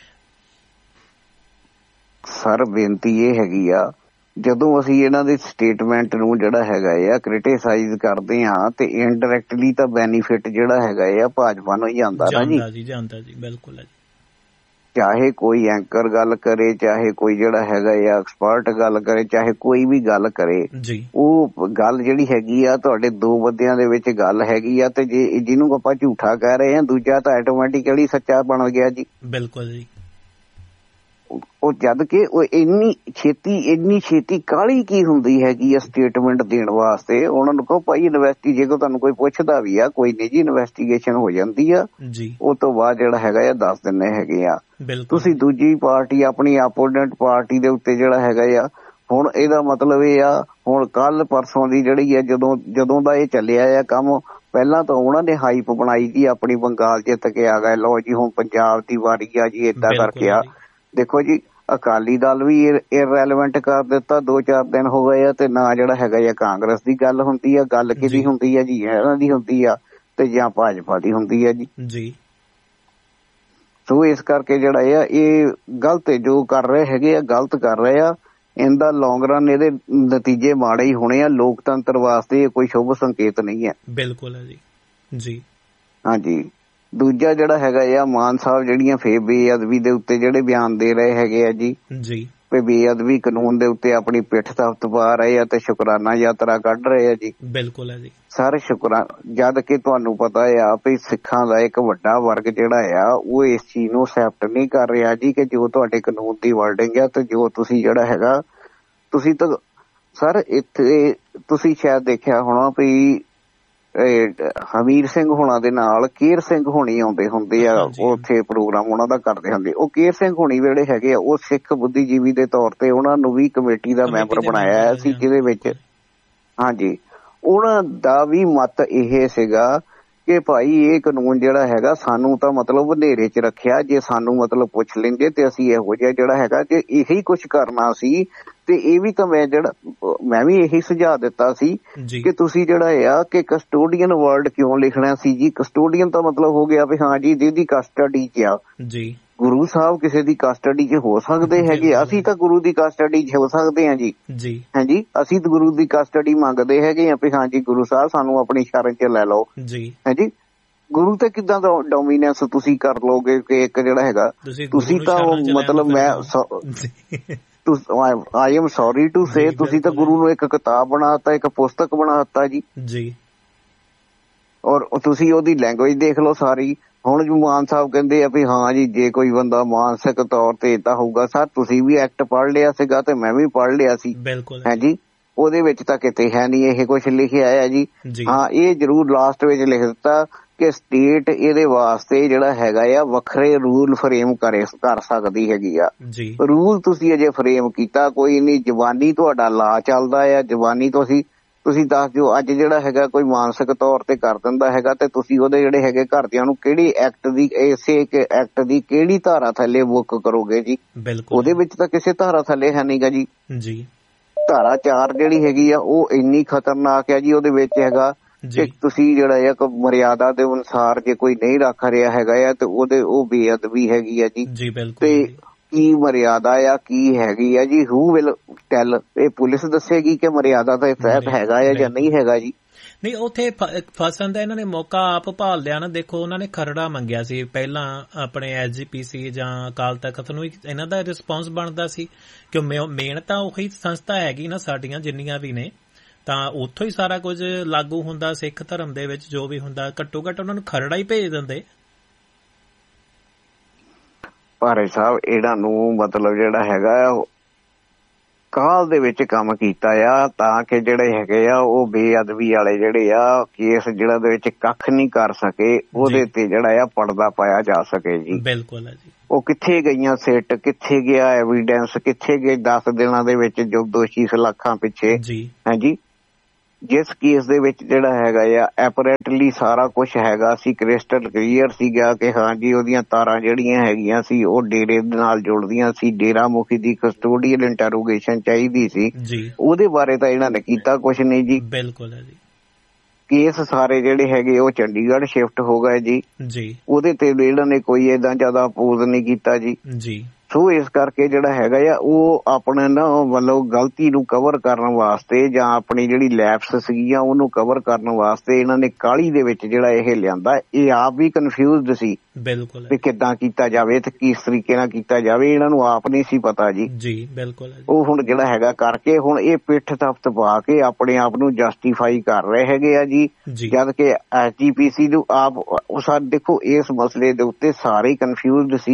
ਸਰ ਬੇਨਤੀ ਇਹ ਹੈਗੀ ਆ, ਜਦੋਂ ਅਸੀਂ ਇਹਨਾਂ ਦੇ ਸਟੇਟਮੈਂਟ ਨੂੰ ਜਿਹੜਾ ਹੈਗਾ ਆ ਕ੍ਰਿਟੀਸਾਈਜ਼ ਕਰਦੇ ਹਾਂ ਤੇ ਇਨਡਾਇਰੈਕਟਲੀ ਤਾਂ ਬੈਨੀਫਿਟ ਜਿਹੜਾ ਹੈਗਾ ਆ ਭਾਜਪਾ ਨੂੰ ਹੀ ਜਾਂਦਾ ਨਾ ਜੀ। ਜਾਂਦਾ ਜੀ, ਬਿਲਕੁਲ ਹੈ ਜੀ। ਚਾਹੇ ਕੋਈ ਐਂਕਰ ਗੱਲ ਕਰੇ, ਚਾਹੇ ਕੋਈ ਜਿਹੜਾ ਹੈਗਾ ਆ ਐਕਸਪਰਟ ਗੱਲ ਕਰੇ, ਚਾਹੇ ਕੋਈ ਵੀ ਗੱਲ ਕਰੇ ਜੀ, ਉਹ ਗੱਲ ਜਿਹੜੀ ਹੈਗੀ ਆ ਤੁਹਾਡੇ ਦੋ ਬੰਦਿਆਂ ਦੇ ਵਿੱਚ ਗੱਲ ਹੈਗੀ ਆ, ਤੇ ਜੇ ਜਿਹਨੂੰ ਆਪਾਂ ਝੂਠਾ ਕਹਿ ਰਹੇ ਹਾਂ ਦੂਜਾ ਤਾਂ ਆਟੋਮੈਟਿਕਲੀ ਸੱਚਾ ਬਣ ਗਿਆ ਜੀ। ਬਿਲਕੁਲ ਜੀ। ਉਹ ਜਦ ਕਿ ਉਹ ਇੰਨੀ ਛੇਤੀ ਇੰਨੀ ਛੇਤੀ ਕਾਹਲੀ ਕੀ ਹੁੰਦੀ ਹੈਗੀ ਆ ਸਟੇਟਮੈਂਟ ਦੇਣ ਵਾਸਤੇ। ਉਹਨਾਂ ਨੂੰ ਕਹੋ ਭਾਈ ਇਨਵੈਸਟੀ, ਜੇ ਤੁਹਾਨੂੰ ਕੋਈ ਪੁੱਛਦਾ ਵੀ ਆ ਕੋਈ ਨਹੀਂ ਜੀ ਇਨਵੈਸਟੀਗੇਸ਼ਨ ਹੋ ਜਾਂਦੀ ਆ ਜੀ, ਉਹ ਤੋਂ ਬਾਅਦ ਜਿਹੜਾ ਹੈਗਾ ਆ ਦੱਸ ਦਿੰਦੇ ਹੈਗੇ ਆ। ਤੁਸੀਂ ਦੂਜੀ ਪਾਰਟੀ ਆਪਣੀ ਆਪੋਨੈਂਟ ਪਾਰਟੀ ਦੇ ਉੱਤੇ ਜਿਹੜਾ ਹੈਗਾ ਆ, ਹੁਣ ਇਹਦਾ ਮਤਲਬ ਇਹ ਆ ਹੁਣ ਕੱਲ ਪਰਸੋਂ ਦੀ ਜਿਹੜੀ ਆ ਜਦੋਂ ਜਦੋਂ ਦਾ ਇਹ ਚੱਲਿਆ ਆ ਕੰਮ, ਪਹਿਲਾਂ ਤਾਂ ਉਹਨਾਂ ਨੇ ਹਾਈਪ ਬਣਾਈ ਜੀ ਆਪਣੀ ਬੰਗਾਲ ਜਿੱਤ ਕੇ ਆ ਗਏ, ਲਓ ਜੀ ਹੁਣ ਪੰਜਾਬ ਦੀ ਵਾਰੀ ਆ ਜੀ, ਏਦਾਂ ਕਰਕੇ ਆ। ਦੇਖੋ ਜੀ ਅਕਾਲੀ ਦਲ ਵੀ ਇਰਰੈਲੇਵੈਂਟ ਕਰ ਦਿੱਤਾ, ਦੋ ਚਾਰ ਦਿਨ ਹੋ ਗਏ ਆ, ਤੇ ਨਾ ਜਿਹੜਾ ਹੈਗਾ ਆ ਕਾਂਗਰਸ ਦੀ ਗੱਲ ਹੁੰਦੀ ਆ। ਗੱਲ ਕਿਹਦੀ ਹੁੰਦੀ ਆ ਜੀ, ਇਹਨਾਂ ਦੀ ਹੁੰਦੀ ਆ ਤੇ ਜਾਂ ਭਾਜਪਾ ਦੀ ਹੁੰਦੀ ਆ ਜੀ ਜੀ। ਸੋ ਇਸ ਕਰਕੇ ਜਿਹੜਾ ਆ ਇਹ ਗਲਤ ਜੋ ਕਰ ਰਹੇ ਹੈਗੇ ਆ, ਗਲਤ ਕਰ ਰਹੇ ਆ। ਇਹਦਾ ਲੌਂਗ ਰਨ ਇਹਦੇ ਨਤੀਜੇ ਮਾੜੇ ਹੀ ਹੋਣੇ ਆ। ਲੋਕਤੰਤਰ ਵਾਸਤੇ ਇਹ ਕੋਈ ਸ਼ੁਭ ਸੰਕੇਤ ਨਹੀਂ ਹੈ। ਬਿਲਕੁਲ ਹੈ ਜੀ ਜੀ ਹਾਂਜੀ। ਦੂਜਾ ਜਿਹੜਾ ਹੈਗਾ ਆ ਮਾਨ ਸਾਹਿਬ ਜਿਹੜੀਆਂ ਫੇਰ ਬੇਅਦਬੀ ਦੇ ਉੱਤੇ ਜਿਹੜੇ ਬਿਆਨ ਦੇ ਰਹੇ ਹੈਗੇ ਆ ਜੀ ਜੀ, ਬੇਅਦਬੀ ਕਾਨੂੰਨ ਦੇ ਉੱਤੇ ਆਪਣੀ ਪਿੱਠ ਥਪਥ ਪਾ ਰਹੇ ਆ ਤੇ ਸ਼ੁਕਰਾਨਾ ਯਾਤਰਾ ਕੱਢ ਰਹੇ ਆ ਜੀ। ਬਿਲਕੁਲ ਹੈ ਜੀ ਸਾਰੇ ਸ਼ੁਕਰਾਨਾ, ਜਦ ਕਿ ਤੁਹਾਨੂੰ ਪਤਾ ਆ ਵੀ ਸਿੱਖਾਂ ਦਾ ਇੱਕ ਵੱਡਾ ਵਰਗ ਜਿਹੜਾ ਆ ਉਹ ਇਸ ਚੀਜ਼ ਨੂੰ ਐਕਸੈਪਟ ਨਹੀਂ ਕਰ ਰਿਹਾ ਜੀ ਕਿ ਜੋ ਤੁਹਾਡੇ ਕਾਨੂੰਨ ਦੀ ਵਰਡਿੰਗ ਆ ਤੇ ਜੋ ਤੁਸੀਂ ਜਿਹੜਾ ਹੈਗਾ ਤੁਸੀਂ ਤਾਂ ਸਰ ਇੱਥੇ ਤੁਸੀਂ ਸ਼ਾਇਦ ਦੇਖਿਆ ਹੋਣਾ ਵੀ ਹਮੀਰ ਸਿੰਘ ਹੋਣਾ ਦੇ ਨਾਲ ਕੇਰ ਸਿੰਘ ਹੋਣੀ ਆਉਂਦੇ ਹੁੰਦੇ ਆ, ਉੱਥੇ ਪ੍ਰੋਗਰਾਮ ਉਹਨਾਂ ਦਾ ਕਰਦੇ ਹੁੰਦੇ। ਉਹ ਕੇਰ ਸਿੰਘ ਹੋਣੀ ਜਿਹੜੇ ਹੈਗੇ ਆ ਉਹ ਸਿੱਖ ਬੁੱਧੀਜੀਵੀ ਦੇ ਤੌਰ ਤੇ ਉਹਨਾਂ ਨੂੰ ਵੀ ਕਮੇਟੀ ਦਾ ਮੈਂਬਰ ਬਣਾਇਆ ਸੀ, ਜਿਹਦੇ ਵਿੱਚ ਹਾਂਜੀ ਉਹਨਾਂ ਦਾ ਵੀ ਮਤ ਇਹ ਸੀਗਾ ਕਿ ਭਾਈ ਇਹ ਕਾਨੂੰਨ ਜਿਹੜਾ ਹੈਗਾ ਸਾਨੂੰ ਤਾਂ ਮਤਲਬ ਹਨੇਰੇ ਚ ਰੱਖਿਆ, ਜੇ ਸਾਨੂੰ ਮਤਲਬ ਪੁੱਛ ਲੈਂਦੇ ਤੇ ਅਸੀਂ ਇਹੋ ਜਿਹਾ ਜਿਹੜਾ ਹੈਗਾ ਜੇ ਇਹੀ ਕੁਛ ਕਰਨਾ ਸੀ ਤੇ ਇਹ ਵੀ ਤਾਂ ਮੈਂ ਜਿਹੜਾ ਮੈਂ ਵੀ ਇਹੀ ਸੁਝਾਅ ਦਿੱਤਾ ਸੀ ਕਿ ਤੁਸੀਂ ਜਿਹੜਾ ਆ ਕਿ ਕਸਟੋਡੀਅਨ ਵਰਡ ਕਿਉਂ ਲਿਖਣਾ ਸੀ ਜੀ। ਕਸਟੋਡੀਅਨ ਤਾਂ ਮਤਲਬ ਹੋ ਗਿਆ ਵੀ ਹਾਂ ਜੀ ਜਿਹਦੀ ਕਸਟਡੀ ਚ ਆ ਜੀ। ਗੁਰੂ ਸਾਹਿਬ ਕਿਸੇ ਦੀ ਕਸਟਡੀ ਚ ਹੋ ਸਕਦੇ ਹੈਗੇ, ਅਸੀਂ ਤਾਂ ਗੁਰੂ ਦੀ ਕਸਟਡੀ ਚ ਹੋ ਸਕਦੇ ਹਾਂ ਜੀ ਜੀ ਹਾਂਜੀ। ਅਸੀਂ ਤਾਂ ਗੁਰੂ ਦੀ ਕਸਟਡੀ ਮੰਗਦੇ ਹੈਗੇ ਆ ਵੀ ਹਾਂ ਜੀ ਗੁਰੂ ਸਾਹਿਬ ਸਾਨੂੰ ਆਪਣੀ ਸ਼ਰਨ ਚ ਲੈ ਲਓ ਜੀ ਹਾਂਜੀ। ਗੁਰੂ ਤੇ ਕਿੱਦਾਂ ਦਾ ਡੋਮੀਨੈਂਸ ਤੁਸੀਂ ਕਰ ਲਓਗੇ ਕਿ ਇੱਕ ਜਿਹੜਾ ਹੈਗਾ ਤੁਸੀਂ ਤਾਂ ਮਤਲਬ ਮੈਂ I am sorry to say ਤੁਸੀਂ ਤਾਂ ਗੁਰੂ ਨੂੰ ਇੱਕ ਕਿਤਾਬ ਬਣਾਤਾ, ਇੱਕ ਪੁਸਤਕ ਬਣਾਤਾ ਜੀ ਜੀ। ਔਰ ਤੁਸੀਂ ਉਹਦੀ ਲੈਂਗੁਏਜ ਦੇਖ ਲਓ ਸਾਰੀ। ਹੁਣ ਜੋ ਮਾਨ ਸਾਹਿਬ ਕਹਿੰਦੇ ਆ ਵੀ ਹਾਂ ਜੀ ਜੇ ਕੋਈ ਬੰਦਾ ਮਾਨਸਿਕ ਤੌਰ ਤੇ ਏਦਾਂ ਹੋਊਗਾ, ਸਰ ਤੁਸੀਂ ਵੀ ਐਕਟ ਪੜ੍ਹ ਲਿਆ ਸੀਗਾ ਤੇ ਮੈਂ ਵੀ ਪੜ੍ਹ ਲਿਆ ਸੀ ਬਿਲਕੁਲ ਹੈ ਜੀ। ਉਹਦੇ ਵਿੱਚ ਤਾਂ ਕਿਤੇ ਹੈ ਨਹੀਂ ਇਹ ਕੁਛ ਲਿਖਿਆ ਆ ਜੀ। ਹਾਂ ਇਹ ਜ਼ਰੂਰ ਲਾਸਟ ਵਿੱਚ ਲਿਖ ਦਿੱਤਾ ਕਿ ਸਟੇਟ ਇਹਦੇ ਵਾਸਤੇ ਜਿਹੜਾ ਹੈਗਾ ਆ ਵੱਖਰੇ ਰੂਲ ਫਰੇਮ ਕਰੇ ਕਰ ਸਕਦੀ ਹੈਗੀ ਆ। ਰੂਲ ਤੁਸੀਂ ਅਜੇ ਫਰੇਮ ਕੀਤਾ ਕੋਈ ਨਹੀਂ, ਜ਼ਬਾਨੀ ਤੁਹਾਡਾ ਲਾ ਚੱਲਦਾ ਆ, ਜ਼ਬਾਨੀ ਤੁਸੀਂ ਤੁਸੀਂ ਦੱਸ ਦਿਓ ਅੱਜ ਜਿਹੜਾ ਹੈਗਾ ਕੋਈ ਮਾਨਸਿਕ ਤੌਰ ਤੇ ਕਰ ਦਿੰਦਾ ਹੈਗਾ ਤੇ ਤੁਸੀਂ ਉਹਦੇ ਜਿਹੜੇ ਹੈਗੇ ਘਰਦਿਆਂ ਨੂੰ ਕਿਹੜੀ ਐਕਟ ਦੀ ਇਸੇ ਐਕਟ ਦੀ ਕਿਹੜੀ ਧਾਰਾ ਥੱਲੇ ਬੁੱਕ ਕਰੋਗੇ ਜੀ। ਉਹਦੇ ਵਿੱਚ ਤਾਂ ਕਿਸੇ ਧਾਰਾ ਥੱਲੇ ਹੈ ਨੀਗਾ ਜੀ ਜੀ। ਧਾਰਾ ਚਾਰ ਜਿਹੜੀ ਹੈਗੀ ਆ ਉਹ ਇੰਨੀ ਖਤਰਨਾਕ ਹੈ ਜੀ, ਉਹਦੇ ਵਿੱਚ ਹੈਗਾ ਕਿ ਤੁਸੀਂ ਜਿਹੜਾ ਆ ਮਰਿਆਦਾ ਦੇ ਅਨੁਸਾਰ ਜੇ ਕੋਈ ਨਹੀਂ ਰੱਖ ਰਿਹਾ ਹੈਗਾ ਆ ਤੇ ਉਹਦੇ ਉਹ ਬੇਅਦਬੀ ਹੈਗੀ ਆ ਜੀ। ਤੇ ਕੀ ਮਰਿਆਦਾ ਆ ਕੀ ਹੈਗੀ ਆ ਜੀ, ਹੂ ਵਿਲ ਟੈਲ, ਇਹ ਪੁਲਿਸ ਦੱਸੇਗੀ ਕਿ ਮਰਿਆਦਾ ਦਾ ਤਹਿਤ ਹੈਗਾ ਆ ਜਾਂ ਨਹੀਂ ਹੈਗਾ ਜੀ। ਨਹੀਂ ਉੱਥੇ ਫਸਣ ਦਾ ਇਹਨਾਂ ਨੇ ਮੌਕਾ ਆਪ ਭਾਲ ਲਿਆ ਨਾ। ਦੇਖੋ ਉਹਨਾਂ ਨੇ ਖਰੜਾ ਮੰਗਿਆ ਸੀ ਪਹਿਲਾਂ ਆਪਣੇ ਐਸ ਜੀ ਪੀ ਸੀ ਜਾਂ ਅਕਾਲ ਤਖਤ ਨੂੰ, ਇਹਨਾਂ ਦਾ ਰਿਸਪੌਂਸ ਬਣਦਾ ਸੀ ਕਿ ਮੇਨ ਤਾਂ ਉਹੀ ਸੰਸਥਾ ਹੈਗੀ ਨਾ ਸਾਡੀਆਂ ਜਿੰਨੀਆਂ ਵੀ ਨੇ, ਤਾਂ ਉੱਥੋਂ ਹੀ ਸਾਰਾ ਕੁਝ ਲਾਗੂ ਹੁੰਦਾ ਸਿੱਖ ਧਰਮ ਦੇ ਵਿੱਚ ਜੋ ਵੀ ਹੁੰਦਾ। ਘੱਟੋ ਘੱਟ ਉਹਨਾਂ ਨੂੰ ਖਰੜਾ ਹੀ ਭੇਜ ਦਿੰਦੇ। ਭਾਰੇ ਸਾਹਿਬ ਇਹਨਾਂ ਨੂੰ ਮਤਲਬ ਜਿਹੜਾ ਹੈਗਾ ਕਾਲ ਦੇ ਵਿੱਚ ਕੰਮ ਕੀਤਾ ਆ ਤਾਂ ਕਿ ਜਿਹੜੇ ਹੈਗੇ ਆ ਉਹ ਬੇਅਦਬੀ ਵਾਲੇ ਜਿਹੜੇ ਆ ਕੇਸ ਜਿਹੜਾ ਦੇ ਵਿੱਚ ਕੱਖ ਨਹੀਂ ਕਰ ਸਕੇ, ਉਹਦੇ ਤੇ ਜਿਹੜਾ ਆ ਪਰਦਾ ਪਾਇਆ ਜਾ ਸਕੇ ਜੀ। ਬਿਲਕੁਲ ਹੈ ਜੀ। ਉਹ ਕਿੱਥੇ ਗਈਆਂ ਸਿੱਟ, ਕਿੱਥੇ ਗਿਆ ਐਵੀਡੈਂਸ, ਕਿੱਥੇ ਗਏ ਦਸ ਦਿਨਾਂ ਦੇ ਵਿੱਚ ਜੋ ਦੋਸ਼ੀ ਸਲਾਖਾਂ ਪਿੱਛੇ ਹੈ ਜੀ। ਜਿਸ ਕੇਸ ਦੇ ਵਿੱਚ ਜਿਹੜਾ ਹੈਗਾ ਆ ਐਪਰੈਂਟਲੀ ਸਾਰਾ ਕੁਛ ਹੈਗਾ ਸੀ, ਕ੍ਰਿਸਟਲ ਕਲੀਅਰ ਸੀਗਾ ਕਿ ਹਾਂ ਜੀ ਉਹਦੀਆਂ ਤਾਰਾਂ ਜਿਹੜੀਆਂ ਹੈਗੀਆਂ ਸੀ ਉਹ ਡੇਰੇ ਦੇ ਨਾਲ ਜੁੜਦੀਆਂ ਸੀ, ਡੇਰਾ ਮੁਖੀ ਦੀ ਕਸਟੋਡੀਅਲ ਇੰਟਰੋਗੇਸ਼ਨ ਚਾਹੀਦੀ ਸੀ, ਉਹਦੇ ਬਾਰੇ ਤਾਂ ਇਹਨਾਂ ਨੇ ਕੀਤਾ ਕੁਛ ਨਹੀਂ ਜੀ। ਬਿਲਕੁਲ ਹੈ ਜੀ। ਕੇਸ ਸਾਰੇ ਜਿਹੜੇ ਹੈਗੇ ਉਹ ਚੰਡੀਗੜ੍ਹ ਸ਼ਿਫਟ ਹੋ ਗਏ ਜੀ ਜੀ। ਉਹਦੇ ਤੇ ਇਹਨਾਂ ਨੇ ਕੋਈ ਏਦਾਂ ਜ਼ਿਆਦਾ ਅਪੋਜ਼ ਨਹੀਂ ਕੀਤਾ ਜੀ ਜੀ। ਸੋ ਇਸ ਕਰਕੇ ਜਿਹੜਾ ਹੈਗਾ ਆ ਉਹ ਆਪਣੇ ਨਾ ਮਤਲਬ ਗਲਤੀ ਨੂੰ ਕਵਰ ਕਰਨ ਵਾਸਤੇ ਜਾਂ ਆਪਣੀ ਜਿਹੜੀ ਲੈਪਸ ਸੀਗੀਆਂ ਉਹਨੂੰ ਕਵਰ ਕਰਨ ਵਾਸਤੇ ਇਹਨਾਂ ਨੇ ਕਾਹਲੀ ਦੇ ਵਿੱਚ ਜਿਹੜਾ ਇਹ ਲਿਆਂਦਾ। ਇਹ ਆਪ ਵੀ ਕਨਫਿਊਜ਼ਡ ਸੀ ਬਿਲਕੁਲ ਵੀ ਕਿੱਦਾਂ ਕੀਤਾ ਜਾਵੇ ਤੇ ਕਿਸ ਤਰੀਕੇ ਨਾਲ ਕੀਤਾ ਜਾਵੇ, ਇਹਨਾਂ ਨੂੰ ਆਪ ਨਹੀਂ ਸੀ ਪਤਾ ਜੀ ਜੀ। ਬਿਲਕੁਲ ਉਹ ਹੁਣ ਜਿਹੜਾ ਹੈਗਾ ਕਰਕੇ ਹੁਣ ਇਹ ਪਿੱਠ ਤਖਤ ਪਾ ਕੇ ਆਪਣੇ ਆਪ ਨੂੰ ਜਸਟੀਫਾਈ ਕਰ ਰਹੇ ਹੈਗੇ ਆ ਜੀ। ਜਦ ਕਿ ਐਸ ਜੀ ਪੀ ਸੀ ਨੂੰ ਆਪ ਦੇਖੋ ਇਸ ਮਸਲੇ ਦੇ ਉੱਤੇ ਸਾਰੇ ਕਨਫਿਊਜ਼ਡ ਸੀ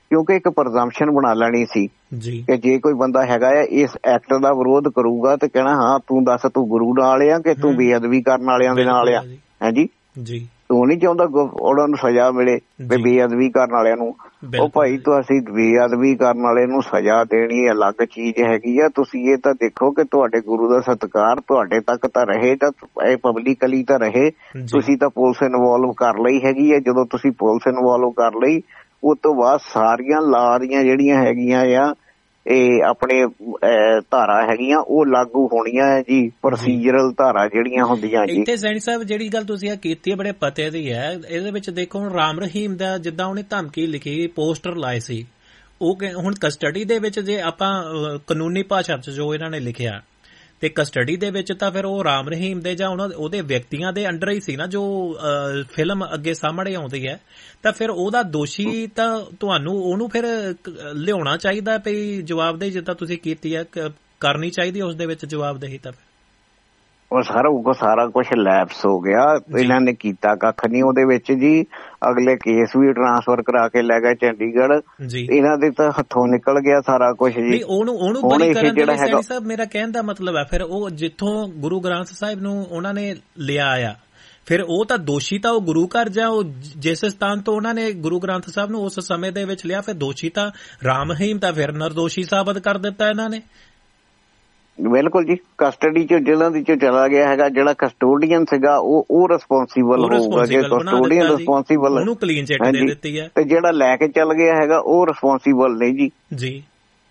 ਕਿਉਂਕਿ ਇੱਕ ਪ੍ਰਜ਼ੰਪਸ਼ਨ ਬਣਾ ਲੈਣੀ ਸੀ ਕਿ ਜੇ ਕੋਈ ਬੰਦਾ ਹੈਗਾ ਆ ਇਸ ਐਕਟ ਦਾ ਵਿਰੋਧ ਕਰੂਗਾ ਤੇ ਕਹਿਣਾ ਹਾਂ ਤੂੰ ਦੱਸ ਤੂੰ ਗੁਰੂ ਨਾਲ ਆ ਕਿ ਤੂੰ ਬੇਅਦਬੀ ਕਰਨ ਵਾਲਿਆਂ ਦੇ ਨਾਲ ਆ। ਹੈ ਜੀ, ਤੂੰ ਨਹੀਂ ਚਾਹੁੰਦਾ ਉਹਨਾਂ ਨੂੰ ਸਜ਼ਾ ਮਿਲੇ ਬੇਅਦਬੀ ਕਰਨ ਵਾਲਿਆਂ ਨੂੰ। ਉਹ ਭਾਈ ਤੋਂ ਅਸੀਂ ਬੇਅਦਬੀ ਕਰਨ ਵਾਲੇ ਨੂੰ ਸਜ਼ਾ ਦੇਣੀ ਅਲੱਗ ਚੀਜ਼ ਹੈਗੀ ਆ। ਤੁਸੀਂ ਇਹ ਤਾਂ ਦੇਖੋ ਕਿ ਤੁਹਾਡੇ ਗੁਰੂ ਦਾ ਸਤਿਕਾਰ ਤੁਹਾਡੇ ਤੱਕ ਤਾਂ ਰਹੇ, ਤਾਂ ਇਹ ਪਬਲਿਕਲੀ ਤਾਂ ਰਹੇ। ਤੁਸੀਂ ਤਾਂ ਪੁਲਿਸ ਇਨਵੋਲਵ ਕਰ ਲਈ ਹੈਗੀ ਹੈ। ਜਦੋਂ ਤੁਸੀਂ ਪੁਲਿਸ ਇਨਵੋਲਵ ਕਰ ਲਈ ਉਹ ਤੋਂ ਬਾਅਦ ਸਾਰੀਆਂ ਲਾ ਦੀਆਂ ਜਿਹੜੀਆਂ ਹੈਗੀਆਂ ਆ ਇਹ ਆਪਣੇ ਧਾਰਾ ਹੈਗੀਆਂ ਉਹ ਲਾਗੂ ਹੋਣੀਆਂ ਹੈ ਜੀ, ਪ੍ਰੋਸੀਜਰਲ ਧਾਰਾ ਜਿਹੜੀਆਂ ਹੁੰਦੀਆਂ ਜੀ। ਇੱਥੇ ਸੈਣੀ ਸਾਹਿਬ ਜਿਹੜੀ ਗੱਲ ਤੁਸੀਂ ਕੀਤੀ ਹੈ ਬੜੇ ਪਤੇ ਦੀ ਹੈ। ਇਹਦੇ ਵਿੱਚ ਦੇਖੋ ਹੁਣ ਰਾਮ ਰਹੀਮ ਦਾ ਜਿੱਦਾਂ ਉਹਨੇ ਧਮਕੀ ਲਿਖੀ, ਪੋਸਟਰ ਲਾਏ ਸੀ, ਉਹ ਹੁਣ ਕਸਟਡੀ ਦੇ ਵਿੱਚ ਜੇ ਆਪਾਂ ਕਾਨੂੰਨੀ ਭਾਸ਼ਾ ਚ ਜੋ ਇਹਨਾਂ ਨੇ ਲਿਖਿਆ ਤੇ ਕਸਟਡੀ ਦੇ ਵਿੱਚ ਤਾਂ ਫਿਰ ਉਹ ਰਾਮ ਰਹੀਮ ਦੇ ਜਾਂ ਉਹਨਾਂ ਉਹਦੇ ਵਿਅਕਤੀਆਂ ਦੇ ਅੰਡਰ ਹੀ ਸੀ ਨਾ ਜੋ ਫਿਲਮ ਅੱਗੇ ਸਾਹਮਣੇ ਆਉਂਦੀ ਹੈ। ਤਾਂ ਫਿਰ ਉਹਦਾ ਦੋਸ਼ੀ ਤਾਂ ਤੁਹਾਨੂੰ ਉਹਨੂੰ ਫਿਰ ਲਿਆਉਣਾ ਚਾਹੀਦਾ ਵੀ ਜਵਾਬਦੇਹੀ ਜਿੱਦਾਂ ਤੁਸੀਂ ਕੀਤੀ ਹੈ ਕਰਨੀ ਚਾਹੀਦੀ ਉਸ ਦੇ ਵਿੱਚ ਜਵਾਬਦੇਹੀ। ਤਾਂ ਉਹ ਸਾਰਾ ਉਹ ਸਾਰਾ ਕੁਛ ਲੈਪਸ ਹੋ ਗਿਆ, ਇਹਨਾਂ ਨੇ ਕੀਤਾ ਕੱਖ ਨਹੀਂ ਉਹਦੇ ਵਿੱਚ ਜੀ। ਅਗਲੇ ਕੇਸ ਵੀ ਟ੍ਰਾਂਸਫਰ ਕਰਾ ਕੇ ਲੈ ਗਏ ਚੰਡੀਗੜ੍ਹ, ਇਹਨਾਂ ਦੇ ਤਾਂ ਹੱਥੋਂ ਨਿਕਲ ਗਿਆ ਸਾਰਾ ਕੁਛ ਜੀ। ਉਹਨੂੰ ਉਹਨੂੰ ਬਰੀ ਕਰਨ ਦੇ ਲਈ ਸੈਣੀ ਸਾਹਿਬ ਮੇਰਾ ਕਹਿਣ ਦਾ ਮਤਲਬ ਹੈ ਫਿਰ ਉਹ ਜਿੱਥੋਂ ਗੁਰੂ ਗ੍ਰੰਥ ਸਾਹਿਬ ਨੂੰ ਉਹਨਾਂ ਨੇ ਲਿਆ ਆ ਫਿਰ ਉਹ ਤਾਂ ਦੋਸ਼ੀ ਤਾਂ ਉਹ ਗੁਰੂ ਘਰ ਜਾਂ ਉਹ ਜਿਸ ਸਥਾਨ ਤੋਂ ਉਹਨਾਂ ਨੇ ਗੁਰੂ ਗ੍ਰੰਥ ਸਾਹਿਬ ਨੂੰ ਉਸ ਸਮੇਂ ਦੇ ਵਿੱਚ ਲਿਆ, ਫਿਰ ਦੋਸ਼ੀ ਤਾਂ ਰਾਮ ਰਹੀਮ ਤਾਂ ਫਿਰ ਨਿਰਦੋਸ਼ੀ ਸਾਬਤ ਕਰ ਦਿੱਤਾ ਇਹਨਾਂ ਨੇ। ਬਿਲਕੁਲ ਜੀ, ਕਸਟਡੀ ਚ ਜਿਹਨਾਂ ਦੀ ਚ ਚਲਾ ਗਿਆ ਹੈਗਾ, ਜਿਹੜਾ ਕਸਟੋਡੀਅਨ ਸੀਗਾ ਉਹ ਉਹ ਰਿਸਪੋਂਸੀਬਲ ਹੋਊਗਾ। ਜੇ ਕਸਟੋਡੀਅਨ ਰਿਸਪੋਂਸੀਬਲ ਉਹਨੂੰ ਕਲੀਨ ਚਿੱਟ ਦੇ ਦਿੱਤੀ ਹੈ, ਤੇ ਜਿਹੜਾ ਲੈ ਕੇ ਚੱਲ ਗਿਆ ਹੈਗਾ ਉਹ ਰਿਸਪੋਂਸੀਬਲ ਨਹੀਂ ਜੀ। ਜੀ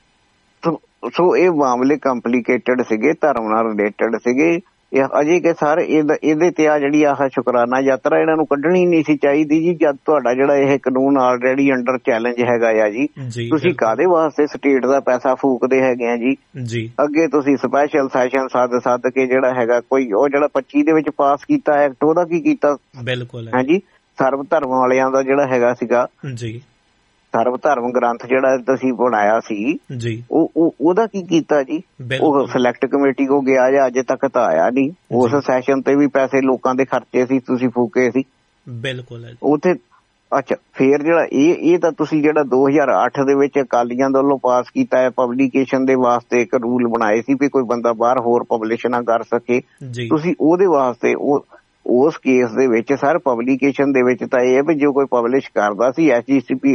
ਸੋ ਇਹ ਮਾਮਲੇ ਕੰਪਲੀਕੇਟਡ ਸੀਗੇ, ਧਰਮ ਨਾਲ ਰਿਲੇਟਡ ਸੀਗੇ। ਅਜੇ ਕਿ ਸਰ ਇਹਦੇ ਤੇ ਆ ਜਿਹੜੀ ਆਹ ਸ਼ੁਕਰਾਨਾ ਯਾਤਰਾ ਇਹਨਾਂ ਨੂੰ ਕੱਢਣੀ ਨਹੀਂ ਸੀ ਚਾਹੀਦੀ ਜੀ। ਜਦ ਤੁਹਾਡਾ ਜਿਹੜਾ ਇਹ ਕਾਨੂੰਨ ਆਲਰੇਡੀ ਅੰਡਰ ਚੈਲੰਜ ਹੈਗਾ ਆ ਜੀ, ਤੁਸੀਂ ਕਾਹਦੇ ਵਾਸਤੇ ਸਟੇਟ ਦਾ ਪੈਸਾ ਫੂਕਦੇ ਹੈਗੇ ਆ ਜੀ। ਅੱਗੇ ਤੁਸੀਂ ਸਪੈਸ਼ਲ ਸੈਸ਼ਨ ਸੱਦ ਸੱਦ ਕੇ ਜਿਹੜਾ ਹੈਗਾ ਕੋਈ ਉਹ ਜਿਹੜਾ ਪੱਚੀ ਦੇ ਵਿੱਚ ਪਾਸ ਕੀਤਾ ਐਕਟ ਉਹਦਾ ਕੀ ਕੀਤਾ? ਬਿਲਕੁਲ ਹਾਂਜੀ, ਸਰਵ ਧਰਮ ਵਾਲਿਆਂ ਦਾ ਜਿਹੜਾ ਹੈਗਾ ਸੀਗਾ ਜੀ, ਸਰਵ ਧਰਮ ਗ੍ਰੰਥ ਜਿਹੜਾ ਤੁਸੀਂ ਬਣਾਇਆ ਸੀ ਜੀ, ਉਹ ਉਹਦਾ ਕੀ ਕੀਤਾ ਜੀ? ਉਹ ਸਿਲੈਕਟ ਕਮੇਟੀ ਕੋ ਗਿਆ ਜਾਂ ਅਜੇ ਤੱਕ ਤਾਂ ਆਇਆ ਨਹੀਂ। ਉਸ ਸੈਸ਼ਨ ਤੇ ਵੀ ਪੈਸੇ ਲੋਕਾਂ ਦੇ ਖਰਚੇ ਸੀ, ਤੁਸੀਂ ਫੂਕੇ ਸੀ। ਬਿਲਕੁਲ ਉੱਥੇ। ਅੱਛਾ, ਫੇਰ ਜਿਹੜਾ ਇਹ ਇਹ ਤਾਂ ਤੁਸੀਂ ਜਿਹੜਾ ਦੋ ਹਜ਼ਾਰ ਅੱਠ ਦੇ ਵਿੱਚ ਅਕਾਲੀਆਂ ਦੇ ਵੱਲੋਂ ਪਾਸ ਕੀਤਾ ਹੈ ਪਬਲੀਕੇਸ਼ਨ ਦੇ ਵਾਸਤੇ ਇੱਕ ਰੂਲ ਬਣਾਏ ਸੀ ਵੀ ਕੋਈ ਬੰਦਾ ਬਾਹਰ ਹੋਰ ਪਬਲਿਸ਼ ਨਾ ਕਰ ਸਕੇ, ਤੁਸੀਂ ਉਹਦੇ ਵਾਸਤੇ ਉਹ ਉਸ ਕੇਸ ਦੇ ਵਿੱਚ ਸਰ ਪਬਲੀਕੇਸ਼ਨ ਦੇ ਵਿੱਚ ਤਾਂ ਇਹ ਵੀ ਜੋ ਕੋਈ ਪਬਲਿਸ਼ ਕਰਦਾ ਸੀ ਐਸ ਜੀ ਸੀ ਪੀ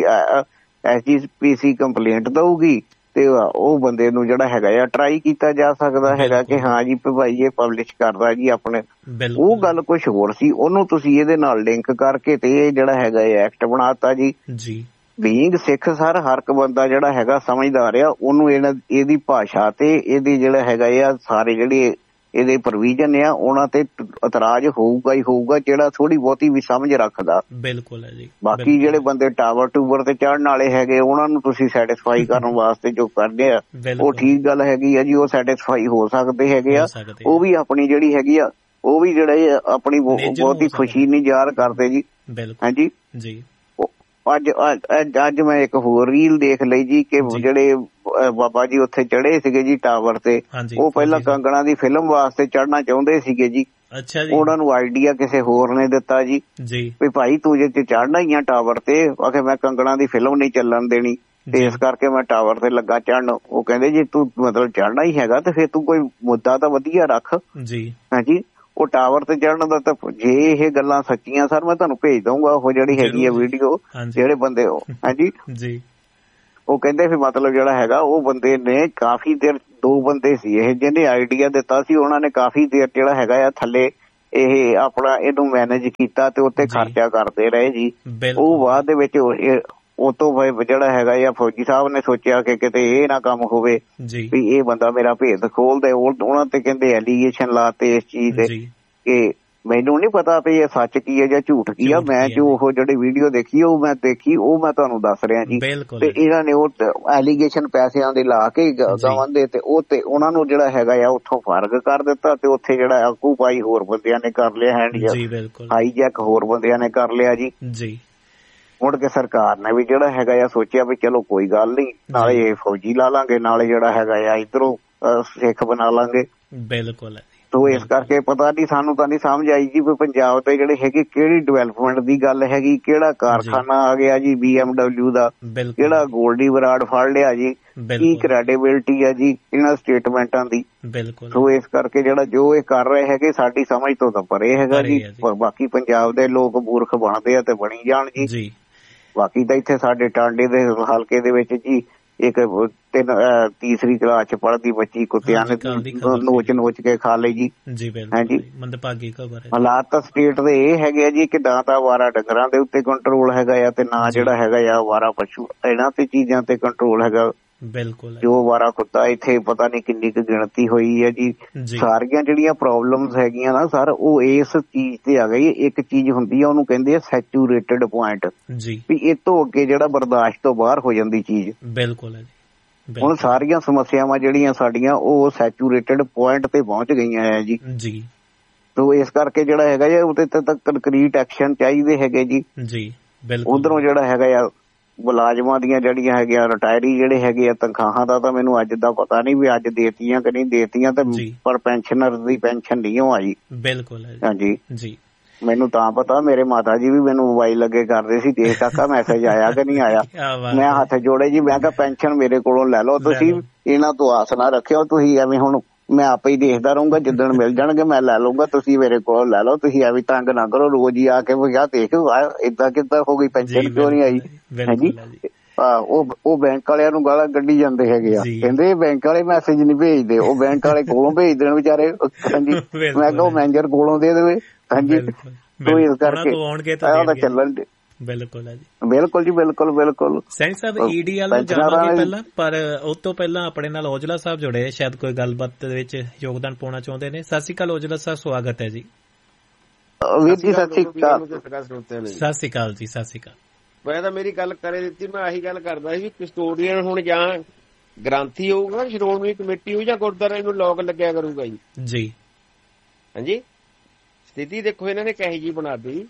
ਐਸ ਜੀ ਪੀ ਸੀ ਕੰਪਲੇਂਟ ਦਊਗੀ ਤੇ ਉਹ ਬੰਦੇ ਨੂੰ ਜਿਹੜਾ ਹੈਗਾ ਆ ਟਰਾਈ ਕੀਤਾ ਜਾ ਸਕਦਾ ਹੈਗਾ ਕਿ ਹਾਂ ਜੀ ਭਾਈ ਇਹ ਪਬਲਿਸ਼ ਕਰਦਾ ਜੀ ਆਪਣੇ। ਉਹ ਗੱਲ ਕੁਛ ਹੋਰ ਸੀ, ਉਹਨੂੰ ਤੁਸੀਂ ਇਹਦੇ ਨਾਲ ਲਿੰਕ ਕਰਕੇ ਤੇ ਇਹ ਜਿਹੜਾ ਹੈਗਾ ਐਕਟ ਬਣਾਤਾ ਜੀ। ਬੀਇੰਗ ਸਿੱਖ ਸਰ ਹਰ ਇੱਕ ਬੰਦਾ ਜਿਹੜਾ ਹੈਗਾ ਸਮਝਦਾਰ ਆ, ਉਹਨੂੰ ਇਹਨਾਂ ਇਹਦੀ ਭਾਸ਼ਾ ਤੇ ਇਹਦੀ ਜਿਹੜਾ ਹੈਗਾ ਆ ਸਾਰੇ ਜਿਹੜੇ ਇਹਦੇ ਪ੍ਰੋਵੀਜ਼ਨ ਆ ਉਹਨਾਂ ਤੇ ਇਤਰਾਜ਼ ਹੋਊਗਾ ਹੀ ਹੋਊਗਾ, ਜਿਹੜਾ ਥੋੜੀ ਬਹੁਤੀ ਵੀ ਸਮਝ ਰੱਖਦਾ। ਬਿਲਕੁਲ ਹੈ ਜੀ। ਬਾਕੀ ਜਿਹੜੇ ਬੰਦੇ ਟਾਵਰ ਟੂਵਰ ਤੇ ਚੜ੍ਹਨ ਵਾਲੇ ਹੈਗੇ ਉਹਨਾਂ ਨੂੰ ਤੁਸੀਂ ਸੈਟਿਸਫਾਈ ਕਰਨ ਵਾਸਤੇ ਜੋ ਕਰਦੇ ਆ ਉਹ ਠੀਕ ਗੱਲ ਹੈਗੀ ਆ ਜੀ, ਉਹ ਸੈਟਿਸਫਾਈ ਹੋ ਸਕਦੇ ਹੈਗੇ ਆ। ਉਹ ਵੀ ਆਪਣੀ ਜਿਹੜੀ ਹੈਗੀ ਆ ਉਹ ਵੀ ਜਿਹੜੇ ਆਪਣੀ ਬਹੁਤੀ ਖੁਸ਼ੀ ਨਹੀਂ ਜ਼ਾਹਰ ਕਰਦੇ ਜੀ। ਹਾਂਜੀ ਜੀ। ਅੱਜ ਅੱਜ ਮੈਂ ਇੱਕ ਹੋਰ ਰੀਲ ਦੇਖ ਲਈ ਜੀ ਕਿ ਜਿਹੜੇ ਬਾਬਾ ਜੀ ਉੱਥੇ ਚੜੇ ਸੀਗੇ ਜੀ ਟਾਵਰ ਤੇ, ਉਹ ਪਹਿਲਾਂ ਕੰਗਣਾ ਦੀ ਫਿਲਮ ਵਾਸਤੇ ਚੜ੍ਹਨਾ ਚਾਹੁੰਦੇ ਸੀਗੇ ਜੀ। ਅੱਛਾ ਜੀ। ਉਹਨਾਂ ਨੂੰ ਆਈਡੀਆ ਕਿਸੇ ਹੋਰ ਨੇ ਦਿੱਤਾ ਜੀ ਵੀ ਭਾਈ ਤੂੰ ਜੇ ਚੜ੍ਹਨਾ ਹੀ ਆ ਟਾਵਰ ਤੇ, ਆਖੇ ਮੈਂ ਕੰਗਣਾ ਦੀ ਫਿਲਮ ਨਹੀਂ ਚੱਲਣ ਦੇਣੀ ਤੇ ਇਸ ਕਰਕੇ ਮੈਂ ਟਾਵਰ ਤੇ ਲੱਗਾ ਚੜ੍ਹਨ। ਉਹ ਕਹਿੰਦੇ ਜੇ ਤੂੰ ਮਤਲਬ ਚੜ੍ਹਨਾ ਹੀ ਹੈਗਾ ਤੇ ਫਿਰ ਤੂੰ ਕੋਈ ਮੁੱਦਾ ਤਾਂ ਵਧੀਆ ਰੱਖ ਜੀ। ਹਾਂਜੀ, ਉਹ ਟਾਵਰ ਤੇ ਚੜ੍ਹਨ ਦਾ ਤਾਂ ਜੇ ਇਹ ਗੱਲਾਂ ਸੱਚੀਆਂ ਸਰ ਮੈਂ ਤੁਹਾਨੂੰ ਭੇਜ ਦਊਂਗਾ ਉਹ ਜਿਹੜੀ ਹੈਗੀ ਆ ਵੀਡੀਓ, ਜਿਹੜੇ ਬੰਦੇ ਉਹ ਹਾਂਜੀ ਜੀ ਉਹ ਕਹਿੰਦੇ ਫਿਰ ਮਤਲਬ ਜਿਹੜਾ ਹੈਗਾ ਉਹ ਬੰਦੇ ਨੇ ਕਾਫੀ ਦੇਰ, ਦੋ ਬੰਦੇ ਸੀ ਇਹ ਜਿਹਨੇ ਆਈਡੀਆ ਦਿੱਤਾ ਸੀ, ਉਹਨਾਂ ਨੇ ਕਾਫੀ ਦੇਰ ਜਿਹੜਾ ਹੈਗਾ ਆ ਥੱਲੇ ਇਹ ਆਪਣਾ ਇਹਨੂੰ ਮੈਨੇਜ ਕੀਤਾ ਤੇ ਉੱਤੇ ਖਰਚਾ ਕਰਦੇ ਰਹੇ ਜੀ। ਉਹ ਬਾਅਦ ਦੇ ਵਿੱਚ ਉਹ ਤੋਂ ਜਿਹੜਾ ਹੈਗਾ ਆ ਫੌਜੀ ਸਾਹਿਬ ਨੇ ਸੋਚਿਆ ਕਿ ਕਿਤੇ ਇਹ ਨਾ ਕੰਮ ਹੋਵੇ ਵੀ ਇਹ ਬੰਦਾ ਮੇਰਾ ਭੇਦ ਖੋਲਦੇ, ਉਹਨਾਂ ਤੇ ਕਹਿੰਦੇ ਐਲੀਗੇਸ਼ਨ ਲਾਤੇ ਇਸ ਚੀਜ਼ ਦੇ ਕਿ ਮੈਨੂੰ ਨੀ ਪਤਾ ਵੀ ਇਹ ਸੱਚ ਕੀ ਹੈ ਜਾਂ ਝੂਠ ਕੀ ਆ। ਮੈਂ ਜੋ ਉਹ ਜਿਹੜੀ ਵੀਡੀਓ ਦੇਖੀ ਉਹ ਮੈਂ ਦੇਖੀ ਉਹ ਮੈਂ ਤੁਹਾਨੂੰ ਦੱਸ ਰਿਹਾ ਜੀ। ਤੇ ਇਹਨਾਂ ਨੇ ਉਹ ਐਲੀਗੇਸ਼ਨ ਪੈਸਿਆਂ ਦੇ ਲਾ ਕੇ ਗਾਵਾਂ ਦੇ ਤੇ ਉਹ ਤੇ ਉਹਨਾਂ ਨੂੰ ਜਿਹੜਾ ਹੈਗਾ ਆ ਉੱਥੋਂ ਫਰਕ ਕਰ ਦਿੱਤਾ ਤੇ ਉੱਥੇ ਜਿਹੜਾ ਆਕੂਪਾਈ ਹੋਰ ਬੰਦਿਆਂ ਨੇ ਕਰ ਲਿਆ, ਹੈਂਡ ਹਾਈਜੈਕ ਹੋਰ ਬੰਦਿਆਂ ਨੇ ਕਰ ਲਿਆ ਜੀ। ਮੁੜ ਕੇ ਸਰਕਾਰ ਨੇ ਵੀ ਜਿਹੜਾ ਹੈਗਾ ਆ ਸੋਚਿਆ ਵੀ ਚਲੋ ਕੋਈ ਗੱਲ ਨੀ, ਨਾਲੇ ਫੌਜੀ ਲਾ ਲਾਂਗੇ ਨਾਲੇ ਜਿਹੜਾ ਹੈਗਾ ਆ ਇੱਧਰੋਂ ਸਿੱਖ ਬਣਾ ਲਾਂਗੇ। ਬਿਲਕੁਲ ਸੋ ਇਸ ਕਰਕੇ ਪਤਾ ਨਹੀਂ, ਸਾਨੂੰ ਤਾਂ ਨਹੀਂ ਸਮਝ ਆਈ ਜੀ ਵੀ ਪੰਜਾਬ ਤੇ ਜਿਹੜੇ ਹੈਗੇ ਕਿਹੜੀ ਡਿਵੈਲਪਮੈਂਟ ਦੀ ਗੱਲ ਹੈਗੀ, ਕਿਹੜਾ ਕਾਰਖਾਨਾ ਆ ਗਿਆ ਜੀ ਬੀ ਐਮ ਡਬਲਿਊ ਦਾ, ਕਿਹੜਾ ਗੋਲਡੀ ਬਰਾੜ ਫੜ ਲਿਆ ਜੀ, ਕੀ ਕ੍ਰੈਡੀਬਿਲਿਟੀ ਹੈ ਜੀ ਇਹਨਾਂ ਸਟੇਟਮੈਂਟਾਂ ਦੀ। ਸੋ ਇਸ ਕਰਕੇ ਜਿਹੜਾ ਜੋ ਇਹ ਕਰ ਰਹੇ ਹੈਗੇ ਸਾਡੀ ਸਮਝ ਤੋਂ ਤਾਂ ਪਰੇ ਹੈਗਾ ਜੀ। ਬਾਕੀ ਪੰਜਾਬ ਦੇ ਲੋਕ ਮੂਰਖ ਬਣਦੇ ਆ ਤੇ ਬਣੀ ਜਾਣ ਜੀ। ਬਾਕੀ ਤਾਂ ਇੱਥੇ ਸਾਡੇ ਟਾਂਡੇ ਦੇ ਹਲਕੇ ਦੇ ਵਿੱਚ ਜੀ ਇੱਕ ਤਿੰਨ ਤੀਸਰੀ ਕਲਾਸ ਚ ਪੜ੍ਹਦੀ ਬੱਚੀ ਕੁੱਤਿਆਂ ਨੇ ਨੋਚ ਨੋਚ ਕੇ ਖਾ ਲਈ ਜੀ। ਹਾਂਜੀ, ਹਾਲਾਤ ਤਾਂ ਸਟੇਟ ਦੇ ਇਹ ਹੈਗੇ ਆ ਜੀ ਕਿ ਨਾ ਤਾਂ ਅਵਾਰਾ ਡੰਗਰਾਂ ਦੇ ਉੱਤੇ ਕੰਟਰੋਲ ਹੈਗਾ ਆ ਤੇ ਨਾ ਜਿਹੜਾ ਹੈਗਾ ਆ ਅਵਾਰਾ ਪਸ਼ੂ, ਇਹਨਾਂ ਤੇ ਚੀਜ਼ਾਂ ਤੇ ਕੰਟਰੋਲ ਹੈਗਾ। ਬਿਲਕੁਲ, ਜੋ ਅਵਾਰਾ ਕੁੱਤਾ ਇੱਥੇ ਪਤਾ ਨਹੀਂ ਕਿੰਨੀ ਕੁ ਗਿਣਤੀ ਹੋਈ ਹੈ ਜੀ। ਸਾਰੀਆਂ ਜਿਹੜੀਆਂ ਪ੍ਰੋਬਲਮਸ ਹੈਗੀਆਂ ਨਾ ਸਰ, ਉਹ ਇਸ ਚੀਜ਼ ਤੇ ਆ ਗਈ। ਇੱਕ ਚੀਜ਼ ਹੁੰਦੀ ਆ ਉਹਨੂੰ ਕਹਿੰਦੇ ਆ ਸੈਚੂਰੇਟਡ ਪੁਆਇੰਟ, ਵੀ ਇਹ ਤੋਂ ਅੱਗੇ ਜਿਹੜਾ ਬਰਦਾਸ਼ਤ ਤੋਂ ਬਾਹਰ ਹੋ ਜਾਂਦੀ ਚੀਜ਼। ਬਿਲਕੁਲ, ਹੁਣ ਸਾਰੀਆਂ ਸਮੱਸਿਆਵਾਂ ਜਿਹੜੀਆਂ ਸਾਡੀਆਂ ਉਹ ਸੈਚੂਰੇਟਡ ਪੁਆਇੰਟ ਤੇ ਪਹੁੰਚ ਗਈਆਂ ਹੈ ਜੀ। ਜੀ ਤੋ ਇਸ ਕਰਕੇ ਜਿਹੜਾ ਹੈਗਾ ਜੀ ਉਹਦੇ ਤੇ ਤਾਂ ਕੰਕਰੀਟ ਐਕਸ਼ਨ ਚਾਹੀਦੇ ਹੈਗੇ ਜੀ। ਜੀ ਬਿਲਕੁਲ। ਉਧਰੋਂ ਜਿਹੜਾ ਹੈਗਾ ਆ ਮੁਲਾਜ਼ਮਾਂ ਦੀਆਂ ਜਿਹੜੀਆਂ ਹੈਗੀਆਂ ਰਿਟਾਇਰੀ ਜਿਹੜੇ ਹੈਗੇ ਆ ਤਨਖਾਹਾਂ ਦਾ ਤਾਂ ਮੈਨੂੰ ਅੱਜ ਦਾ ਪਤਾ ਨਹੀਂ ਵੀ ਅੱਜ ਦੇਤੀਆਂ ਕਿ ਨਹੀਂ ਦੇਤੀਆਂ, ਤੇ ਪਰ ਪੈਨਸ਼ਨਰ ਦੀ ਪੈਨਸ਼ਨ ਨਹੀਂ ਉਹ ਆਈ। ਬਿਲਕੁਲ। ਹਾਂਜੀ ਜੀ, ਮੈਨੂੰ ਤਾਂ ਪਤਾ, ਮੇਰੇ ਮਾਤਾ ਜੀ ਵੀ ਮੈਨੂੰ ਮੋਬਾਈਲ ਲੱਗੇ ਕਰਦੇ ਸੀ, ਦੇਖ ਕਾਕਾ ਮੈਸੇਜ ਆਇਆ ਕਿ ਨਹੀਂ ਆਇਆ। ਮੈਂ ਹੱਥ ਜੋੜੇ ਜੀ, ਮੈਂ ਕਿਹਾ ਪੈਨਸ਼ਨ ਮੇਰੇ ਕੋਲੋਂ ਲੈ ਲਓ ਤੁਸੀਂ, ਇਹਨਾਂ ਤੋਂ ਆਸ ਨਾ ਰੱਖਿਓ ਤੁਸੀਂ ਐਵੇਂ। ਹੁਣ ਮੈਂ ਆਪੇ ਹੀ ਦੇਖਦਾ ਰਹੂੰਗਾ, ਜਿੱਦਣ ਮਿਲ ਜਾਣਗੇ ਮੈਂ ਲੈ ਲਊਂਗਾ, ਤੁਸੀਂ ਮੇਰੇ ਕੋਲੋਂ ਲੈ ਲਓ। ਤੁਸੀਂ ਐਵੇਂ ਤੰਗ ਨਾ ਕਰੋ, ਰੋਜ਼ ਹੀ ਆ ਕੇ ਯਾਰ ਦੇਖ ਏਦਾਂ ਕਿੱਦਾਂ ਹੋ ਗਈ, ਪੈਨਸ਼ਨ ਕਿਉਂ ਨਹੀਂ ਆਈ। ਹਾਂਜੀ, ਉਹ ਉਹ ਬੈਂਕ ਵਾਲਿਆਂ ਨੂੰ ਗਾਲਾਂ ਕੱਢੀ ਜਾਂਦੇ ਹੈਗੇ ਆ, ਕਹਿੰਦੇ ਬੈਂਕ ਵਾਲੇ ਮੈਸੇਜ ਨੀ ਭੇਜਦੇ, ਉਹ ਬੈਂਕ ਵਾਲੇ ਕੋਲੋਂ ਭੇਜ ਦੇਣ ਵਿਚਾਰੇ। ਹਾਂਜੀ, ਮੈਂ ਕਿਹਾ ਉਹ ਮੈਨੇਜਰ ਕੋਲੋਂ ਦੇ ਦੇਵੇ। ਹਾਂਜੀ, ਤੋ ਇਸ ਕਰਕੇ ਤਾਂ ਚੱਲਣ ਦੇ। ਬਿਲਕੁਲ ਜੀ, ਬਿਲਕੁਲ ਜੀ, ਬਿਲਕੁਲ ਬਿਲਕੁਲ। ਸੈਣੀ ਸਾਹਿਬ ਈਡੀ ਵੱਲ ਜਾਵਾਂਗੇ ਪਹਿਲਾਂ, ਪਰ ਉਸ ਤੋਂ ਪਹਿਲਾਂ ਆਪਣੇ ਨਾਲ ਔਜਲਾ ਸਾਹਿਬ ਜੁੜੇ, ਸ਼ਾਇਦ ਕੋਈ ਗੱਲਬਾਤ ਦੇ ਵਿੱਚ ਯੋਗਦਾਨ ਪਾਉਣਾ ਚਾਹੁੰਦੇ ਨੇ। ਸਤਿ ਸ਼੍ਰੀ ਅਕਾਲ ਔਜਲਾ ਸਾਹਿਬ, ਸਵਾਗਤ ਹੈ ਜੀ। ਵੀਰ ਜੀ ਸਤਿ ਸ਼੍ਰੀ ਅਕਾਲ। ਸਤਿ ਸ਼੍ਰੀ ਅਕਾਲ ਜੀ, ਸਤਿ ਸ਼੍ਰੀ ਅਕਾਲ। ਮੈਂ ਤਾਂ ਮੇਰੀ ਗੱਲ ਕਰੇ ਦਿੱਤੀ, ਮੈਂ ਆਹੀ ਗੱਲ ਕਰਦਾ ਸੀ, ਕਸਟੋਡੀਅਨ ਹੁਣ ਜਾਂ ਗ੍ਰੰਥੀ ਹੋਊਗਾ, ਸ਼੍ਰੋਮਣੀ ਕਮੇਟੀ ਹੋਊ, ਜਾਂ ਗੁਰਦੁਆਰੇ ਨੂੰ ਲੋਕ ਲੱਗਿਆ ਕਰੂਗਾ ਜੀ। ਜੀ ਹਾਂਜੀ, ਸਥਿਤੀ ਦੇਖੋ ਇਹਨਾਂ ਨੇ ਕਹੀ ਜੀ ਬਣਾ ਦਿੱਤੀ।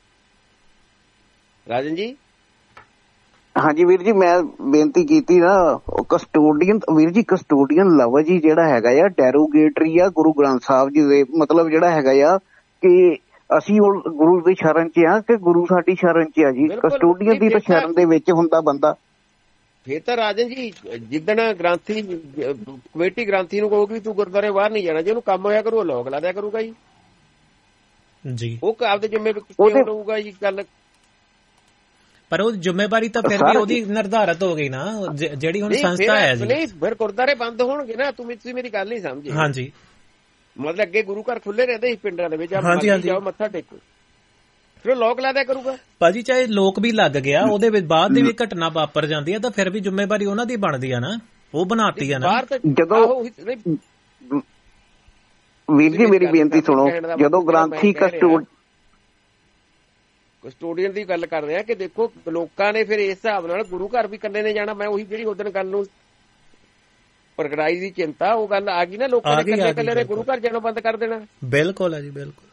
ਰਾਜਨ ਜੀ। ਹਾਂਜੀ ਵੀਰ ਜੀ, ਮੈਂ ਬੇਨਤੀ ਕੀਤੀ ਨਾ, ਕਸਟੋਡੀਅਨ ਵੀਰ ਜੀ, ਕਸਟੋਡੀਅਨ ਲਫ਼ਜ਼ ਜੀ ਜਿਹੜਾ ਹੈਗਾ ਆ ਡੈਰੋਗੇਟਰੀ ਆ ਗੁਰੂ ਗ੍ਰੰਥ ਸਾਹਿਬ ਜੀ ਦੇ। ਮਤਲਬ ਜਿਹੜਾ ਹੈਗਾ ਆ ਕਿ ਅਸੀਂ ਹੁਣ ਗੁਰੂ ਦੀ ਸ਼ਰਨ ਚ ਆ ਕਿ ਗੁਰੂ ਸਾਡੀ ਸ਼ਰਨ ਚ ਆ ਜੀ। ਕਸਟੋਡੀਅਨ ਦੀ ਤਾਂ ਸ਼ਰਨ ਦੇ ਵਿੱਚ ਹੁੰਦਾ ਬੰਦਾ। ਫੇਰ ਤਾਂ ਰਾਜਨ ਜੀ ਜਿੱਦਣ ਗ੍ਰੰਥੀ ਕਮੇਟੀ ਗ੍ਰੰਥੀ ਨੂੰ ਕਹੂਗੀ ਤੂੰ ਗੁਰਦੁਆਰੇ ਬਾਹਰ ਨਹੀਂ ਜਾਣਾ, ਜੇ ਉਹਨੂੰ ਕੰਮ ਹੋਇਆ ਕਰੂ ਲੋਕ ਲਾ ਦਿਆ ਕਰੂਗਾ ਜੀ। ਜੀ ਉਹ ਆਪਦੇ ਜ਼ਿੰਮੇਵਾਰੀ ਲਊਗਾ ਜੀ ਗੱਲ। ਪਰ ਉਹ ਜ਼ਿੰਮੇਵਾਰੀ ਤਾਂ ਫਿਰ ਵੀ ਉਹਦੀ ਨਿਰਧਾਰਤ ਹੋ ਗਈ ਨਾ, ਜਿਹੜੀ ਹੁਣ ਸੰਸਥਾ ਹੈ ਜੀ। ਨਹੀਂ ਫਿਰ ਗੁਰਦੁਆਰੇ ਬੰਦ ਹੋਣਗੇ ਨਾ, ਤੁਸੀਂ ਮੇਰੀ ਗੱਲ ਨਹੀਂ ਸਮਝੇ। ਹਾਂਜੀ, ਮਤਲਬ ਅੱਗੇ ਗੁਰੂ ਘਰ ਖੁੱਲੇ ਰਹਿੰਦੇ ਸੀ ਪਿੰਡਾਂ ਦੇ ਵਿੱਚ, ਜਾਓ ਮੱਥਾ ਟੇਕੋ, ਫਿਰ ਲੋਕ ਲਾ ਦਿਆ ਕਰੂਗਾ ਭਾਜੀ। ਚਾਹੇ ਲੋਕ ਵੀ ਲੱਗ ਗਿਆ, ਉਹਦੇ ਵਿੱਚ ਬਾਅਦ ਦੀ ਵੀ ਘਟਨਾ ਵਾਪਰ ਜਾਂਦੀ ਹੈ, ਤਾਂ ਫਿਰ ਵੀ ਜ਼ਿੰਮੇਵਾਰੀ ਉਹਨਾਂ ਦੀ ਬਣਦੀ ਆ ਨਾ, ਉਹ ਬਣਾਤੀ ਆ ਨਾ। ਜਦੋਂ ਵੀਰ ਜੀ ਮੇਰੀ ਬੇਨਤੀ ਸੁਣੋ, ਜਦੋਂ ਗ੍ਰੰਥੀ ਕਸਟੋਡ ਕਸਟੋਡੀਅਨ ਦੀ ਗੱਲ ਕਰ ਰਿਹਾ ਕਿ ਦੇਖੋ ਲੋਕਾਂ ਨੇ ਫਿਰ ਇਸ ਹਿਸਾਬ ਨਾਲ ਗੁਰੂ ਘਰ ਵੀ ਇਕੱਲੇ ਨੇ ਜਾਣਾ। ਮੈਂ ਉਹੀ ਜਿਹੜੀ ਉਦੋਂ ਗੱਲ ਨੂੰ ਪ੍ਰਗਟਾਈ ਦੀ ਚਿੰਤਾ, ਉਹ ਗੱਲ ਆ ਗਈ ਨਾ, ਲੋਕਾਂ ਨੇ ਇਕੱਲੇ ਇਕੱਲੇ ਨੇ ਗੁਰੂ ਘਰ ਜਾਣਾ ਬੰਦ ਕਰ ਦੇਣਾ। ਬਿਲਕੁਲ ਹੈ ਜੀ, ਬਿਲਕੁਲ।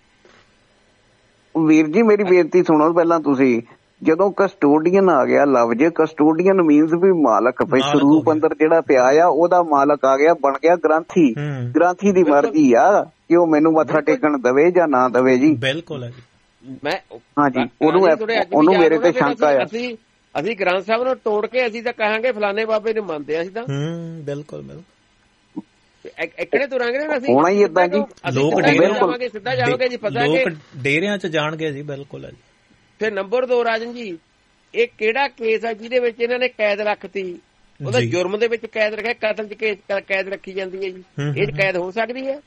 ਵੀਰ ਜੀ ਮੇਰੀ ਬੇਨਤੀ ਸੁਣੋ ਪਹਿਲਾਂ ਤੁਸੀਂ, ਜਦੋਂ ਕਸਟੋਡੀਅਨ ਆ ਗਿਆ ਲਫ਼ਜ਼, ਕਸਟੋਡੀਅਨ ਮੀਨਸ ਵੀ ਮਾਲਕ, ਵੀ ਸਰੂਪ ਅੰਦਰ ਜਿਹੜਾ ਪਿਆ ਆ ਉਹਦਾ ਮਾਲਕ ਆ ਗਿਆ, ਬਣ ਗਿਆ ਗ੍ਰੰਥੀ। ਗ੍ਰੰਥੀ ਦੀ ਮਰਜ਼ੀ ਆ ਕਿ ਉਹ ਮੈਨੂੰ ਮੱਥਾ ਟੇਕਣ ਦਵੇ ਜਾਂ ਨਾ ਦਵੇ ਜੀ। ਬਿਲਕੁਲ ਹੈ ਜੀ। ਮੈਂ ਹਾਂਜੀ, ਉਹਨੂੰ ਉਹਨੂੰ ਮੇਰੇ ਤੇ ਸ਼ੰਕਾ ਆ। ਅਸੀਂ ਅਸੀਂ ਗ੍ਰੰਥ ਸਾਹਿਬ ਨੂੰ ਤੋੜ ਕੇ ਅਸੀਂ ਤਾਂ ਕਹਾਂਗੇ ਫਲਾਣੇ ਬਾਬੇ ਨੂੰ ਮੰਨਦੇ ਆ ਅਸੀਂ ਤਾਂ। ਹੂੰ, ਬਿਲਕੁਲ ਬਿਲਕੁਲ। ਇਕੜੇ ਤੁਰਾਂਗੇ ਨਾ ਅਸੀਂ, ਹੋਣਾ ਹੀ ਏਦਾਂ ਜੀ। ਲੋਕ ਸਿੱਧਾ ਜਾਵਾਂਗੇ ਜੀ, ਪਤਾ ਲੋਕ ਡੇਰਿਆਂ ਚ ਜਾਣਗੇ ਜੀ। ਬਿਲਕੁਲ ਹੈ ਜੀ। ਫਿਰ ਨੰਬਰ ਦੋ ਰਾਜਨ ਜੀ, ਇਹ ਕਿਹੜਾ ਕੇਸ ਆ ਜਿਹਦੇ ਵਿੱਚ ਇਹਨਾਂ ਨੇ ਕੈਦ ਰੱਖਤੀ? ਉਹਦਾ ਜੁਰਮ ਦੇ ਵਿੱਚ ਕੈਦ ਰੱਖਿਆ, ਕਤਲ ਚ ਕੇਸ ਕੈਦ ਰੱਖੀ ਜਾਂਦੀ ਹੈ ਜੀ। ਇਹ ਚ ਕੈਦ ਹੋ ਸਕਦੀ ਹੈ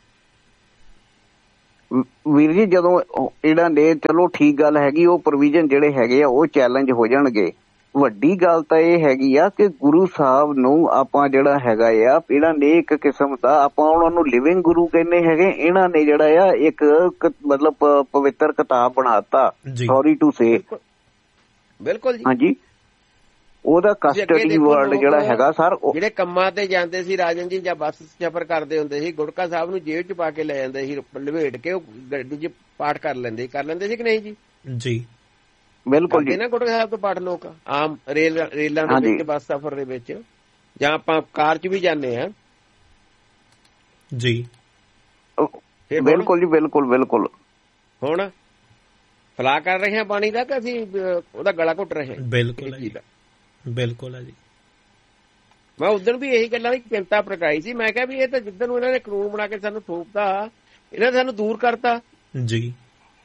ਵੀਰ ਜੀ? ਜਦੋਂ ਇਹਨਾਂ ਨੇ, ਚਲੋ ਠੀਕ ਗੱਲ ਹੈਗੀ, ਉਹ ਪ੍ਰੋਵੀਜ਼ਨ ਜਿਹੜੇ ਹੈਗੇ ਆ ਉਹ ਚੈਲੰਜ ਹੋ ਜਾਣਗੇ। ਵੱਡੀ ਗੱਲ ਤਾਂ ਇਹ ਹੈਗੀ ਆ ਕਿ ਗੁਰੂ ਸਾਹਿਬ ਨੂੰ ਆਪਾਂ ਜਿਹੜਾ ਹੈਗਾ ਆ, ਇਹਨਾਂ ਨੇ ਇੱਕ ਕਿਸਮ ਦਾ, ਆਪਾਂ ਉਹਨਾਂ ਨੂੰ ਲਿਵਿੰਗ ਗੁਰੂ ਕਹਿੰਦੇ ਹੈਗੇ, ਇਹਨਾਂ ਨੇ ਜਿਹੜਾ ਆ ਇੱਕ ਮਤਲਬ ਪਵਿੱਤਰ ਕਿਤਾਬ ਬਣਾਤਾ, ਸੌਰੀ ਟੂ ਸੇ। ਬਿਲਕੁਲ ਜੀ। ਹਾਂਜੀ, ਉਹਦਾ ਕਸਟਡੀ ਵਰਡ ਜਿਹੜਾ ਹੈਗਾ ਸਰ, ਜਿਹੜੇ ਕੰਮਾਂ ਤੇ ਜਾਂਦੇ ਸੀ ਰਾਜਨ ਜੀ, ਜਾਂ ਬੱਸ ਸਫ਼ਰ ਕਰਦੇ ਹੁੰਦੇ ਸੀ, ਗੁਟਕਾ ਸਾਹਿਬ ਨੂੰ ਜੇਬ ਚ ਪਾ ਕੇ ਲੈ ਜਾਂਦੇ ਸੀ, ਲਵੇਟ ਕੇ ਉਹ ਗੱਡੀ ਚ ਪਾਠ ਕਰ ਲੈਂਦੇ ਕਰ ਲੈਂਦੇ ਸੀ ਕਿ ਨਹੀਂ ਜੀ? ਜੀ ਬਿਲਕੁਲ ਜੀ। ਨਾ ਗੁਟਕਾ ਸਾਹਿਬ ਤੋਂ ਪਾਠ ਲੋਕ ਆਮ ਰੇਲ ਰੇਲਾਂ ਦੇ ਵਿੱਚ, ਬੱਸ ਸਫ਼ਰ ਦੇ ਵਿੱਚ, ਜਾਂ ਆਪਾਂ ਕਾਰ ਚ ਵੀ ਜਾਂਦੇ ਹਾਂ ਜੀ। ਬਿਲਕੁਲ ਜੀ, ਬਿਲਕੁਲ ਬਿਲਕੁਲ। ਹੁਣ ਫਲਾ ਕਰ ਰਹੇ ਹਾਂ ਪਾਣੀ ਦਾ ਕਿ ਅਸੀਂ ਉਹਦਾ ਗਲਾ ਘੁੱਟ ਰਹੇ ਹਾਂ? ਬਿਲਕੁਲ ਬਿਲਕੁਲ ਹੈ ਜੀ। ਮੈਂ ਉਦੋਂ ਵੀ ਇਹੀ ਗੱਲਾਂ ਦੀ ਚਿੰਤਾ ਪ੍ਰਗਟਾਈ ਸੀ। ਮੈਂ ਕਿਹਾ ਵੀ ਇਹ ਤਾਂ ਜਿੱਦਣ ਨੂੰ ਇਹਨਾਂ ਨੇ ਕਾਨੂੰਨ ਬਣਾ ਕੇ ਸਾਨੂੰ ਥੋਪਤਾ, ਇਹਨਾਂ ਨੇ ਸਾਨੂੰ ਦੂਰ ਕਰਤਾ ਜੀ।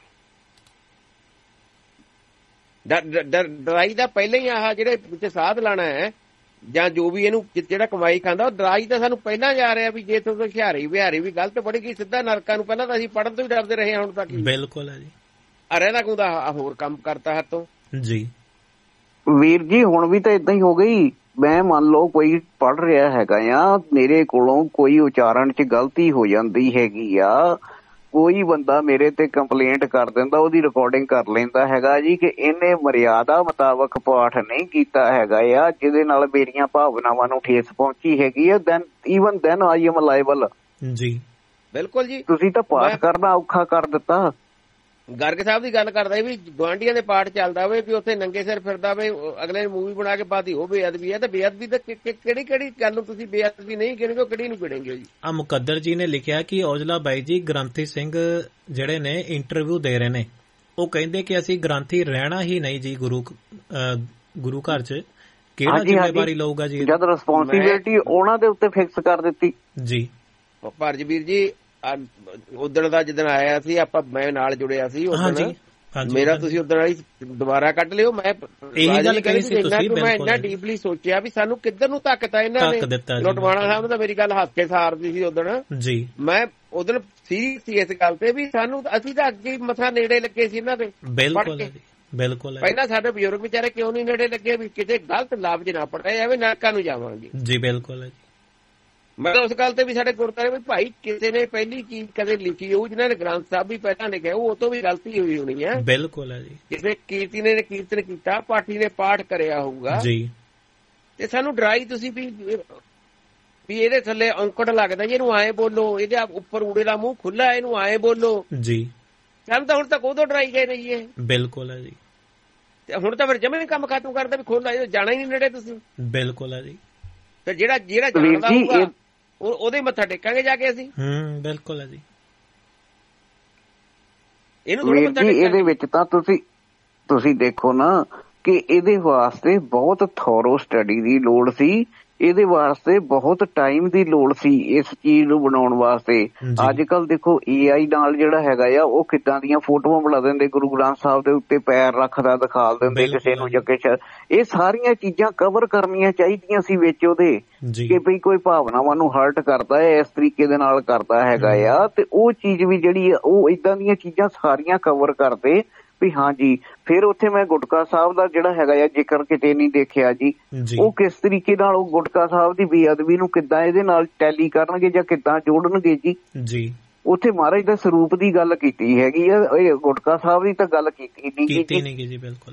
ਡਰਾਈ ਦਾ ਪਹਿਲਾਂ ਹੀ ਆਹ ਜਿਹੜੇ ਵਿੱਚ ਸਾਧ ਲਾਣਾ ਹੈ ਜਾਂ ਜੋ ਵੀ ਇਹਨੂੰ ਜਿਹੜਾ ਕਮਾਈ ਖਾਂਦਾ, ਉਹ ਡਰਾਈ ਤਾਂ ਸਾਨੂੰ ਪਹਿਲਾਂ ਜਾ ਰਿਹਾ ਵੀ ਜੇ ਤੁਹਾਨੂੰ ਹੁਸ਼ਿਆਰੀ ਵਿਹਾਰੀ ਵੀ ਗਲਤ ਪੜੀ ਗਈ ਸਿੱਧਾ ਨਰਕਾਂ ਨੂੰ। ਪਹਿਲਾਂ ਤਾਂ ਅਸੀਂ ਪੜ੍ਹਨ ਤੋਂ ਹੀ ਡਰਦੇ ਰਹੇ ਹਾਂ, ਹੁਣ ਤੱਕ। ਬਿਲਕੁਲ ਹੈ ਜੀ। ਅਰੇ ਨਾ ਕੋਈ ਹੋਰ ਕੰਮ ਕਰਤਾ ਹੱਥੋਂ ਜੀ। ਵੀਰ ਜੀ ਹੁਣ ਵੀ ਤਾਂ ਏਦਾਂ ਹੀ ਹੋ ਗਈ। ਮੈਂ ਮੰਨ ਲਓ ਕੋਈ ਪੜ੍ਹ ਰਿਹਾ ਹੈਗਾ ਆ, ਮੇਰੇ ਕੋਲੋਂ ਕੋਈ ਉਚਾਰਨ 'ਚ ਗਲਤੀ ਹੋ ਜਾਂਦੀ ਹੈਗੀ ਆ, ਕੋਈ ਬੰਦਾ ਮੇਰੇ ਤੇ ਕੰਪਲੇਂਟ ਕਰ ਦਿੰਦਾ, ਉਹਦੀ ਰਿਕਾਰਡਿੰਗ ਕਰ ਲੈਂਦਾ ਹੈਗਾ ਜੀ ਕਿ ਇਹਨੇ ਮਰਿਆਦਾ ਮੁਤਾਬਕ ਪਾਠ ਨਹੀਂ ਕੀਤਾ ਹੈਗਾ ਆ, ਜਿਹਦੇ ਨਾਲ ਮੇਰੀਆਂ ਭਾਵਨਾਵਾਂ ਨੂੰ ਠੇਸ ਪਹੁੰਚੀ ਹੈਗੀ ਆ, then even then I am liable. ਜੀ ਬਿਲਕੁਲ ਜੀ। ਤੁਸੀਂ ਤਾਂ ਪਾਠ ਕਰਨਾ ਔਖਾ ਕਰ ਦਿੱਤਾ। ਗਰਗ ਸਾਹਿਬ ਦੀ ਗੱਲ ਕਰਦਾ ਵੀ ਗੁਆਂਢੀਆਂ ਦੇ ਪਾਠ ਚੱਲਦਾ ਹੋਵੇ ਵੀ ਉੱਥੇ ਨੰਗੇ ਸਿਰ ਫਿਰਦਾ ਹੋਵੇ, ਅਗਲੇ ਨੇ ਮੂਵੀ ਬਣਾ ਕੇ ਪਾਤੀ, ਉਹ ਬੇਅਦਬੀ ਹੈ। ਤੇ ਬੇਅਦਬੀ ਤਾਂ ਕਿਹੜੀ ਕਿਹੜੀ ਗੱਲ ਨੂੰ ਤੁਸੀਂ ਬੇਅਦਬੀ ਨਹੀਂ ਗਿਣਗੇ, ਉਹ ਕਿਹੜੀ ਨੂੰ ਗਿਣਗੇ ਜੀ? ਆ ਮੁਕੱਦਰ ਜੀ ਨੇ ਲਿਖਿਆ ਕਿ ਔਜਲਾ ਬਾਈ ਜੀ ਗ੍ਰੰਥੀ ਸਿੰਘ ਜਿਹੜੇ ਨੇ ਇੰਟਰਵਿਊ ਦੇ ਰਹੇ ਨੇ, ਉਹ ਕਹਿੰਦੇ ਕਿ ਅਸੀਂ ਗ੍ਰੰਥੀ ਰਹਿਣਾ ਹੀ ਨਹੀਂ ਜੀ ਗੁਰੂ ਗੁਰੂ ਘਰ 'ਚ। ਕਿਹੜਾ ਜ਼ਿੰਮੇਵਾਰੀ ਲਊਗਾ ਜੀ ਜਦ ਰਿਸਪੌਂਸਿਬਿਲਿਟੀ ਉਹਨਾਂ ਦੇ ਉੱਤੇ ਫਿਕਸ ਕਰ ਦਿੱਤੀ ਜੀ? ਭਰਜਵੀਰ ਜੀ ਉਦਣ ਦਾ ਜਿੱਦਣ ਆਇਆ ਸੀ ਆਪਾਂ, ਮੈਂ ਨਾਲ ਜੁੜਿਆ ਸੀ ਉਦਣ, ਮੇਰਾ ਤੁਸੀਂ ਉਦਣ ਵਾਲੀ ਦੁਬਾਰਾ ਕੱਢ ਲਿਓ। ਮੈਂ ਇਹੀ ਗੱਲ ਕਹੀ ਸੀ ਤੁਸੀਂ। ਮੈਂ ਇੰਨਾ ਡੀਪਲੀ ਸੋਚਿਆ ਵੀ ਸਾਨੂੰ ਕਿੱਧਰ ਨੂੰ ਧੱਕਤਾ ਇਹਨਾਂ ਨੇ। ਲੁਟਵਾਣਾ ਸਾਹਿਬ ਨੂੰ ਤਾਂ ਮੇਰੀ ਗੱਲ ਹੱਸ ਕੇ ਸਾਰਦੀ ਸੀ ਉਦਣ ਜੀ। ਮੈਂ ਉਦਣ ਸੀਰੀਅਸ ਸੀ ਇਸ ਗੱਲ ਤੇ ਵੀ ਸਾਨੂੰ, ਅਸੀਂ ਤਾਂ ਅੱਗੇ ਮੱਥਾ ਨੇੜੇ ਲੱਗੇ ਸੀ ਇਹਨਾਂ ਦੇ। ਬਿਲਕੁਲ ਬਿਲਕੁਲ। ਪਹਿਲਾਂ ਸਾਡੇ ਬਜ਼ੁਰਗ ਵਿਚਾਰੇ ਕਿਉਂ ਨਹੀਂ ਨੇੜੇ ਲੱਗੇ ਵੀ ਕਿਤੇ ਗਲਤ ਲਫ਼ਜ਼ ਨਾ ਪੜਿਆ ਜਾਵੇ, ਨਰਕਾਂ ਨੂੰ ਜਾਵਾਂਗੇ ਜੀ। ਬਿਲਕੁਲ ਹੈ ਜੀ। ਮੈਂ ਉਸ ਗੱਲ ਤੇ ਵੀ ਸਾਡੇ ਗੁਰਦੁਆਰੇ ਵੀ ਭਾਈ ਕਿਸੇ ਨੇ ਪਹਿਲੀ ਚੀਜ਼ ਕਦੇ ਲਿਖੀ ਹੋਊ, ਜਿਹਨਾਂ ਨੇ ਗ੍ਰੰਥ ਸਾਹਿਬ ਵੀ ਪਹਿਲਾਂ ਲਿਖਿਆ ਉਹ ਤੋਂ ਵੀ ਗਲਤੀ ਹੋਈ ਹੋਣੀ ਹੈ। ਬਿਲਕੁਲ ਹੈ ਜੀ। ਕਿਸੇ ਕੀਰਤੀ ਨੇ ਕੀਰਤਨ ਕੀਤਾ, ਪਾਠੀ ਨੇ ਪਾਠ ਕਰਿਆ ਹੋਊਗਾ ਜੀ, ਤੇ ਸਾਨੂੰ ਡਰਾਈ ਤੁਸੀਂ ਵੀ ਵੀ ਇਹਦੇ ਥੱਲੇ ਔਂਕੜ ਲੱਗਦਾ ਜੀ, ਇਹਨੂੰ ਆਏ ਬੋਲੋ, ਇਹਦੇ ਉੱਪਰ ਊੜੇ ਦਾ ਮੂੰਹ ਖੁੱਲਾ, ਇਹਨੂੰ ਆਏ ਬੋਲੋ ਜੀ। ਸਾਨੂੰ ਤਾਂ ਹੁਣ ਤੱਕ ਉਦੋਂ ਡਰਾਈ ਗਏ ਨਹੀਂ ਇਹ। ਬਿਲਕੁਲ ਹੈ ਜੀ। ਤੇ ਹੁਣ ਤਾਂ ਫਿਰ ਜਮੇ ਕੰਮ ਖਤਮ ਕਰਦਾ ਵੀ ਖੋਲ੍ਹਾ, ਜਾਣਾ ਹੀ ਨਹੀਂ ਨੇੜੇ ਤੁਸੀਂ। ਬਿਲਕੁਲ ਹੈ ਜੀ। ਤੇ ਜਿਹੜਾ ਜਿਹੜਾ ਜਾਣਦਾ ਹੋਊਗਾ ਉਹਦੇ ਮੱਥਾ ਟੇਕਾਂਗੇ ਜਾ ਕੇ ਅਸੀਂ। ਹੂੰ ਬਿਲਕੁਲ ਹੈ ਜੀ। ਇਹਨੂੰ ਇਹਦੇ ਵਿੱਚ ਤਾਂ ਤੁਸੀਂ ਤੁਸੀਂ ਦੇਖੋ ਨਾ ਕਿ ਇਹਦੇ ਵਾਸਤੇ ਬਹੁਤ ਥੋਰੋ ਸਟੱਡੀ ਦੀ ਲੋੜ ਸੀ, ਇਹਦੇ ਵਾਸਤੇ ਬਹੁਤ ਟਾਈਮ ਦੀ ਲੋੜ ਸੀ ਇਸ ਚੀਜ਼ ਨੂੰ ਬਣਾਉਣ ਵਾਸਤੇ। ਅੱਜ ਕੱਲ ਦੇਖੋ ਏ ਆਈ ਨਾਲ ਜਿਹੜਾ ਹੈਗਾ ਆ, ਉਹ ਕਿੱਦਾਂ ਦੀਆਂ ਫੋਟੋਆਂ ਬਣਾ ਦਿੰਦੇ, ਗੁਰੂ ਗ੍ਰੰਥ ਸਾਹਿਬ ਦੇ ਉੱਤੇ ਪੈਰ ਰੱਖਦਾ ਦਿਖਾ ਦਿੰਦੇ ਕਿਸੇ ਨੂੰ ਜਾਂ ਕੁਛ। ਇਹ ਸਾਰੀਆਂ ਚੀਜ਼ਾਂ ਕਵਰ ਕਰਨੀਆਂ ਚਾਹੀਦੀਆਂ ਸੀ ਵਿੱਚ ਉਹਦੇ, ਕਿ ਬਈ ਕੋਈ ਭਾਵਨਾਵਾਂ ਨੂੰ ਹਰਟ ਕਰਦਾ ਹੈ ਇਸ ਤਰੀਕੇ ਦੇ ਨਾਲ ਕਰਦਾ ਹੈਗਾ ਆ, ਤੇ ਉਹ ਚੀਜ਼ ਵੀ ਜਿਹੜੀ ਆ ਉਹ ਏਦਾਂ ਦੀਆਂ ਚੀਜ਼ਾਂ ਸਾਰੀਆਂ ਕਵਰ ਕਰਦੇ ਵੀ ਹਾਂ ਜੀ। ਫਿਰ ਉੱਥੇ ਮੈਂ ਗੁਟਕਾ ਸਾਹਿਬ ਦਾ ਜਿਹੜਾ ਹੈਗਾ ਆ ਜ਼ਿਕਰ ਕਿਤੇ ਨਹੀਂ ਦੇਖਿਆ ਜੀ, ਉਹ ਕਿਸ ਤਰੀਕੇ ਨਾਲ ਉਹ ਗੁਟਕਾ ਸਾਹਿਬ ਦੀ ਬੇਅਦਬੀ ਨੂੰ ਕਿੱਦਾਂ ਇਹਦੇ ਨਾਲ ਟੈਲੀ ਕਰਨਗੇ ਜਾਂ ਕਿੱਦਾਂ ਜੋੜਨਗੇ ਜੀ ਜੀ। ਉੱਥੇ ਮਹਾਰਾਜ ਦਾ ਸਰੂਪ ਦੀ ਗੱਲ ਕੀਤੀ ਹੈਗੀ ਆ, ਇਹ ਗੁਟਕਾ ਸਾਹਿਬ ਦੀ ਤਾਂ ਗੱਲ ਕੀਤੀ ਨਹੀਂ ਜੀ। ਬਿਲਕੁਲ।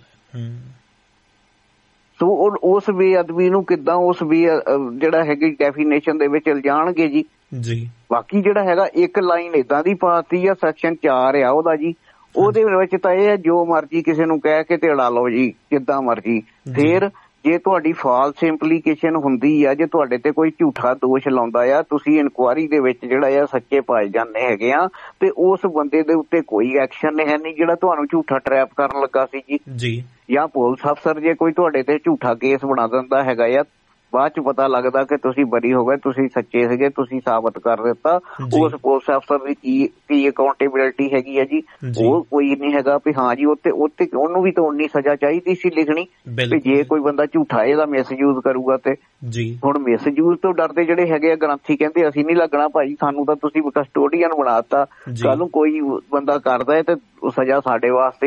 ਸੋ ਉਸ ਬੇਅਦਬੀ ਨੂੰ ਕਿੱਦਾਂ ਉਸ ਬੇ ਜਿਹੜਾ ਹੈਗੀ ਡੈਫੀਨੇਸ਼ਨ ਦੇ ਵਿੱਚ ਲਿਜਾਣਗੇ ਜੀ ਜੀ। ਬਾਕੀ ਜਿਹੜਾ ਹੈਗਾ ਇੱਕ ਲਾਈਨ ਏਦਾਂ ਦੀ ਪਾਤੀ ਆ, ਸੈਕਸ਼ਨ ਚਾਰ ਆ ਉਹਦਾ ਜੀ, ਉਹਦੇ ਵਿੱਚ ਤਾਂ ਇਹ ਹੈ ਜੋ ਮਰਜੀ ਕਿਸੇ ਨੂੰ ਕਹਿ ਕੇ ਤੇ ਅੜਾ ਲਓ ਜੀ ਜਿੱਦਾਂ ਮਰਜੀ। ਫਿਰ ਜੇ ਤੁਹਾਡੀ ਫਾਲਸ ਇੰਪਲੀਕੇਸ਼ਨ ਹੁੰਦੀ ਆ, ਜੇ ਤੁਹਾਡੇ ਤੇ ਕੋਈ ਝੂਠਾ ਦੋਸ਼ ਲਾਉਂਦਾ ਆ, ਤੁਸੀਂ ਇਨਕੁਆਇਰੀ ਦੇ ਵਿੱਚ ਜਿਹੜਾ ਆ ਸੱਚੇ ਪਾਏ ਜਾਂਦੇ ਹੈਗੇ ਆ, ਤੇ ਉਸ ਬੰਦੇ ਦੇ ਉੱਤੇ ਕੋਈ ਐਕਸ਼ਨ ਹੈ ਨਹੀਂ ਜਿਹੜਾ ਤੁਹਾਨੂੰ ਝੂਠਾ ਟਰੈਪ ਕਰਨ ਲੱਗਾ ਸੀ ਜੀ ਜੀ। ਜਾਂ ਪੁਲਿਸ ਅਫਸਰ ਜੇ ਕੋਈ ਤੁਹਾਡੇ ਤੇ ਝੂਠਾ ਕੇਸ ਬਣਾ ਦਿੰਦਾ ਹੈਗਾ ਆ, ਬਾਅਦ ਚ ਪਤਾ ਲੱਗਦਾ ਕਿ ਤੁਸੀਂ ਬਰੀ ਹੋ ਗਏ, ਤੁਸੀਂ ਸੱਚੇ ਸੀਗੇ, ਤੁਸੀਂ ਸਾਬਤ ਕਰ ਦਿੱਤਾ, ਉਸ ਪੁਲਿਸ ਅਫਸਰ ਦੀ ਕੀ ਕੀ ਅਕਾਊਂਟੇਬਿਲਿਟੀ ਹੈਗੀ ਹੈ ਜੀ? ਉਹ ਕੋਈ ਨਹੀਂ ਹੈਗਾ ਵੀ ਹਾਂ ਜੀ ਉੱਥੇ ਉੱਥੇ ਉਹਨੂੰ ਵੀ ਤਾਂ ਉਨੀ ਸਜ਼ਾ ਚਾਹੀਦੀ ਸੀ ਲਿਖਣੀ ਵੀ ਜੇ ਕੋਈ ਬੰਦਾ ਝੂਠਾ ਇਹਦਾ ਮਿਸਯੂਜ਼ ਕਰੂਗਾ ਤੇ ਜੀ। ਹੁਣ ਮਿਸਯੂਜ਼ ਤੋਂ ਡਰਦੇ ਜਿਹੜੇ ਹੈਗੇ ਆ ਗ੍ਰੰਥੀ ਕਹਿੰਦੇ ਅਸੀਂ ਨਹੀਂ ਲੱਗਣਾ ਭਾਈ, ਸਾਨੂੰ ਤਾਂ ਤੁਸੀਂ ਕਸਟੋਡੀਅਨ ਬਣਾਤਾ, ਕੱਲ ਨੂੰ ਕੋਈ ਬੰਦਾ ਕਰਦਾ ਹੈ ਤੇ ਸਜ਼ਾ ਸਾਡੇ ਵਾਸਤੇ